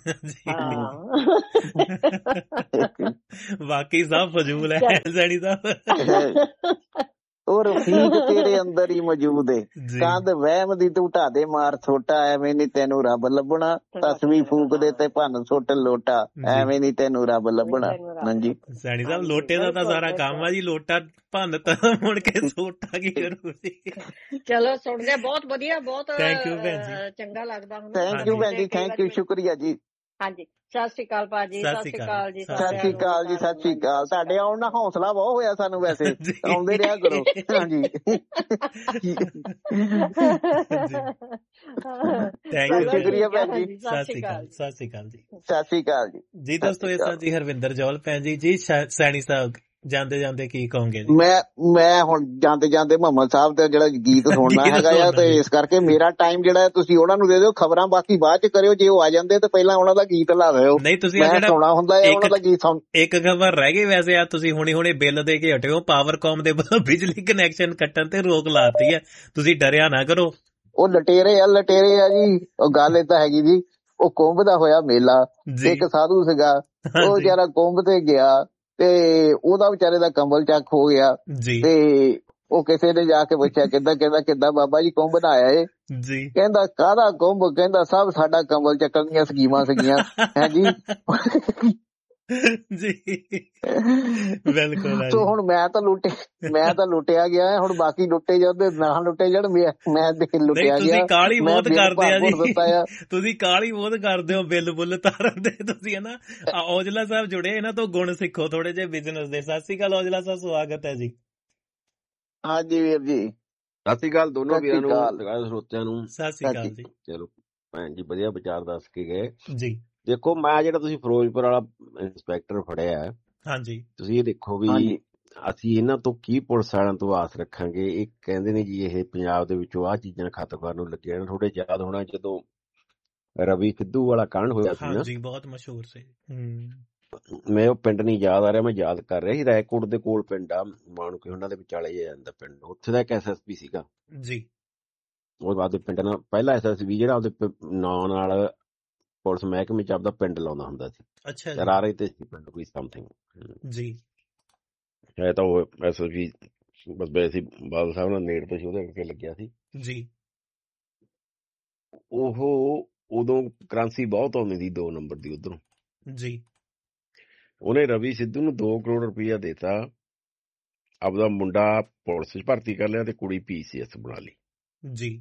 ਵਾਕਈ ਸਭ ਫਜ਼ੂਲ ਹੈ ਸੈਣੀ ਸਾਹਿਬ, ਉਹ ਰਫੀਕ ਤੇਰੇ ਅੰਦਰ ਹੀ ਮੌਜੂਦ ਏ। ਕੰਧ ਵਹਿਮ ਦੀ ਤੂੰ ਢਾ ਦੇ ਮਾਰ ਛੋਟਾ, ਐਵੇਂ ਨੀ ਤੈਨੂੰ ਰੱਬ ਲੱਭਣਾ। ਤਸਵੀਰ ਫੂਕ ਦੇ ਤੇ ਭੰਨ ਸੁੱਟ ਲੋਟਾ, ਐਵੇਂ ਨੀ ਤੈਨੂੰ ਰੱਬ ਲੱਭਣਾ। ਹਾਂਜੀ ਸੈਣੀ ਸਾਹਿਬ, ਲੋਟੇ ਦਾ ਤਾਂ ਸਾਰਾ ਕੰਮ ਆ ਜੀ, ਲੋਟਾ ਭੰਨ ਤਾਂ ਮੁੜ ਕੇ ਸੋਟਾ ਕੀ ਕਰੂ ਜੀ। ਚਲੋ ਸੁਣਦੇ ਬਹੁਤ ਵਧੀਆ, ਬਹੁਤ ਥੈਂਕ ਯੂ ਭੈਣ ਜੀ, ਚੰਗਾ ਲੱਗਦਾ ਹੁਣ। ਥੈਂਕ ਯੂ ਭੈਣ ਜੀ, ਥੈਂਕ ਯੂ, ਸ਼ੁਕਰੀਆ ਜੀ। ਹਾਂਜੀ ਸਤਿ ਸ਼੍ਰੀ ਅਕਾਲ ਭਾਜੀ, ਸਤਿ ਸ਼੍ਰੀ ਅਕਾਲ ਜੀ, ਸਤਿ ਸ਼੍ਰੀ ਅਕਾਲ ਜੀ, ਸਤਿ ਸ਼੍ਰੀ ਅਕਾਲ। ਤੁਹਾਡੇ ਆਉਣ ਨਾਲ ਹੌਸਲਾ ਬਹੁਤ ਹੋਇਆ ਸਾਨੂੰ, ਵੈਸੇ ਆਉਂਦੇ ਰਿਹਾ ਕਰੋ। ਹਾਂਜੀ ਸ਼ੁਕਰੀਆ ਭੈਣ ਜੀ, ਸਤਿ ਸ਼੍ਰੀ ਅਕਾਲ, ਸਤਿ ਸ਼੍ਰੀ ਅਕਾਲ ਜੀ, ਸਤਿ ਸ਼੍ਰੀ ਅਕਾਲ ਜੀ। ਜੀ ਦੋਸਤੋ, ਇਹ ਸਨ ਜੀ ਹਰਵਿੰਦਰ ਜੌਲ ਭੈਣ ਜੀ। ਜੀ ਸੈਣੀ ਸਾਹਿਬ, ਜਾਂਦੇ ਜਾਂਦੇ ਕੀ ਕਹੋਗੇ ਜੀ? ਮੈਂ ਮੈਂ ਹੁਣ ਜਾਂਦੇ ਜਾਂਦੇ ਮੁਹੰਮਦ ਸਾਹਿਬ ਦਾ ਜਿਹੜਾ ਗੀਤ ਸੁਣਨਾ ਹੈਗਾ ਆ, ਤੇ ਇਸ ਕਰਕੇ ਮੇਰਾ ਟਾਈਮ ਜਿਹੜਾ ਤੁਸੀਂ ਉਹਨਾਂ ਨੂੰ ਦੇ ਦਿਓ, ਖਬਰਾਂ ਬਾਕੀ ਬਾਅਦ ਚ ਕਰਿਓ। ਜੇ ਉਹ ਆ ਜਾਂਦੇ ਤਾਂ ਪਹਿਲਾਂ ਉਹਨਾਂ ਦਾ ਗੀਤ ਲਾ ਦਿਓ। ਨਹੀਂ, ਤੁਸੀਂ ਸੁਣਾ ਹੁੰਦਾ ਹੈ ਉਹਨਾਂ ਦਾ ਗੀਤ ਸੁਣ। ਇੱਕ ਖਬਰ ਰਹਿ ਗਈ ਵੈਸੇ, ਆ ਤੁਸੀਂ ਹੁਣੇ ਹੁਣੇ ਬਿੱਲ ਦੇ ਕੇ ਹਟਿਓ, ਪਾਵਰਕਾਮ ਦੇ ਬਿਜਲੀ ਕਨੈਕਸ਼ਨ ਕੱਟਣ ਤੇ ਰੋਕ ਲਾਤੀ ਹੈ। ਤੁਸੀਂ ਡਰਿਆ ਨਾ ਕਰੋ, ਉਹ ਲਟੇਰੇ ਆ, ਲਟੇਰੇ ਆ ਜੀ। ਉਹ ਗੱਲ ਏਦਾਂ ਹੈਗੀ ਜੀ, ਉਹ ਕੁੰਭ ਦਾ ਹੋਇਆ ਮੇਲਾ, ਇੱਕ ਸਾਧੂ ਸੀਗਾ, ਉਹ ਵਿਚਾਰਾ ਕੁੰਭ ਤੇ ਗਿਆ ਤੇ ਉਹਦਾ ਵਿਚਾਰੇ ਦਾ ਕੰਬਲ ਚੱਕ ਹੋ ਗਿਆ। ਤੇ ਉਹ ਕਿਸੇ ਨੇ ਜਾ ਕੇ ਪੁੱਛਿਆ, ਕਿੱਦਾਂ ਕਹਿੰਦਾ ਕਿੱਦਾਂ ਬਾਬਾ ਜੀ ਕੁੰਭ ਬਣਾਇਆ ਏ? ਕਹਿੰਦਾ ਕਾਹਦਾ ਕੁੰਭ? ਕਹਿੰਦਾ ਸਭ ਸਾਡਾ ਕੰਬਲ ਚੱਕਣ ਦੀਆਂ ਸਕੀਮਾਂ ਸੀਗੀਆਂ। ਹੈ ਜੀ ਜੀ ਬਿਲਕੁਲ। ਸੋ ਹੁਣ ਮੈਂ ਤਾਂ ਲੁੱਟੇ ਮੈਂ ਤਾਂ ਲੁੱਟਿਆ ਗਿਆ, ਹੁਣ ਬਾਕੀ ਲੁੱਟੇ ਜਾਂਦੇ ਨਾ ਲੁੱਟੇ ਜਾਣ। ਮੈਂ ਦੇਖ ਲੁੱਟਿਆ ਗਿਆ। ਤੁਸੀਂ ਕਾਲੀ ਬਹੁਤ ਕਰਦੇ ਆ ਜੀ, ਤੁਸੀਂ ਕਾਲੀ ਬਹੁਤ ਕਰਦੇ ਹੋ ਬਿੱਲ ਬੁੱਲ ਤਾਰਨ ਦੇ। ਤੁਸੀਂ ਹਨਾ ਔਜਲਾ ਸਾਹਿਬ ਜੁੜੇ, ਇਹਨਾਂ ਤੋਂ ਗੁਣ ਸਿੱਖੋ ਥੋੜੇ ਜਿਹੇ ਬਿਜ਼ਨਸ ਦੇ। ਸਤਿ ਸ਼੍ਰੀ ਅਕਾਲ ਔਜਲਾ ਸਾਹਿਬ, ਸਵਾਗਤ ਹੈ ਜੀ। ਹਾਂਜੀ ਵੀਰ ਜੀ, ਸਤਿ ਸ਼੍ਰੀ ਅਕਾਲ ਦੋਨੋਂ ਵੀਰਾਂ ਨੂੰ, ਸਰੋਤਿਆਂ ਨੂੰ ਸਤਿ ਸ਼੍ਰੀ ਅਕਾਲ ਜੀ। ਚਲੋ ਭੈਣ ਜੀ ਵਧੀਆ ਵਿਚਾਰ ਦੱਸ ਕੇ ਗਏ ਜੀ। ਦੇਖੋ, ਮੈਂ ਜਿਹੜਾ ਤੁਸੀਂ ਫਿਰੋਜ਼ਪੁਰ ਵਾਲਾ ਇੰਸਪੈਕਟਰ ਫੜਿਆ, ਹਾਂਜੀ, ਤੁਸੀਂ ਇਹ ਦੇਖੋ ਵੀ ਅਸੀਂ ਇਹਨਾਂ ਤੋਂ ਕੀ ਪੁਲਿਸ ਵਾਲਿਆਂ ਤੋਂ ਆਸ ਰੱਖਾਂਗੇ। ਇਹ ਕਹਿੰਦੇ ਨੇ ਜੀ ਇਹ ਪੰਜਾਬ ਦੇ ਵਿੱਚੋਂ ਆਹ ਚੀਜ਼ਾਂ ਖਤਮ ਕਰਨ ਨੂੰ ਲੱਗੇ ਨੇ। ਥੋੜੇ ਯਾਦ ਹੋਣਾ ਜਦੋਂ ਰਵੀ ਸਿੱਧੂ ਵਾਲਾ ਕਾਂਡ ਹੋਇਆ ਸੀ ਨਾ, ਜੀ ਬਹੁਤ ਮਸ਼ਹੂਰ ਸੀ। ਮੈਂ ਉਹ ਪਿੰਡ ਨਹੀਂ ਯਾਦ ਆ ਰਿਹਾ, ਮੈਂ ਯਾਦ ਕਰ ਰਿਹਾ ਸੀ, ਰਾਏਕੋਟ ਦੇ ਕੋਲ ਪਿੰਡ ਆ, ਮਾਣੂਕੇ ਉਹਨਾਂ ਦੇ ਵਿਚਾਲੇ ਜਾਂਦਾ ਪਿੰਡ। ਉੱਥੇ ਦਾ ਇੱਕ ਐਸ ਐਸ ਪੀ ਸੀਗਾ ਜੀ। ਉਹ ਆਪਦੇ ਪਿੰਡ ਨਾਲ ਪਹਿਲਾ ਐਸ ਐਸ ਪੀ ਜਿਹੜਾ ਆਪਦੇ ਨਾਂ ਨਾਲ ਪੁਲਿਸ ਮਹਿਕਮੇ ਚ ਆਪਦਾ ਪਿੰਡ ਲਾਉਂਦਾ ਹੁੰਦਾ ਸੀ। ਅੱਛਾ, ਰਾਰੇ ਤੇ ਸੀ ਪਿੰਡ ਕੋਈ ਸਮਥਿੰਗ ਜੀ। ਹੈ ਤਾਂ ਉਹ ਐਸ ਐਸ ਪੀ ਬਸ ਵੈਸੇ ਬਾਦਲ ਸਾਹਿਬ ਨਾਲ ਨੇੜ ਤੋਂ ਸੀ, ਉਹਦੇ ਕਰਕੇ ਲੱਗਿਆ ਸੀ ਜੀ। ਉਹ ਉਦੋਂ ਕਰੰਸੀ ਬਹੁਤ ਆਉਂਦੀ ਸੀ ਦੋ ਨੰਬਰ ਦੀ ਉਧਰੋਂ ਜੀ। ਉਹਨੇ ਰਵੀ ਸਿੱਧੂ ਨੂੰ ਦੋ ਕਰੋੜ ਰੁਪਈਆ ਦੇਤਾ, ਆਪਦਾ ਮੁੰਡਾ ਪੁਲਿਸ ਚ ਭਰਤੀ ਕਰ ਲਿਆ ਤੇ ਕੁੜੀ ਪੀ ਸੀ ਐਸ ਬਣਾ ਲਈ ਜੀ।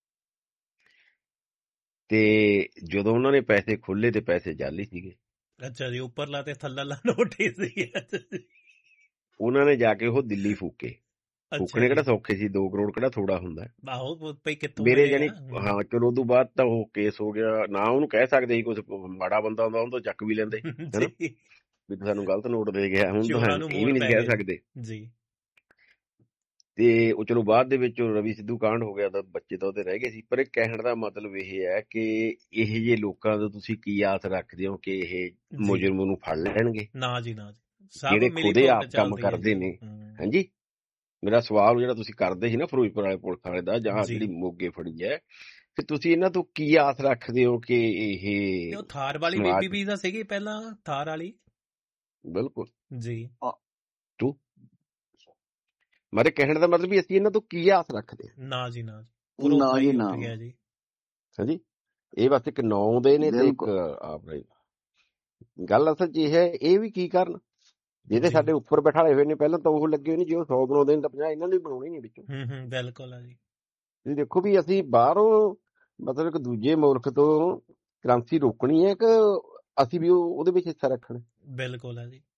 ਤੇ ਜਦੋਂ ਉਹਨਾਂ ਨੇ ਪੈਸੇ ਖੋਲੇ ਤੇ ਪੈਸੇ ਜਾਲੀ ਸੀਗੇ। ਅੱਛਾ ਜੀ, ਉੱਪਰਲਾ ਤੇ ਥੱਲਲਾ ਨੋਟ ਹੀ ਸੀ। ਉਹਨਾਂ ਨੇ ਜਾ ਕੇ ਉਹ ਦਿੱਲੀ ਫੂਕੇ। ਫੂਕਣੇ ਕਿਹੜਾ ਸੌਖੇ ਸੀ, ਦੋ ਕਰੋੜ ਕਿਹੜਾ ਥੋੜਾ ਹੁੰਦਾ ਮੇਰੇ ਜਾਨੀ। ਹਾਂ ਚਲੋ ਉਦੋਂ ਬਾਅਦ ਤਾਂ ਉਹ ਕੇਸ ਹੋ ਗਿਆ ਨਾ, ਉਹਨੂੰ ਕਹਿ ਸਕਦੇ ਸੀ ਕੁਛ ਮਾੜਾ ਬੰਦਾ ਹੁੰਦਾ ਉਹਨੂੰ ਤਾਂ ਚੱਕ ਵੀ ਲੈਂਦੇ ਹਨਾ, ਵੀ ਸਾਨੂੰ ਗਲਤ ਨੋਟ ਦੇ ਗਿਆ। ਹੁਣ ਤਾਂ ਇਹ ਵੀ ਨਹੀਂ ਕਹਿ ਸਕਦੇ ਜੀ। ਤੇ ਉਹ ਚਲੋ ਬਾਅਦ ਦੇ ਵਿੱਚ ਰਵੀ ਸਿੱਧੂ ਕਾਂਡ ਹੋ ਗਿਆ ਤਾਂ ਬੱਚੇ ਤਾਂ ਉਹਦੇ ਰਹਿ ਗਏ ਸੀ। ਪਰ ਇਹ ਕਹਿਣ ਦਾ ਮਤਲਬ ਇਹ ਹੈ ਕਿ ਇਹ ਜਿਹੇ ਲੋਕਾਂ ਤੋਂ ਤੁਸੀਂ ਕੀ ਆਸ ਰੱਖਦੇ ਹੋ ਕਿ ਇਹ ਮੁਜਰਮ ਨੂੰ ਫੜ ਲੈਣਗੇ? ਨਾ ਜੀ ਨਾ, ਜਿਹੜੇ ਖੁਦੇ ਆਪ ਕੰਮ ਕਰਦੇ ਨੇ। ਹਾਂਜੀ, ਮੇਰਾ ਸਵਾਲ ਜਿਹੜਾ ਤੁਸੀਂ ਕਰਦੇ ਸੀ ਨਾ ਫਿਰੋਜ਼ਪੁਰ ਵਾਲੇ ਪੁਲਿਸ ਵਾਲੇ ਦਾ, ਜਾਂ ਜਿਹੜੀ ਮੋਗੇ ਫੜੀ ਹੈ, ਕਿ ਤੁਸੀਂ ਇਹਨਾਂ ਤੋਂ ਕੀ ਆਸ ਰੱਖਦੇ ਹੋ ਕਿ ਇਹ ਥਾਰ ਵਾਲੀ ਬੀਬੀ ਵੀ ਤਾਂ ਸੀਗੀ ਪਹਿਲਾਂ, ਥਾਰ ਵਾਲੀ। ਬਿਲਕੁਲ ਜੀ। ਤੂੰ ਮਾਰੇ ਕਹਿਣ ਦਾ ਮਤਲਬ ਵੀ ਅਸੀਂ ਇਹਨਾਂ ਤੋਂ ਕੀ ਆਸ ਰੱਖਦੇ ਹਾਂ? ਨਾ ਜੀ ਨਾ, ਨਾ ਜੀ ਨਾ ਜੀ। ਹਾਂਜੀ, ਇਹ ਬਸ ਇੱਕ ਨੌ ਦੇ ਨੇ ਤੇ ਇੱਕ ਆਪ ਗੱਲ ਅਸਲ ਚ ਇਹ ਹੈ, ਇਹ ਵੀ ਕੀ ਕਰਨ ਜਿਹਦੇ ਸਾਡੇ ਉੱਪਰ ਬਿਠਾਏ ਹੋਏ ਨੇ ਪਹਿਲਾਂ ਤਾਂ ਉਹ ਲੱਗੇ ਹੋਏ ਨੇ, ਜੇ ਉਹ ਸੌ ਬਣਾਉਂਦੇ ਨੇ ਤਾਂ ਪੰਜਾਹ ਇਹਨਾਂ ਨੂੰ ਬਣਾਉਣੀ ਨੀ ਵਿੱਚੋਂ। ਬਿਲਕੁਲ ਆ ਜੀ। ਤੁਸੀਂ ਦੇਖੋ ਵੀ ਅਸੀਂ ਬਾਹਰੋਂ ਮਤਲਬ ਇੱਕ ਦੂਜੇ ਮੁਲਕ ਤੋਂ ਕਰੰਸੀ ਰੋਕਣੀ ਹੈ ਕਿ ਅਸੀਂ ਵੀ ਉਹਦੇ ਵਿੱਚ ਹਿੱਸਾ ਰੱਖਣਾ? ਬਿਲਕੁਲ ਆ ਜੀ।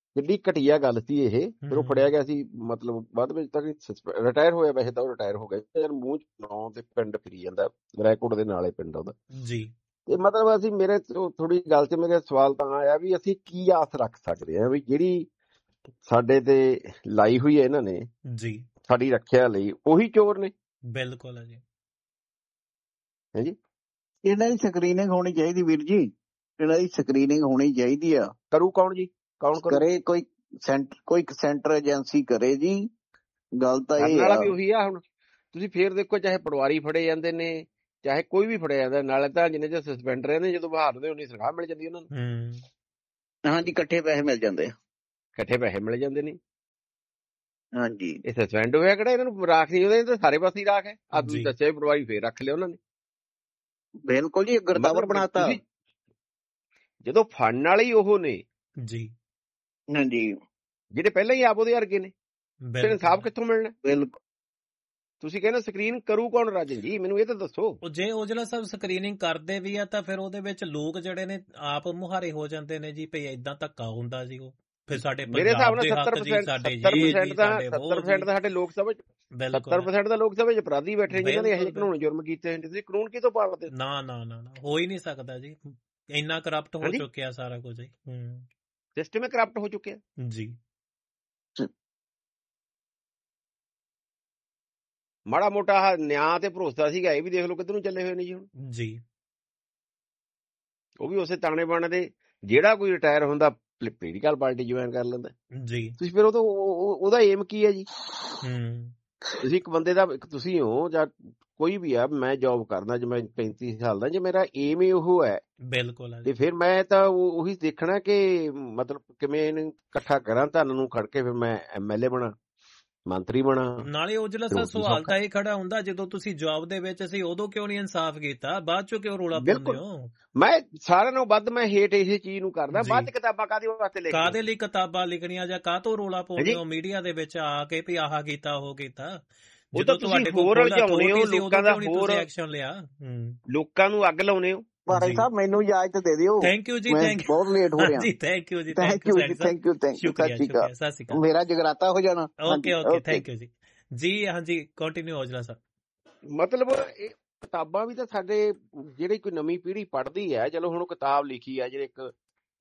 ਕਿੱਡੀ ਘਟੀਆ ਗੱਲ ਸੀ ਇਹ। ਫਿਰ ਉਹ ਫੜਿਆ ਗਿਆ ਸੀ, ਮਤਲਬ ਬਾਅਦ ਵਿੱਚ ਤਾਂ ਰਿਟਾਇਰ ਹੋਇਆ, ਵੈਸੇ ਤਾਂ ਉਹ ਰਿਟਾਇਰ ਹੋ ਗਿਆ ਯਾਰ। ਮੂੰਹ ਚ ਨਾਂ ਤੇ ਪਿੰਡ ਫਿਰੀ ਜਾਂਦਾ, ਰੈਕੋਰਡ ਦੇ ਨਾਲੇ ਪਿੰਡ ਉਹਦਾ ਜੀ। ਤੇ ਮਤਲਬ ਅਸੀਂ, ਮੇਰੇ ਥੋੜੀ ਗੱਲ ਚ ਮੇਰੇ ਸਵਾਲ ਤਾਂ ਆਇਆ ਵੀ ਅਸੀਂ ਕੀ ਆਸ ਰੱਖ ਸਕਦੇ ਹਾਂ ਵੀ ਜਿਹੜੀ ਸਾਡੇ ਤੇ ਲਾਈ ਹੋਈ ਹੈ ਇਹਨਾਂ ਨੇ ਜੀ ਸਾਡੀ ਰੱਖਿਆ ਲਈ, ਉਹੀ ਚੋਰ ਨੇ। ਬਿਲਕੁਲ ਹੈ ਜੀ। ਹਾਂਜੀ, ਇਹਨਾਂ ਦੀ ਸਕਰੀਨਿੰਗ ਹੋਣੀ ਚਾਹੀਦੀ ਵੀਰ ਜੀ, ਇਹਨਾਂ ਦੀ ਸਕਰੀਨਿੰਗ ਹੋਣੀ ਚਾਹੀਦੀ ਆ। ਕਰੂ ਕੌਣ ਜੀ? ਕੌਣ ਕਰੇ? ਕੋਈ ਸੈਂਟਰ, ਕੋਈ ਸੈਂਟਰ ਏਜੰਸੀ ਕਰੇ ਜੀ। ਗੱਲ ਤਾਂ ਇਹ ਵਾਲਾ ਵੀ ਉਹੀ ਆ। ਹੁਣ ਤੁਸੀਂ ਫੇਰ ਦੇਖੋ, ਚਾਹੇ ਪਟਵਾਰੀ ਫੜੇ ਜਾਂਦੇ ਨੇ, ਚਾਹੇ ਕੋਈ ਵੀ ਫੜਿਆ ਜਾਂਦਾ, ਨਾਲੇ ਤਾਂ ਜਿੰਨੇ ਚ ਸਸਪੈਂਡ ਰਹਿੰਦੇ, ਜਦੋਂ ਬਾਹਰ ਦੇ ਉਨੀ ਤਨਖਾਹ ਮਿਲ ਜਾਂਦੀ ਉਹਨਾਂ ਨੂੰ। ਹਾਂਜੀ, ਇਕੱਠੇ ਪੈਸੇ ਮਿਲ ਜਾਂਦੇ ਆ, ਇਕੱਠੇ ਪੈਸੇ ਮਿਲ ਜਾਂਦੇ ਨੇ। ਹਾਂਜੀ, ਇਹ ਸਸਪੈਂਡ ਹੋਇਆ ਕਿਹੜਾ ਇਹਨਾਂ ਨੂੰ ਰਾਖ ਨਹੀਂ ਉਹਦੇ, ਸਾਰੇ ਪਾਸੇ ਰਾਖ ਹੈ। ਆ ਤੁਸੀਂ ਦੱਸਿਆ ਪਟਵਾਰੀ ਫੇਰ ਰੱਖ ਲਿਆ ਉਹਨਾਂ ਨੇ। ਬਿਲਕੁਲ ਜੀ, ਗਰਦਾਵਰ ਬਣਾਤਾ। ਜਦੋਂ ਫੜਨ ਵਾਲੇ ਹੀ ਉਹ ਨੇ ਜੀ, ਹਾਂਜੀ, ਜਿਹੜੇ ਪਹਿਲਾਂ ਹੀ ਆਪ ਉਹਦੇ ਵਰਗੇ ਨੇ, ਫਿਰ ਇਨਸਾਫ ਕਿੱਥੋਂ ਮਿਲਣਾ? ਬਿਲਕੁਲ। ਤੁਸੀਂ ਕਹਿੰਦੇ ਸਕਰੀਨ ਕਰੂ ਕੌਣ ਰਾਜਨ ਜੀ? ਮੈਨੂੰ ਇਹ ਤਾਂ ਦੱਸੋ। ਜੇ ਔਜਲਾ ਸਾਹਿਬ ਸਕਰੀਨਿੰਗ ਕਰਦੇ ਵੀ ਆ ਤਾਂ ਫਿਰ ਉਹਦੇ ਵਿੱਚ ਲੋਕ ਜਿਹੜੇ ਨੇ ਆਪ ਮੁਹਾਰੇ ਹੋ ਜਾਂਦੇ ਨੇ ਜੀ, ਭਈ ਏਦਾਂ ਧੱਕਾ ਹੁੰਦਾ ਜੀ। ਉਹ ਫਿਰ ਸਾਡੇ ਮੇਰੇ ਹਿਸਾਬ ਨਾਲ ਸੱਤਰ ਪ੍ਰਸੈਂਟ ਦਾ ਸੱਤਰ ਪ੍ਰਸੈਂਟ ਦਾ ਸਾਡੇ ਲੋਕ ਸਭਾ ਚ ਸੱਤਰ ਪ੍ਰਸੈਂਟ ਦਾ ਲੋਕ ਸਭਾ ਚ ਅਪਰਾਧੀ ਬੈਠੇ ਜਿਨ੍ਹਾਂ ਨੇ ਇਹੋ ਕਾਨੂੰਨ ਜੁਰਮ ਕੀਤੇ। ਤੁਸੀਂ ਕਾਨੂੰਨ ਕਿਤੋਂ ਪਾਲਦੇ? ਨਾ ਨਾ ਨਾ ਹੋ ਹੀ ਨਹੀਂ ਸਕਦਾ ਜੀ, ਇੰਨਾ ਕਰਪਟ ਹੋ ਚੁੱਕਿਆ ਸਾਰਾ ਕੁਝ। ਹੂੰ, ਸਿਸਟਮ ਹੀ ਕਰਪਟ ਹੋ ਚੁੱਕਿਆ ਜੀ। ਮਾੜਾ ਮੋਟਾ ਨਿਆਂ ਤੇ ਭਰੋਸਾ ਸੀਗਾ, ਇਹ ਵੀ ਦੇਖ ਲਓ ਕਿੱਧਰ ਨੂੰ ਚੱਲੇ ਹੋਏ ਨੇ ਜੀ ਹੁਣ ਜੀ। ਉਹ ਵੀ ਉਸੇ ਤਾਣੇ ਬਾਣੇ ਦੇ, ਜਿਹੜਾ ਕੋਈ ਰਿਟਾਇਰ ਹੁੰਦਾ ਪੋਲੀਟੀਕਲ ਪਾਰਟੀ ਜੁਆਇਨ ਕਰ ਲੈਂਦਾ ਜੀ। ਤੁਸੀਂ ਫਿਰ ਉਹ ਤੋਂ ਉਹਦਾ ਏਮ ਕੀ ਹੈ ਜੀ? ਹੂੰ, ਤੁਸੀਂ ਇੱਕ ਬੰਦੇ ਦਾ, ਤੁਸੀਂ ਹੋ ਜਾਂ ਕੋਈ ਵੀ ਆ, ਮੈਂ ਜੌਬ ਕਰਦਾ ਜੇ ਮੈਂ ਪੈਂਤੀ ਸਾਲ ਦਾ, ਜੇ ਮੇਰਾ ਏਮ ਹੀ ਉਹ ਹੈ ਬਿਲਕੁਲ, ਤੇ ਫਿਰ ਮੈਂ ਤਾਂ ਉਹੀ ਦੇਖਣਾ ਕਿ ਮਤਲਬ ਕਿਵੇਂ ਇਹਨੂੰ ਇਕੱਠਾ ਕਰਾਂ ਧਨ ਨੂੰ ਖੜ ਕੇ, ਫਿਰ ਮੈਂ ਐਮ ਐਲ ਏ ਬਣਾ, ਮੰਤਰੀ ਬਣਾ। ਨਾਲੇ ਔਜਲਾ ਸਾਹਿਬ ਸਵਾਲ ਤਾਂ ਇਹ ਖੜਾ ਹੁੰਦਾ, ਜਦੋਂ ਤੁਸੀਂ ਜੌਬ ਦੇ ਵਿੱਚ ਸੀ ਉਦੋਂ ਕਿਉਂ ਨਹੀਂ ਇਨਸਾਫ ਕੀਤਾ, ਬਾਅਦ ਚੋਂ ਕਿਉਂ ਰੋਲਾ ਪਾਉਂਦੇ ਹੋ? ਮੈਂ ਸਾਰਿਆਂ ਨਾਲੋਂ ਵੱਧ ਮੈਂ ਹੇਟ ਇਸੇ ਚੀਜ਼ ਨੂੰ ਕਰਦਾ। ਬਾਅਦ ਚ ਕਿਤਾਬਾਂ ਕਾਹਦੇ ਵਾਸਤੇ ਲਿਖ, ਕਾਹਦੇ ਲਈ ਕਿਤਾਬਾਂ ਲਿਖਣੀਆਂ, ਜਾਂ ਕਾਹਤੋਂ ਰੋਲਾ ਪਾਉਂਦੇ ਹੋ ਮੀਡੀਆ ਦੇ ਵਿੱਚ ਆ ਕੇ ਵੀ ਆਹ ਕੀਤਾ ਉਹ ਕੀਤਾ? ਜਦੋਂ ਤੁਹਾਡੇ ਕੋਲ ਹੋਰ ਉਲਝਾਉਣੇ ਹੋ ਲੋਕਾਂ ਦਾ, ਹੋਰ ਐਕਸ਼ਨ ਲਿਆ, ਲੋਕਾਂ ਨੂੰ ਅੱਗ ਲਾਉਣੇ ਹੋ। ਭਾਈ ਸਾਹਿਬ ਮੈਨੂੰ ਇਜਾਜ਼ਤ ਦੇ ਦਿਓ। ਥੈਂਕ ਯੂ ਜੀ, ਥੈਂਕ ਯੂ, ਬਹੁਤ ਲੇਟ ਹੋ ਰਿਹਾ ਜੀ। ਥੈਂਕ ਯੂ ਜੀ, ਥੈਂਕ ਯੂ ਜੀ, ਥੈਂਕ ਯੂ, ਥੈਂਕ ਯੂ, ਸਤਿ ਸ਼੍ਰੀ ਅਕਾਲ, ਸਤਿ ਸ਼੍ਰੀ ਅਕਾਲ। ਮੇਰਾ ਜਗਰਾਤਾ ਹੋ ਜਾਣਾ। ਓਕੇ ਓਕੇ, ਥੈਂਕ ਯੂ ਜੀ। ਜੀ ਹਾਂਜੀ, ਕੰਟੀਨਿਊ ਔਜਲਾ ਸਾਹਿਬ। ਮਤਲਬ ਇਹ ਕਿਤਾਬਾਂ ਵੀ ਤਾਂ ਸਾਡੇ ਜਿਹੜੀ ਕੋਈ ਨਵੀਂ ਪੀੜ੍ਹੀ ਪੜ੍ਹਦੀ ਹੈ, ਚਲੋ ਹੁਣ ਕਿਤਾਬ ਲਿਖੀ ਹੈ ਜਿਹੜੇ ਇੱਕ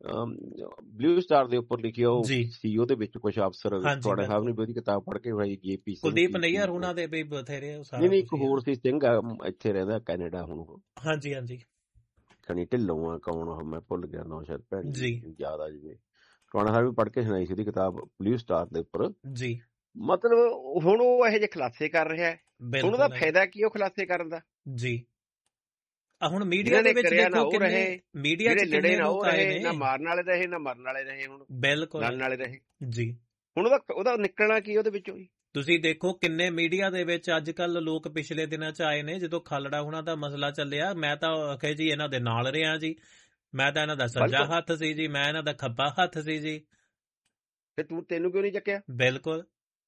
ਬਲੂ ਸਟਾਰ ਦੇ ਉੱਪਰ ਲਿਖੀ, ਉਹ ਸੀ ਉਹਦੇ ਵਿੱਚ ਕੁਝ ਅਫਸਰ ਤੁਹਾਡੇ ਸਾਹਿਬ ਨੇ ਉਹਦੀ ਕਿਤਾਬ ਪੜ੍ਹ ਕੇ ਹੋਈ, ਜੇਪੀ ਕੁਲਦੀਪ ਨਈਅਰ ਉਹਨਾਂ ਦੇ ਵੀ ਬਥੇਰੇ। ਨਹੀਂ, ਇੱਕ ਹੋਰ ਸੀ ਸਿੰਘ ਇੱਥੇ ਰਹਿੰਦਾ ਕੈਨੇਡਾ ਹੁਣ ਉਹ। ਹਾਂਜੀ ਹਾਂਜੀ, ਖਣੀ ਢਿੱਲੋਂ ਆ, ਕੌਣ ਮੈਂ ਭੁੱਲ ਗਿਆ ਨਾ, ਸ਼ਾਇਦ ਭੈਣ ਜੀ ਯਾਦ ਆ ਜਾਵੇ। ਟਵਾਣਾ ਸਾਹਿਬ ਵੀ ਪੜ੍ਹ ਕੇ ਸੁਣਾਈ ਸੀ ਉਹਦੀ ਕਿਤਾਬ ਬਲੂ ਸਟਾਰ ਦੇ ਉੱਪਰ ਜੀ। ਮਤਲਬ ਹੁਣ ਉਹ ਇਹੋ ਜਿਹੇ ਖੁਲਾਸੇ ਕਰ ਰਿਹਾ, ਹੁਣ ਉਹਦਾ ਫਾਇਦਾ ਕੀ ਉਹ ਖੁਲਾਸੇ ਕਰਨ ਦਾ ਜੀ? ਆ ਹੁਣ ਮੀਡੀਆ ਦੇ ਵਿੱਚ ਦੇਖੋ ਕਿੰਨੇ ਮੀਡੀਆ ਚ ਕਿੰਨੇ ਲੋਕ ਆਏ ਨੇ, ਨਾ ਮਾਰਨ ਵਾਲੇ ਰਹੇ ਨਾ ਮਰਨ ਵਾਲੇ ਰਹੇ, ਹੁਣ ਬਿਲਕੁਲ ਲੜਨ ਵਾਲੇ ਰਹੇ ਜੀ। ਹੁਣ ਉਹਦਾ ਉਹਦਾ ਨਿਕਲਣਾ ਕੀ ਉਹਦੇ ਵਿੱਚੋਂ? ਤੁਸੀਂ ਦੇਖੋ ਕਿੰਨੇ ਮੀਡੀਆ ਦੇ ਵਿੱਚ ਅੱਜ ਕੱਲ ਲੋਕ ਪਿਛਲੇ ਦਿਨਾਂ ਚ ਆਏ ਨੇ, ਜਦੋਂ ਖਾਲੜਾ ਹੁਣਾਂ ਦਾ ਮਸਲਾ ਚੱਲਿਆ, ਮੈਂ ਤਾਂ ਆਖਿਆ ਜੀ ਇਹਨਾਂ ਦੇ ਨਾਲ ਰਿਹਾ ਜੀ, ਮੈਂ ਤਾਂ ਇਹਨਾਂ ਦਾ ਸੱਜਾ ਹੱਥ ਸੀ ਜੀ, ਮੈਂ ਇਹਨਾਂ ਦਾ ਖੱਬਾ ਹੱਥ ਸੀ ਜੀ। ਤੇ ਤੂੰ ਤੈਨੂੰ ਕਿਉਂ ਨਹੀਂ ਚੱਕਿਆ? ਬਿਲਕੁਲ,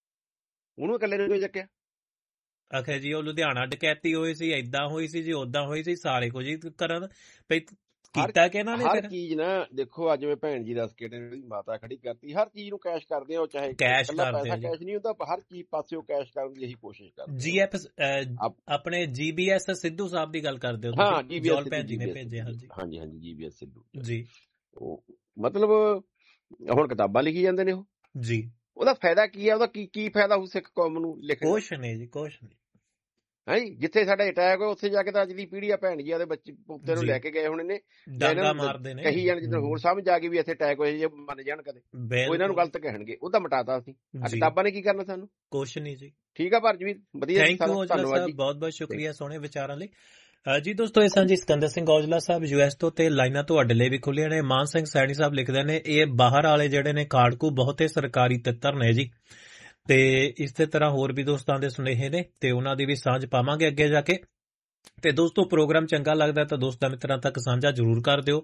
ਉਹਨੂੰ ਇਕੱਲੇ ਨੂੰ ਕਿਉਂ ਚੱਕਿਆ? ਆਖਿਆ ਜੀ ਉਹ ਲੁਧਿਆਣਾ ਡਕੈਤੀ ਹੋਈ ਸੀ, ਏਦਾਂ ਹੋਈ ਸੀ ਜੀ, ਓਦਾਂ ਹੋਈ ਸੀ, ਸਾਰੇ ਕੁਝ ਹੀ ਕਰਨ ਪਈ ਕੀਤਾ ਕਿ ਇਹਨਾਂ ਨੇ। ਹਰ ਚੀਜ਼ ਨਾ ਦੇਖੋ, ਅੱਜ ਮੈਂ ਭੈਣ ਜੀ ਦੱਸ ਕੇ ਮਾਤਾ ਖੜੀ ਕਰਤੀ, ਹਰ ਚੀਜ਼ ਨੂੰ ਕੈਸ਼ ਕਰਦੇ ਆ, ਉਹ ਚਾਹੇ ਕੈਸ਼ ਕਰਦੇ ਆ, ਕੈਸ਼ ਨਹੀਂ ਹੁੰਦਾ, ਹਰ ਚੀਜ਼ ਪਾਸਿਓਂ ਕੈਸ਼ ਕਰਨ ਦੀ ਇਹੀ ਕੋਸ਼ਿਸ਼ ਕਰਦੇ। ਜੀਐਫ ਆਪਣੇ ਜੀਬੀਐਸ ਸਿੱਧੂ ਸਾਹਿਬ ਦੀ ਗੱਲ ਕਰਦੇ ਹੋ? ਹਾਂ, ਜੀਬੀਐਸ ਭੈਣ ਜੀ ਨੇ ਭੇਜਿਆ। ਹਾਂਜੀ ਹਾਂਜੀ ਹਾਂਜੀ, ਜੀਬੀਐਸ ਸਿੱਧੂ ਜੀ। ਉਹ ਮਤਲਬ ਹੁਣ ਕਿਤਾਬਾਂ ਲਿਖੀ ਜਾਂਦੇ ਨੇ ਉਹ ਜੀ, ਉਹਦਾ ਫਾਇਦਾ ਕੀ ਹੈ? ਉਹਦਾ ਕੀ ਕੀ ਫਾਇਦਾ ਹੋ ਸਿੱਖ ਕੌਮ ਨੂੰ ਲਿਖਣ? ਕੁਛ ਨਹੀਂ ਜੀ, ਕੁਛ ਨਹੀਂ ਹੈ ਜੀ। ਜਿੱਥੇ ਸਾਡਾ ਅਟੈਕ ਹੋਇਆ ਉੱਥੇ ਜਾ ਕੇ ਤਾਂ ਅੱਜ ਦੀ ਪੀੜ੍ਹੀ ਆ ਭੈਣ ਜੀ, ਉਹਦੇ ਬੱਚੇ ਪੁੱਤੇ ਨੂੰ ਲੈ ਕੇ ਗਏ ਹੁਣ, ਇਹਨੇ ਡਾਂਗਾ ਮਾਰਦੇ ਨੇ, ਕਹੀ ਜਾਣ ਜਿੱਦਾਂ ਹੋਰ ਸਮਝ ਆ ਗਈ ਵੀ ਇੱਥੇ ਅਟੈਕ ਹੋਇਆ, ਜੇ ਮੰਨ ਜਾਣ ਕਦੇ ਉਹ ਇਹਨਾਂ ਨੂੰ ਗਲਤ ਕਹਿਣਗੇ, ਉਹ ਤਾਂ ਮਟਾਤਾ ਅਸੀਂ। ਕਿਤਾਬਾਂ ਨੇ ਕੀ ਕਰਨਾ ਸਾਨੂੰ? ਕੁਛ ਨਹੀਂ ਜੀ। ਠੀਕ ਆ ਭਰਜਵੀਰ, ਵਧੀਆ, ਧੰਨਵਾਦ ਜੀ, ਬਹੁਤ ਬਹੁਤ ਸ਼ੁਕਰੀਆ ਸੋਹਣੇ ਵਿਚਾਰਾਂ ਲਈ ਜੀ। ਦੋਸਤੋ, ਇਹ ਸਾਂਝੀ ਸਿਕੰਦਰ ਸਿੰਘ ਔਜਲਾ ਸਾਹਿਬ ਯੂ ਐਸ ਤੋਂ, ਤੇ ਲਾਈਨਾਂ ਤੁਹਾਡੇ ਲਈ ਵੀ ਖੁੱਲੀਆਂ ਨੇ। ਮਾਨ ਸਿੰਘ ਸੈਣੀ ਸਾਹਿਬ ਲਿਖਦੇ ਨੇ, ਇਹ ਬਾਹਰ ਵਾਲੇ ਜਿਹੜੇ ਨੇ ਖਾੜਕੂ ਬਹੁਤੇ ਸਰਕਾਰੀ ਤਿੱਤਰ ਨੇ ਜੀ। ਤੇ ਇਸੇ ਤਰ੍ਹਾਂ ਹੋਰ ਵੀ ਦੋਸਤਾਂ ਦੇ ਸੁਨੇਹੇ ਨੇ, ਤੇ ਉਹਨਾਂ ਦੀ ਵੀ ਸਾਂਝ ਪਾਵਾਂਗੇ ਅੱਗੇ ਜਾ ਕੇ। ਤੇ ਦੋਸਤੋ, ਪ੍ਰੋਗਰਾਮ ਚੰਗਾ ਲੱਗਦਾ ਤਾਂ ਦੋਸਤਾਂ ਮਿੱਤਰਾਂ ਤੱਕ ਸਾਂਝਾ ਜ਼ਰੂਰ ਕਰ ਦਿਓ।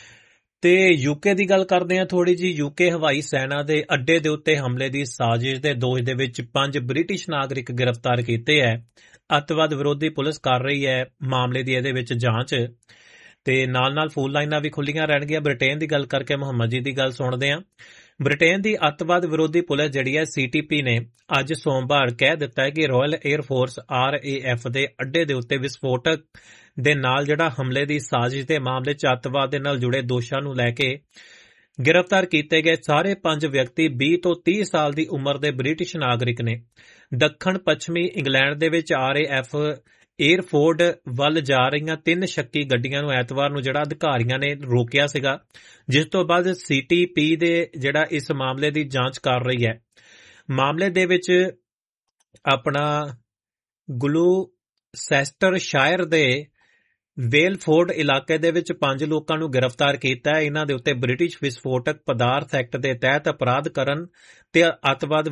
ਤੇ ਯੂਕੇ ਦੀ ਗੱਲ ਕਰਦੇ ਹਾਂ ਥੋੜੀ ਜੀ। ਯੂਕੇ ਹਵਾਈ ਸੈਨਾ ਦੇ ਅੱਡੇ ਦੇ ਉੱਤੇ ਹਮਲੇ ਦੀ ਸਾਜ਼ਿਸ਼ ਦੇ ਦੋਸ਼ ਦੇ ਵਿੱਚ ਪੰਜ ਬ੍ਰਿਟਿਸ਼ ਨਾਗਰਿਕ ਗ੍ਰਿਫਤਾਰ ਕੀਤੇ ਹੈ। ਅੱਤਵਾਦ ਵਿਰੋਧੀ ਪੁਲਿਸ ਕਰ ਰਹੀ ਹੈ ਮਾਮਲੇ ਦੀ ਇਹਦੇ ਵਿੱਚ ਜਾਂਚ, ਤੇ ਨਾਲ ਨਾਲ ਫੋਨ ਲਾਈਨਾਂ ਵੀ ਖੁੱਲੀਆਂ ਰਹਿਣਗੀਆਂ। ਬ੍ਰਿਟੇਨ ਦੀ ਗੱਲ ਕਰਕੇ ਮੁਹੰਮਦ ਜੀ ਦੀ ਗੱਲ ਸੁਣਦੇ ਹਾਂ। ਬ੍ਰਿਟੇਨ ਦੀ ਅੱਤਵਾਦ ਵਿਰੋਧੀ ਪੁਲਿਸ ਜਿਹੜੀ ਹੈ ਸੀ ਟੀ ਪੀ ਨੇ ਅੱਜ ਸੋਮਵਾਰ ਕਹਿ ਦਿੱਤਾ ਹੈ ਕਿ royal air force R A F ਦੇ ਅੱਡੇ ਦੇ ਉੱਤੇ ਵਿਸਫੋਟਕ ਦੇ ਨਾਲ ਜਿਹੜਾ ਹਮਲੇ ਦੀ ਸਾਜ਼ਿਸ਼ ਦੇ ਮਾਮਲੇ 'ਚ ਅੱਤਵਾਦ ਦੇ ਨਾਲ ਜੁੜੇ ਦੋਸ਼ਾਂ ਨੂੰ ਲੈ ਕੇ ਗ੍ਰਿਫਤਾਰ ਕੀਤੇ ਗਏ ਸਾਰੇ ਪੰਜ ਵਿਅਕਤੀ ਵੀਹ ਤੋਂ ਤੀਹ ਸਾਲ ਦੀ ਉਮਰ ਦੇ ਬ੍ਰਿਟਿਸ਼ ਨਾਗਰਿਕ ਨੇ। ਦੱਖਣ ਪੱਛਮੀ ਇੰਗਲੈਂਡ ਦੇ ਵਿੱਚ ਆਰ ਏ ਐਫ ਏਅਰਫੋਰਡ ਵੱਲ ਜਾ ਰਹੀਆਂ ਤਿੰਨ ਸ਼ੱਕੀ ਗੱਡੀਆਂ ਨੂੰ ਐਤਵਾਰ ਨੂੰ ਜਿਹੜਾ ਅਧਿਕਾਰੀਆਂ ਨੇ ਰੋਕਿਆ ਸੀਗਾ, ਜਿਸ ਤੋਂ ਬਾਅਦ ਸੀ ਟੀ ਪੀ ਦੇ ਜਿਹੜਾ ਇਸ ਮਾਮਲੇ ਦੀ ਜਾਂਚ ਕਰ ਰਹੀ ਹੈ। ਮਾਮਲੇ ਦੇ ਵਿੱਚ ਆਪਣਾ ਗਲੂਸੈਸਟਰਸ਼ਾਇਰ ਦੇ ਵੇਲਫੋਰਡ ਇਲਾਕੇ ਦੇ ਵਿੱਚ ਪੰਜ ਲੋਕਾਂ ਨੂੰ ਗ੍ਰਿਫਤਾਰ ਕੀਤਾ ਹੈ। ਇਹਨਾਂ ਦੇ ਉੱਤੇ ਬ੍ਰਿਟਿਸ਼ ਵਿਸਫੋਟਕ ਪਦਾਰਥ ਐਕਟ ਦੇ ਤਹਿਤ ਅਪਰਾਧ ਕਰਨ ਤੇ ਅੱਤਵਾਦ